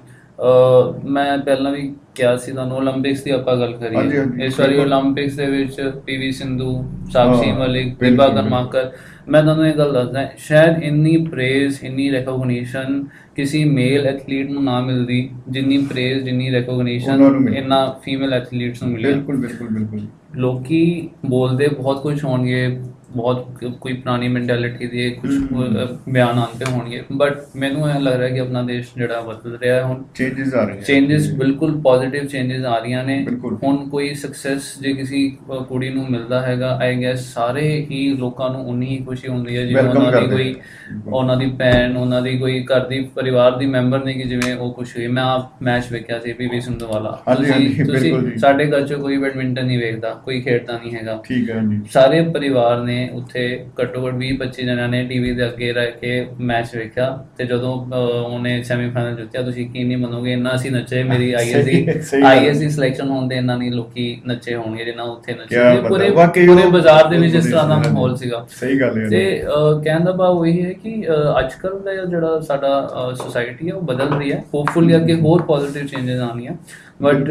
Speaker 3: ਅਹ, ਮੈਂ ਪਹਿਲਾਂ ਵੀ ਕਿਹਾ ਸੀ ਤੁਹਾਨੂੰ, ਓਲੰਪਿਕਸ ਦੀ ਆਪਾਂ ਗੱਲ
Speaker 2: ਹਾਂਜੀ,
Speaker 3: ਕਰੀਏ,
Speaker 2: ਹਾਂਜੀ,
Speaker 3: ਇਸ ਵਾਰੀ
Speaker 2: ਬਿਲਕੁਲ।
Speaker 3: ਓਲੰਪਿਕਸ ਦੇ ਵਿੱਚ ਪੀ ਵੀ ਸਿੰਧੂ, ਸਾਕਸ਼ੀ
Speaker 2: ਹਾਂ,
Speaker 3: ਮਲਿਕ,
Speaker 2: ਬਿਲਕੁਲ,
Speaker 3: ਦੀਪਾ
Speaker 2: ਬਿਲਕੁਲ।
Speaker 3: ਕਰਮਾਕਰ, ਮੈਂ ਤੁਹਾਨੂੰ ਇਹ ਗੱਲ ਦੱਸਦਾ, ਸ਼ਾਇਦ ਇੰਨੀ ਪ੍ਰੇਜ਼, ਇੰਨੀ ਰੈਕੋਗਨੀਸ਼ਨ ਕਿਸੇ ਮੇਲ ਐਥਲੀਟ ਨੂੰ ਨਾ ਮਿਲਦੀ ਜਿੰਨੀ ਪ੍ਰੇਜ਼, ਜਿੰਨੀ
Speaker 2: ਉਹਨਾਂ ਨੂੰ
Speaker 3: ਰੈਕੋਗਨੀਸ਼ਨ
Speaker 2: ਮਿਲੀ।
Speaker 3: ਇਹਨਾਂ ਫੀਮੇਲ ਐਥਲੀਟਸ ਨੂੰ ਮਿਲੀ।
Speaker 2: ਬਿਲਕੁਲ ਬਿਲਕੁਲ ਬਿਲਕੁਲ।
Speaker 3: ਲੋਕੀ ਬੋਲਦੇ ਬਹੁਤ ਕੁਝ ਹੋਣਗੇ, ਬਹੁਤ ਕੋਈ ਪੁਰਾਣੀ ਮੈਂਟੈਲਿਟੀ ਦੇ ਕੁਝ ਬਿਆਨ ਆਉਂਦੇ ਹੋਣਗੇ, ਬਟ ਮੈਨੂੰ ਇਹ ਲੱਗ ਰਿਹਾ ਕਿ ਆਪਣਾ ਦੇਸ਼ ਜਿਹੜਾ ਬਦਲ ਰਿਹਾ ਹੈ ਹੁਣ।
Speaker 2: ਚੇਂਜਸ ਆ ਰਹੇ
Speaker 3: ਚੇਂਜਸ ਬਿਲਕੁਲ ਪੋਜ਼ਿਟਿਵ ਚੇਂਜਸ ਆ ਰਹੀਆਂ ਨੇ।
Speaker 2: ਬਿਲਕੁਲ।
Speaker 3: ਹੁਣ ਕੋਈ ਸਕਸੈਸ ਜੇ ਕਿਸੇ ਅ, ਕੁੜੀ ਨੂੰ ਮਿਲਦਾ ਹੈਗਾ, ਆਈ ਗੈਸ ਸਾਰੇ ਹੀ ਲੋਕਾਂ ਨੂੰ ਉਨੀ ਹੀ ਖੁਸ਼ੀ ਹੁੰਦੀ ਹੈ ਜਿਵੇਂ
Speaker 2: Welcome
Speaker 3: ਉਹਨਾਂ ਦੀ
Speaker 2: ਕਰਦੇ
Speaker 3: ਕੋਈ,
Speaker 2: ਨੇ।
Speaker 3: ਉਹਨਾਂ ਦੀ ਭੈਣ, ਉਹਨਾਂ ਦੀ ਕੋਈ ਘਰ ਦੀ ਪਰਿਵਾਰ ਦੀ ਮੈਂਬਰ ਨੇ, ਕਿ ਜਿਵੇਂ ਉਹ ਖੁਸ਼ ਹੋਈ। ਮੈਂ ਆਪ ਮੈਚ ਵੇਖਿਆ ਸੀ ਪੀ ਵੀ ਸਿੰਧੂ ਵਾਲਾ।
Speaker 2: ਹਾਂਜੀ, ਹਾਂਜੀ,
Speaker 3: ਤੁਸੀਂ
Speaker 2: ਬਿਲਕੁਲ
Speaker 3: ਤੁਸੀਂ
Speaker 2: ਜੀ।
Speaker 3: ਸਾਡੇ ਘਰ 'ਚ ਕੋਈ ਬੈਡਮਿੰਟਨ ਨਹੀਂ ਵੇਖਦਾ, ਕੋਈ ਖੇਡਦਾ ਨਹੀਂ ਹੈਗਾ।
Speaker 2: ਠੀਕ ਹੈ ਜੀ।
Speaker 3: ਸਾਰੇ ਪਰਿਵਾਰ ਨੇ ਉੱਥੇ ਘੱਟੋ ਘੱਟ ਵੀਹ ਪੱਚੀ ਜਣਿਆਂ ਨੇ ਟੀਵੀ ਦੇ ਅੱਗੇ ਰਹਿ ਕੇ ਮੈਚ ਵੇਖਿਆ, ਤੇ ਜਦੋਂ ਅਹ, ਉਹਨੇ ਸੈਮੀਫਾਈਨਲ ਜਿੱਤਿਆ, ਤੁਸੀਂ ਯਕੀਨ ਨਹੀਂ ਮੰਨੋਗੇ, ਇੰਨਾ ਅਸੀਂ ਨੱਚੇ। ਮੇਰੀ ਆਈਐਸਸੀ
Speaker 2: ਸਹੀ ਗੱਲ।
Speaker 3: ਆਈਐਸਸੀ ਸਿਲੈਕਸ਼ਨ ਹੋਣ ਦੇ ਇੰਨਾ ਨਹੀਂ ਲੋਕੀ ਨੱਚੇ ਹੋਣਗੇ ਜਿੰਨਾ ਉੱਥੇ ਨੱਚੇ।
Speaker 2: ਕਿਆ
Speaker 3: ਤੇ
Speaker 2: ਪਤਾ,
Speaker 3: ਪੂਰੇ
Speaker 2: ਵਾਕਈ
Speaker 3: ਪੂਰੇ
Speaker 2: ਉਹ
Speaker 3: ਬਾਜ਼ਾਰ ਦੇ ਵਿੱਚ ਇਸ
Speaker 2: ਬਹੁਤ
Speaker 3: ਤਰ੍ਹਾਂ ਦਾ
Speaker 2: ਵਧੀਆ
Speaker 3: ਮਾਹੌਲ ਸੀਗਾ।
Speaker 2: ਸਹੀ ਗੱਲ ਹੈ।
Speaker 3: ਤੇ ਅਹ, ਕਹਿਣ ਦਾ ਭਾਵ ਉਹ ਇਹ ਹੈ ਕਿ ਅਹ, ਅੱਜ ਕੱਲ੍ਹ ਦਾ ਜਿਹੜਾ ਸਾਡਾ ਸੋਸਾਇਟੀ ਹੈ ਉਹ ਬਦਲ ਰਹੀ ਹੈ। ਹੋਪਫੁਲੀ ਅੱਗੇ ਹੋਰ ਪੋਜ਼ਿਟਿਵ ਚੇਂਜਸ ਆਉਣੀਆਂ, ਬਟ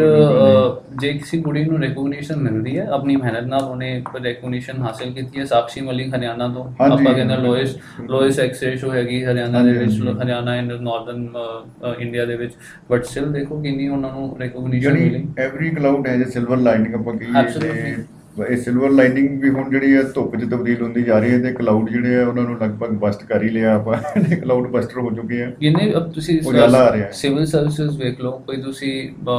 Speaker 3: ਜੇ ਕਿਸੇ ਕੁੜੀ ਨੂੰ ਰੈਕੋਗਨੀਸ਼ਨ ਮਿਲਦੀ ਹੈ ਆਪਣੀ ਮਿਹਨਤ ਨਾਲ, ਉਹਨੇ ਰੈਕੋਗਨੀਸ਼ਨ ਹਾਸਿਲ ਕੀਤੀ ਹੈ। ਸਾਕਸ਼ੀ ਮਲਿਕ ਹਰਿਆਣਾ ਤੋਂ,
Speaker 2: ਹਾਂਜੀ,
Speaker 3: ਆਪਾਂ ਕਹਿੰਦੇ
Speaker 2: ਹਾਂਜੀ।
Speaker 3: ਲੋਇਸ ਲੋਇਸ ਐਕਸ ਰੇਸ਼ੋ ਹੈਗੀ ਹਰਿਆਣਾ ਦੇ
Speaker 2: ਹਾਂਜੀ,
Speaker 3: ਵਿੱਚ,
Speaker 2: ਹਾਂਜੀ।
Speaker 3: ਹਰਿਆਣਾ ਐਂਡ ਨਾਰਦਰਨ ਇੰਡੀਆ ਦੇ ਵਿੱਚ, ਬਟ ਸਟਿਲ ਦੇਖੋ ਕਿੰਨੀ ਉਹਨਾਂ ਨੂੰ ਰੈਕੋਗਨੀਸ਼ਨ
Speaker 2: ਜਿਹੜੀ
Speaker 3: ਮਿਲੀ।
Speaker 2: ਐਵਰੀ ਕਲਾਊਡ ਹੈ ਜੇ ਸਿਲਵਰ ਲਾਈਨਿੰਗ ਆਪਾਂ ਕਹੀਏ,
Speaker 3: Absolutely.
Speaker 2: ਤੇ ਇਹ ਸਿਲਵਰ ਲਾਈਨਿੰਗ ਵੀ ਹੁਣ ਜਿਹੜੀ ਹੈ ਧੁੱਪ 'ਚ ਤਬਦੀਲ ਹੁੰਦੀ ਜਾ ਰਹੀ ਹੈ, ਤੇ ਕਲਾਊਡ ਜਿਹੜੇ ਆ ਉਹਨਾਂ ਨੂੰ ਲਗਭਗ ਬਸਟ ਕਰ ਹੀ ਲਿਆ ਆਪਾਂ। ਕਲਾਊਡ ਬਸਟਰ ਹੋ ਚੁੱਕੇ ਆ।
Speaker 3: ਜਿੰਨੇ ਅਬ ਤੁਸੀਂ
Speaker 2: ਉਜਾਲਾ ਆ ਰਿਹਾ ਹੈ।
Speaker 3: ਸਿਵਲ ਸਰਵਿਸਿਜ਼ ਵੇਖ ਲਓ, ਕੋਈ ਤੁਸੀਂ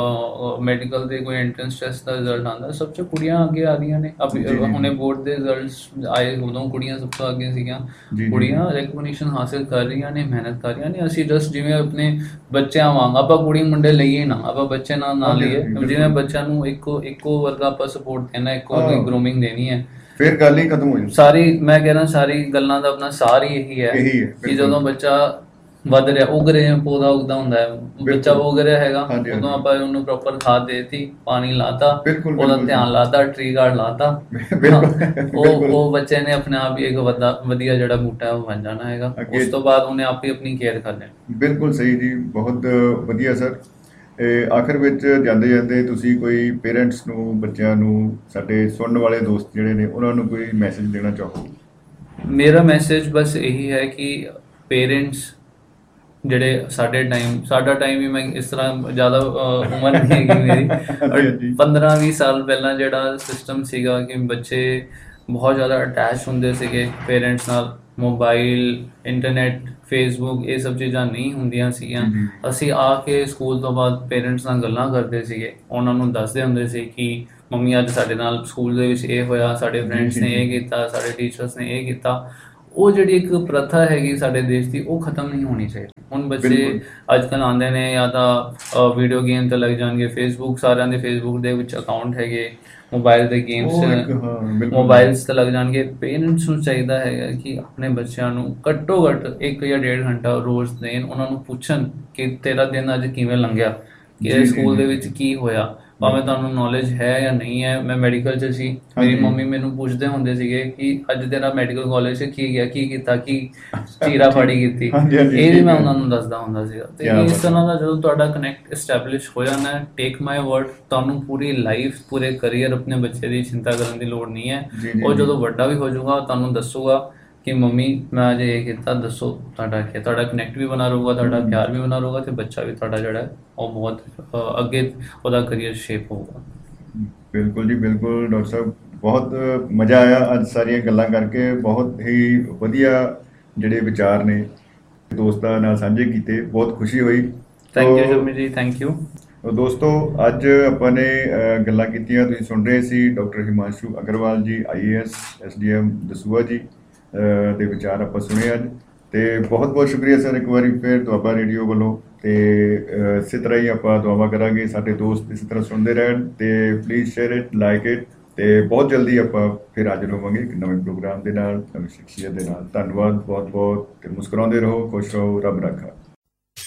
Speaker 3: ਮੈਡੀਕਲ ਦੇ ਕੋਈ ਐਂਟਰੈਂਸ ਟੈਸਟ ਦਾ ਰਿਜ਼ਲਟ ਆਉਂਦਾ, ਸਭ ਤੋਂ ਕੁੜੀਆਂ ਅੱਗੇ ਆ ਰਹੀਆਂ ਨੇ। ਅਬ
Speaker 2: ਜੀ, ਜੀ।
Speaker 3: ਹੁਣੇ ਬੋਰਡ ਦੇ ਰਿਜ਼ਲਟਸ ਆਏ, ਉਦੋਂ ਕੁੜੀਆਂ ਸਭ ਤੋਂ ਅੱਗੇ ਸੀਗੀਆਂ।
Speaker 2: ਜੀ, ਜੀ।
Speaker 3: ਕੁੜੀਆਂ ਰੈਕੋਗਨੀਸ਼ਨ ਹਾਸਿਲ ਕਰ ਰਹੀਆਂ ਨੇ, ਮਿਹਨਤ ਕਰ ਰਹੀਆਂ ਨੇ। ਅਸੀਂ ਜਸਟ ਜਿਵੇਂ ਆਪਣੇ ਬੱਚਿਆਂ ਵਾਂਗ, ਆਪਾਂ ਕੁੜੀ ਮੁੰਡੇ ਲਈਏ ਨਾ, ਆਪਾਂ ਬੱਚੇ ਨਾਲ ਨਾ
Speaker 2: ਹਾਂਜੀ,
Speaker 3: ਲਈਏ,
Speaker 2: ਬਿਲਕੁਲ।
Speaker 3: ਜਿਵੇਂ ਬੱਚਿਆਂ ਨੂੰ ਇੱਕੋ ਇੱਕੋ ਵਰਗਾ ਆਪਾਂ ਸਪੋਰਟ ਦੇਣਾ, ਇੱਕੋ ਵਰਗੀ
Speaker 2: ਹਾਂ।
Speaker 3: ਗਰੂਮਿੰਗ ਦੇਣੀ ਹੈ।
Speaker 2: ਫਿਰ ਗੱਲ ਹੀ ਖਤਮ ਹੋ ਜਾਂਦੀ।
Speaker 3: ਸਾਰੀ ਮੈਂ ਕਹਿ ਰਿਹਾ ਸਾਰੀ ਗੱਲਾਂ ਦਾ ਆਪਣਾ ਸਾਰ ਹੀ ਇਹੀ ਹੈ
Speaker 2: ਇਹੀ ਹੈ,
Speaker 3: ਕਿ
Speaker 2: ਬਿਲਕੁਲ।
Speaker 3: ਜਦੋਂ ਬੱਚਾ ਵੱਧ ਰਿਹਾ, ਉਗ ਰਿਹਾ, ਪੌਦਾ ਉੱਗਦਾ ਹੁੰਦਾ ਹੈ, ਬੱਚਾ
Speaker 2: ਬਿਲਕੁਲ।
Speaker 3: ਉਗ ਰਿਹਾ ਹੈਗਾ,
Speaker 2: ਹਾਂਜੀ,
Speaker 3: ਉਦੋਂ
Speaker 2: ਹਾਂਜੀ।
Speaker 3: ਆਪਾਂ ਉਹਨੂੰ ਪ੍ਰੋਪਰ ਖਾਦ ਦੇਤੀ, ਪਾਣੀ ਲਾਤਾ,
Speaker 2: ਬਿਲਕੁਲ,
Speaker 3: ਉਹਦਾ
Speaker 2: ਬਿਲਕੁਲ
Speaker 3: ਧਿਆਨ
Speaker 2: ਜੀ।
Speaker 3: ਲਾਤਾ, ਟਰੀ ਗਾਰਡ ਲਾਤਾ,
Speaker 2: ਬਿਲਕੁਲ,
Speaker 3: ਉਹ
Speaker 2: ਬਿਲਕੁਲ।
Speaker 3: ਉਹ ਬੱਚੇ ਨੇ ਆਪਣੇ ਆਪ ਹੀ ਇੱਕ ਵਧਾ ਵਧੀਆ ਜਿਹੜਾ ਬੂਟਾ ਹੈ ਉਹ ਬਣ ਜਾਣਾ ਹੈਗਾ।
Speaker 2: ਅੱਗੇ
Speaker 3: ਉਸ ਤੋਂ ਬਾਅਦ ਉਹਨੇ ਆਪ ਹੀ ਆਪਣੀ ਕੇਅਰ ਕਰ ਲੈਣੀ।
Speaker 2: ਬਿਲਕੁਲ ਸਹੀ ਜੀ, ਬਹੁਤ ਵਧੀਆ ਸਰ। ਇਹ ਆਖਰ ਵਿੱਚ ਜਾਂਦੇ ਜਾਂਦੇ ਤੁਸੀਂ ਕੋਈ ਪੇਰੈਂਟਸ ਨੂੰ, ਬੱਚਿਆਂ ਨੂੰ, ਸਾਡੇ ਸੁਣਨ ਵਾਲੇ ਦੋਸਤ ਜਿਹੜੇ ਨੇ ਉਹਨਾਂ ਨੂੰ ਕੋਈ ਮੈਸੇਜ ਦੇਣਾ ਚਾਹੋ?
Speaker 3: ਮੇਰਾ ਮੈਸੇਜ ਬਸ ਇਹੀ ਹੈ ਕਿ ਪੇਰੈਂਟਸ ਜਿਹੜੇ ਸਾਡੇ ਟਾਈਮ ਸਾਡਾ ਟਾਈਮ ਵੀ, ਮੈਂ ਇਸ ਤਰ੍ਹਾਂ ਜ਼ਿਆਦਾ ਅ, ਉਮਰ ਨਹੀਂ ਹੈਗੀ ਮੇਰੀ,
Speaker 2: ਹਾਂਜੀ, ਹਾਂਜੀ।
Speaker 3: ਪੰਦਰਾਂ ਵੀਹ ਸਾਲ ਪਹਿਲਾਂ ਜਿਹੜਾ ਸਿਸਟਮ ਸੀਗਾ ਕਿ ਬੱਚੇ ਬਹੁਤ ਜ਼ਿਆਦਾ ਅਟੈਚ ਹੁੰਦੇ ਸੀਗੇ ਪੇਰੈਂਟਸ ਨਾਲ, ਮੋਬਾਈਲ, ਇੰਟਰਨੈਟ, ਫੇਸਬੁੱਕ, ਇਹ ਸਭ ਚੀਜ਼ਾਂ ਨਹੀਂ ਹੁੰਦੀਆਂ ਸੀਗੀਆਂ।
Speaker 2: ਜੀ, ਜੀ।
Speaker 3: ਅਸੀਂ ਆ ਕੇ ਸਕੂਲ ਤੋਂ ਬਾਅਦ ਪੇਰੈਂਟਸ ਨਾਲ ਗੱਲਾਂ ਕਰਦੇ ਸੀਗੇ, ਉਹਨਾਂ ਨੂੰ ਦੱਸਦੇ ਹੁੰਦੇ ਸੀ ਕਿ ਮੰਮੀ ਅੱਜ ਸਾਡੇ ਨਾਲ ਸਕੂਲ ਦੇ ਵਿੱਚ ਇਹ ਹੋਇਆ, ਸਾਡੇ
Speaker 2: ਜੀ,
Speaker 3: ਫਰੈਂਡਸ
Speaker 2: ਜੀ,
Speaker 3: ਨੇ
Speaker 2: ਜੀ।
Speaker 3: ਇਹ ਕੀਤਾ, ਸਾਡੇ ਟੀਚਰਸ ਨੇ ਇਹ ਕੀਤਾ। ਉਹ ਜਿਹੜੀ ਇੱਕ ਪ੍ਰਥਾ ਹੈਗੀ ਸਾਡੇ ਦੇਸ਼ ਦੀ, ਉਹ ਖਤਮ ਨਹੀਂ ਹੋਣੀ ਚਾਹੀਦੀ। ਹੁਣ ਬੱਚੇ
Speaker 2: ਬਿਲਕੁਲ।
Speaker 3: ਅੱਜ ਕੱਲ੍ਹ ਆਉਂਦੇ ਨੇ ਜਾਂ ਤਾਂ ਵੀਡੀਓ ਗੇਮ ਤੇ ਲੱਗ ਜਾਣਗੇ, ਫੇਸਬੁੱਕ, ਸਾਰਿਆਂ ਦੇ ਫੇਸਬੁੱਕ ਦੇ ਵਿੱਚ ਅਕਾਊਂਟ ਹੈਗੇ, ਮੋਬਾਈਲ ਦੇ ਗੇਮਸ
Speaker 2: ਉਹ ਇੱਕ ਹਾਂ ਬਿਲਕੁਲ।
Speaker 3: ਮੋਬਾਈਲਸ ਤੇ ਲੱਗ ਜਾਣਗੇ। ਪੇਰੈਂਟਸ ਨੂੰ ਚਾਹੀਦਾ ਹੈਗਾ ਕਿ ਆਪਣੇ ਬੱਚਿਆਂ ਨੂੰ ਘੱਟੋ ਘੱਟ ਇੱਕ ਜਾਂ ਡੇਢ ਘੰਟਾ ਰੋਜ਼ ਦੇਣ, ਉਹਨਾਂ ਨੂੰ ਪੁੱਛਣ ਕਿ ਤੇਰਾ ਦਿਨ ਅੱਜ ਕਿਵੇਂ ਲੰਘਿਆ,
Speaker 2: ਜੀ,
Speaker 3: ਕਿ
Speaker 2: ਜੀ,
Speaker 3: ਸਕੂਲ
Speaker 2: ਜੀ,
Speaker 3: ਦੇ
Speaker 2: ਜੀ।
Speaker 3: ਵਿੱਚ ਕੀ ਹੋਇਆ। ਭਾਵੇਂ ਤੁਹਾਨੂੰ ਨੌਲੇਜ ਹੈ ਜਾਂ ਨਹੀਂ ਹੈ। ਮੈਂ ਮੈਡੀਕਲ 'ਚ ਸੀ, ਮੇਰੀ
Speaker 2: ਹਾਂਜੀ।
Speaker 3: ਮੰਮੀ ਮੈਨੂੰ ਪੁੱਛਦੇ ਹੁੰਦੇ ਸੀਗੇ ਕਿ ਅੱਜ ਤੇਰਾ ਮੈਡੀਕਲ ਕਾਲਜ 'ਚ ਕੀ ਗਿਆ, ਕੀ ਕੀਤਾ, ਕੀ ਚੀਰਾ ਫਾੜੀ ਕੀਤੀ,
Speaker 2: ਹਾਂਜੀ, ਹਾਂਜੀ,
Speaker 3: ਇਹ ਵੀ
Speaker 2: ਠੀਕ
Speaker 3: ਮੈਂ
Speaker 2: ਹੈ।
Speaker 3: ਉਹਨਾਂ ਨੂੰ ਦੱਸਦਾ ਹੁੰਦਾ ਸੀਗਾ। ਤੇ
Speaker 2: ਕਿਆ
Speaker 3: ਇਸ
Speaker 2: ਬਾਤ
Speaker 3: ਤਰ੍ਹਾਂ ਦਾ ਜਦੋਂ ਤੁਹਾਡਾ ਕਨੈਕਟ ਐਸਟੈਬਲਿਸ਼ ਹੋ ਜਾਣਾ, ਟੇਕ ਮਾਈ ਵਰਡ, ਤੁਹਾਨੂੰ ਪੂਰੀ ਲਾਈਫ, ਪੂਰੇ ਕਰੀਅਰ ਆਪਣੇ ਬੱਚੇ ਦੀ ਚਿੰਤਾ ਕਰਨ ਦੀ ਲੋੜ ਨਹੀਂ ਹੈ।
Speaker 2: ਜੀ, ਜੀ,
Speaker 3: ਉਹ
Speaker 2: ਜੀ।
Speaker 3: ਜਦੋਂ ਵੱਡਾ ਵੀ ਹੋ ਜਾਊਗਾ ਤੁਹਾਨੂੰ ਦੱਸੂਗਾ ਕਿ ਮੰਮੀ ਮੈਂ ਅੱਜ ਇਹ ਕੀਤਾ, ਦੱਸੋ ਤੁਹਾਡਾ ਕੀ, ਤੁਹਾਡਾ ਕਨੈਕਟ ਵੀ ਬਣਾ ਰਹੂਗਾ, ਤੁਹਾਡਾ
Speaker 2: ਹਮ।
Speaker 3: ਪਿਆਰ ਵੀ ਬਣਾ ਰਹੂਗਾ, ਤੇ ਬੱਚਾ ਵੀ ਤੁਹਾਡਾ ਜਿਹੜਾ ਹੈ ਉਹ ਬਹੁਤ ਅ, ਅੱਗੇ ਉਹਦਾ ਕਰੀਅਰ ਸ਼ੇਪ ਹੋਊਗਾ।
Speaker 2: ਬਿਲਕੁਲ ਜੀ, ਬਿਲਕੁਲ ਡਾਕਟਰ ਸਾਹਿਬ, ਬਹੁਤ ਮਜ਼ਾ ਆਇਆ ਅੱਜ ਸਾਰੀਆਂ ਗੱਲਾਂ ਕਰਕੇ। ਬਹੁਤ ਹੀ ਵਧੀਆ ਜਿਹੜੇ ਵਿਚਾਰ ਨੇ ਦੋਸਤਾਂ ਨਾਲ ਸਾਂਝੇ ਕੀਤੇ, ਬਹੁਤ ਖੁਸ਼ੀ ਹੋਈ।
Speaker 3: ਥੈਂਕ ਯੂ
Speaker 2: ਤੋ
Speaker 3: ਸ਼ਮੀ ਜੀ, ਥੈਂਕ ਯੂ।
Speaker 2: ਦੋਸਤੋ, ਅੱਜ ਆਪਾਂ ਨੇ ਅ, ਗੱਲਾਂ ਕੀਤੀਆਂ, ਤੁਸੀਂ ਸੁਣ ਰਹੇ ਸੀ ਡਾਕਟਰ ਹਿਮਾਂਸ਼ੂ ਅਗਰਵਾਲ ਜੀ, ਆਈ A S, S D M Dasuya ਜੀ ਅ, ਦੇ ਵਿਚਾਰ ਆਪਾਂ ਸੁਣੇ ਅੱਜ। ਤੇ ਬਹੁਤ ਬਹੁਤ ਸ਼ੁਕਰੀਆ ਸਰ ਇੱਕ ਵਾਰੀ ਫਿਰ ਦੁਆਬਾ ਰੇਡੀਓ ਵੱਲੋਂ। ਤੇ ਅ, ਇਸੇ ਤਰ੍ਹਾਂ ਹੀ ਆਪਾਂ ਦੁਆਵਾਂ ਕਰਾਂਗੇ ਸਾਡੇ ਦੋਸਤ ਇਸੇ ਤਰ੍ਹਾਂ ਸੁਣਦੇ ਰਹਿਣ। ਤੇ please share it, like it. ਤੇ ਬਹੁਤ ਜਲਦੀ ਆਪਾਂ ਫਿਰ ਹਾਜ਼ਰ ਹੋਵਾਂਗੇ ਇੱਕ ਨਵੇਂ ਪ੍ਰੋਗਰਾਮ ਦੇ ਨਾਲ, ਨਵੀਂ ਸ਼ਖਸੀਅਤ ਦੇ ਨਾਲ। ਧੰਨਵਾਦ ਬਹੁਤ ਬਹੁਤ। ਤੇ ਮੁਸਕਰਾਉਂਦੇ ਰਹੋ, ਖੁਸ਼ ਰਹੋ, ਰੱਬ ਰਾਖਾ।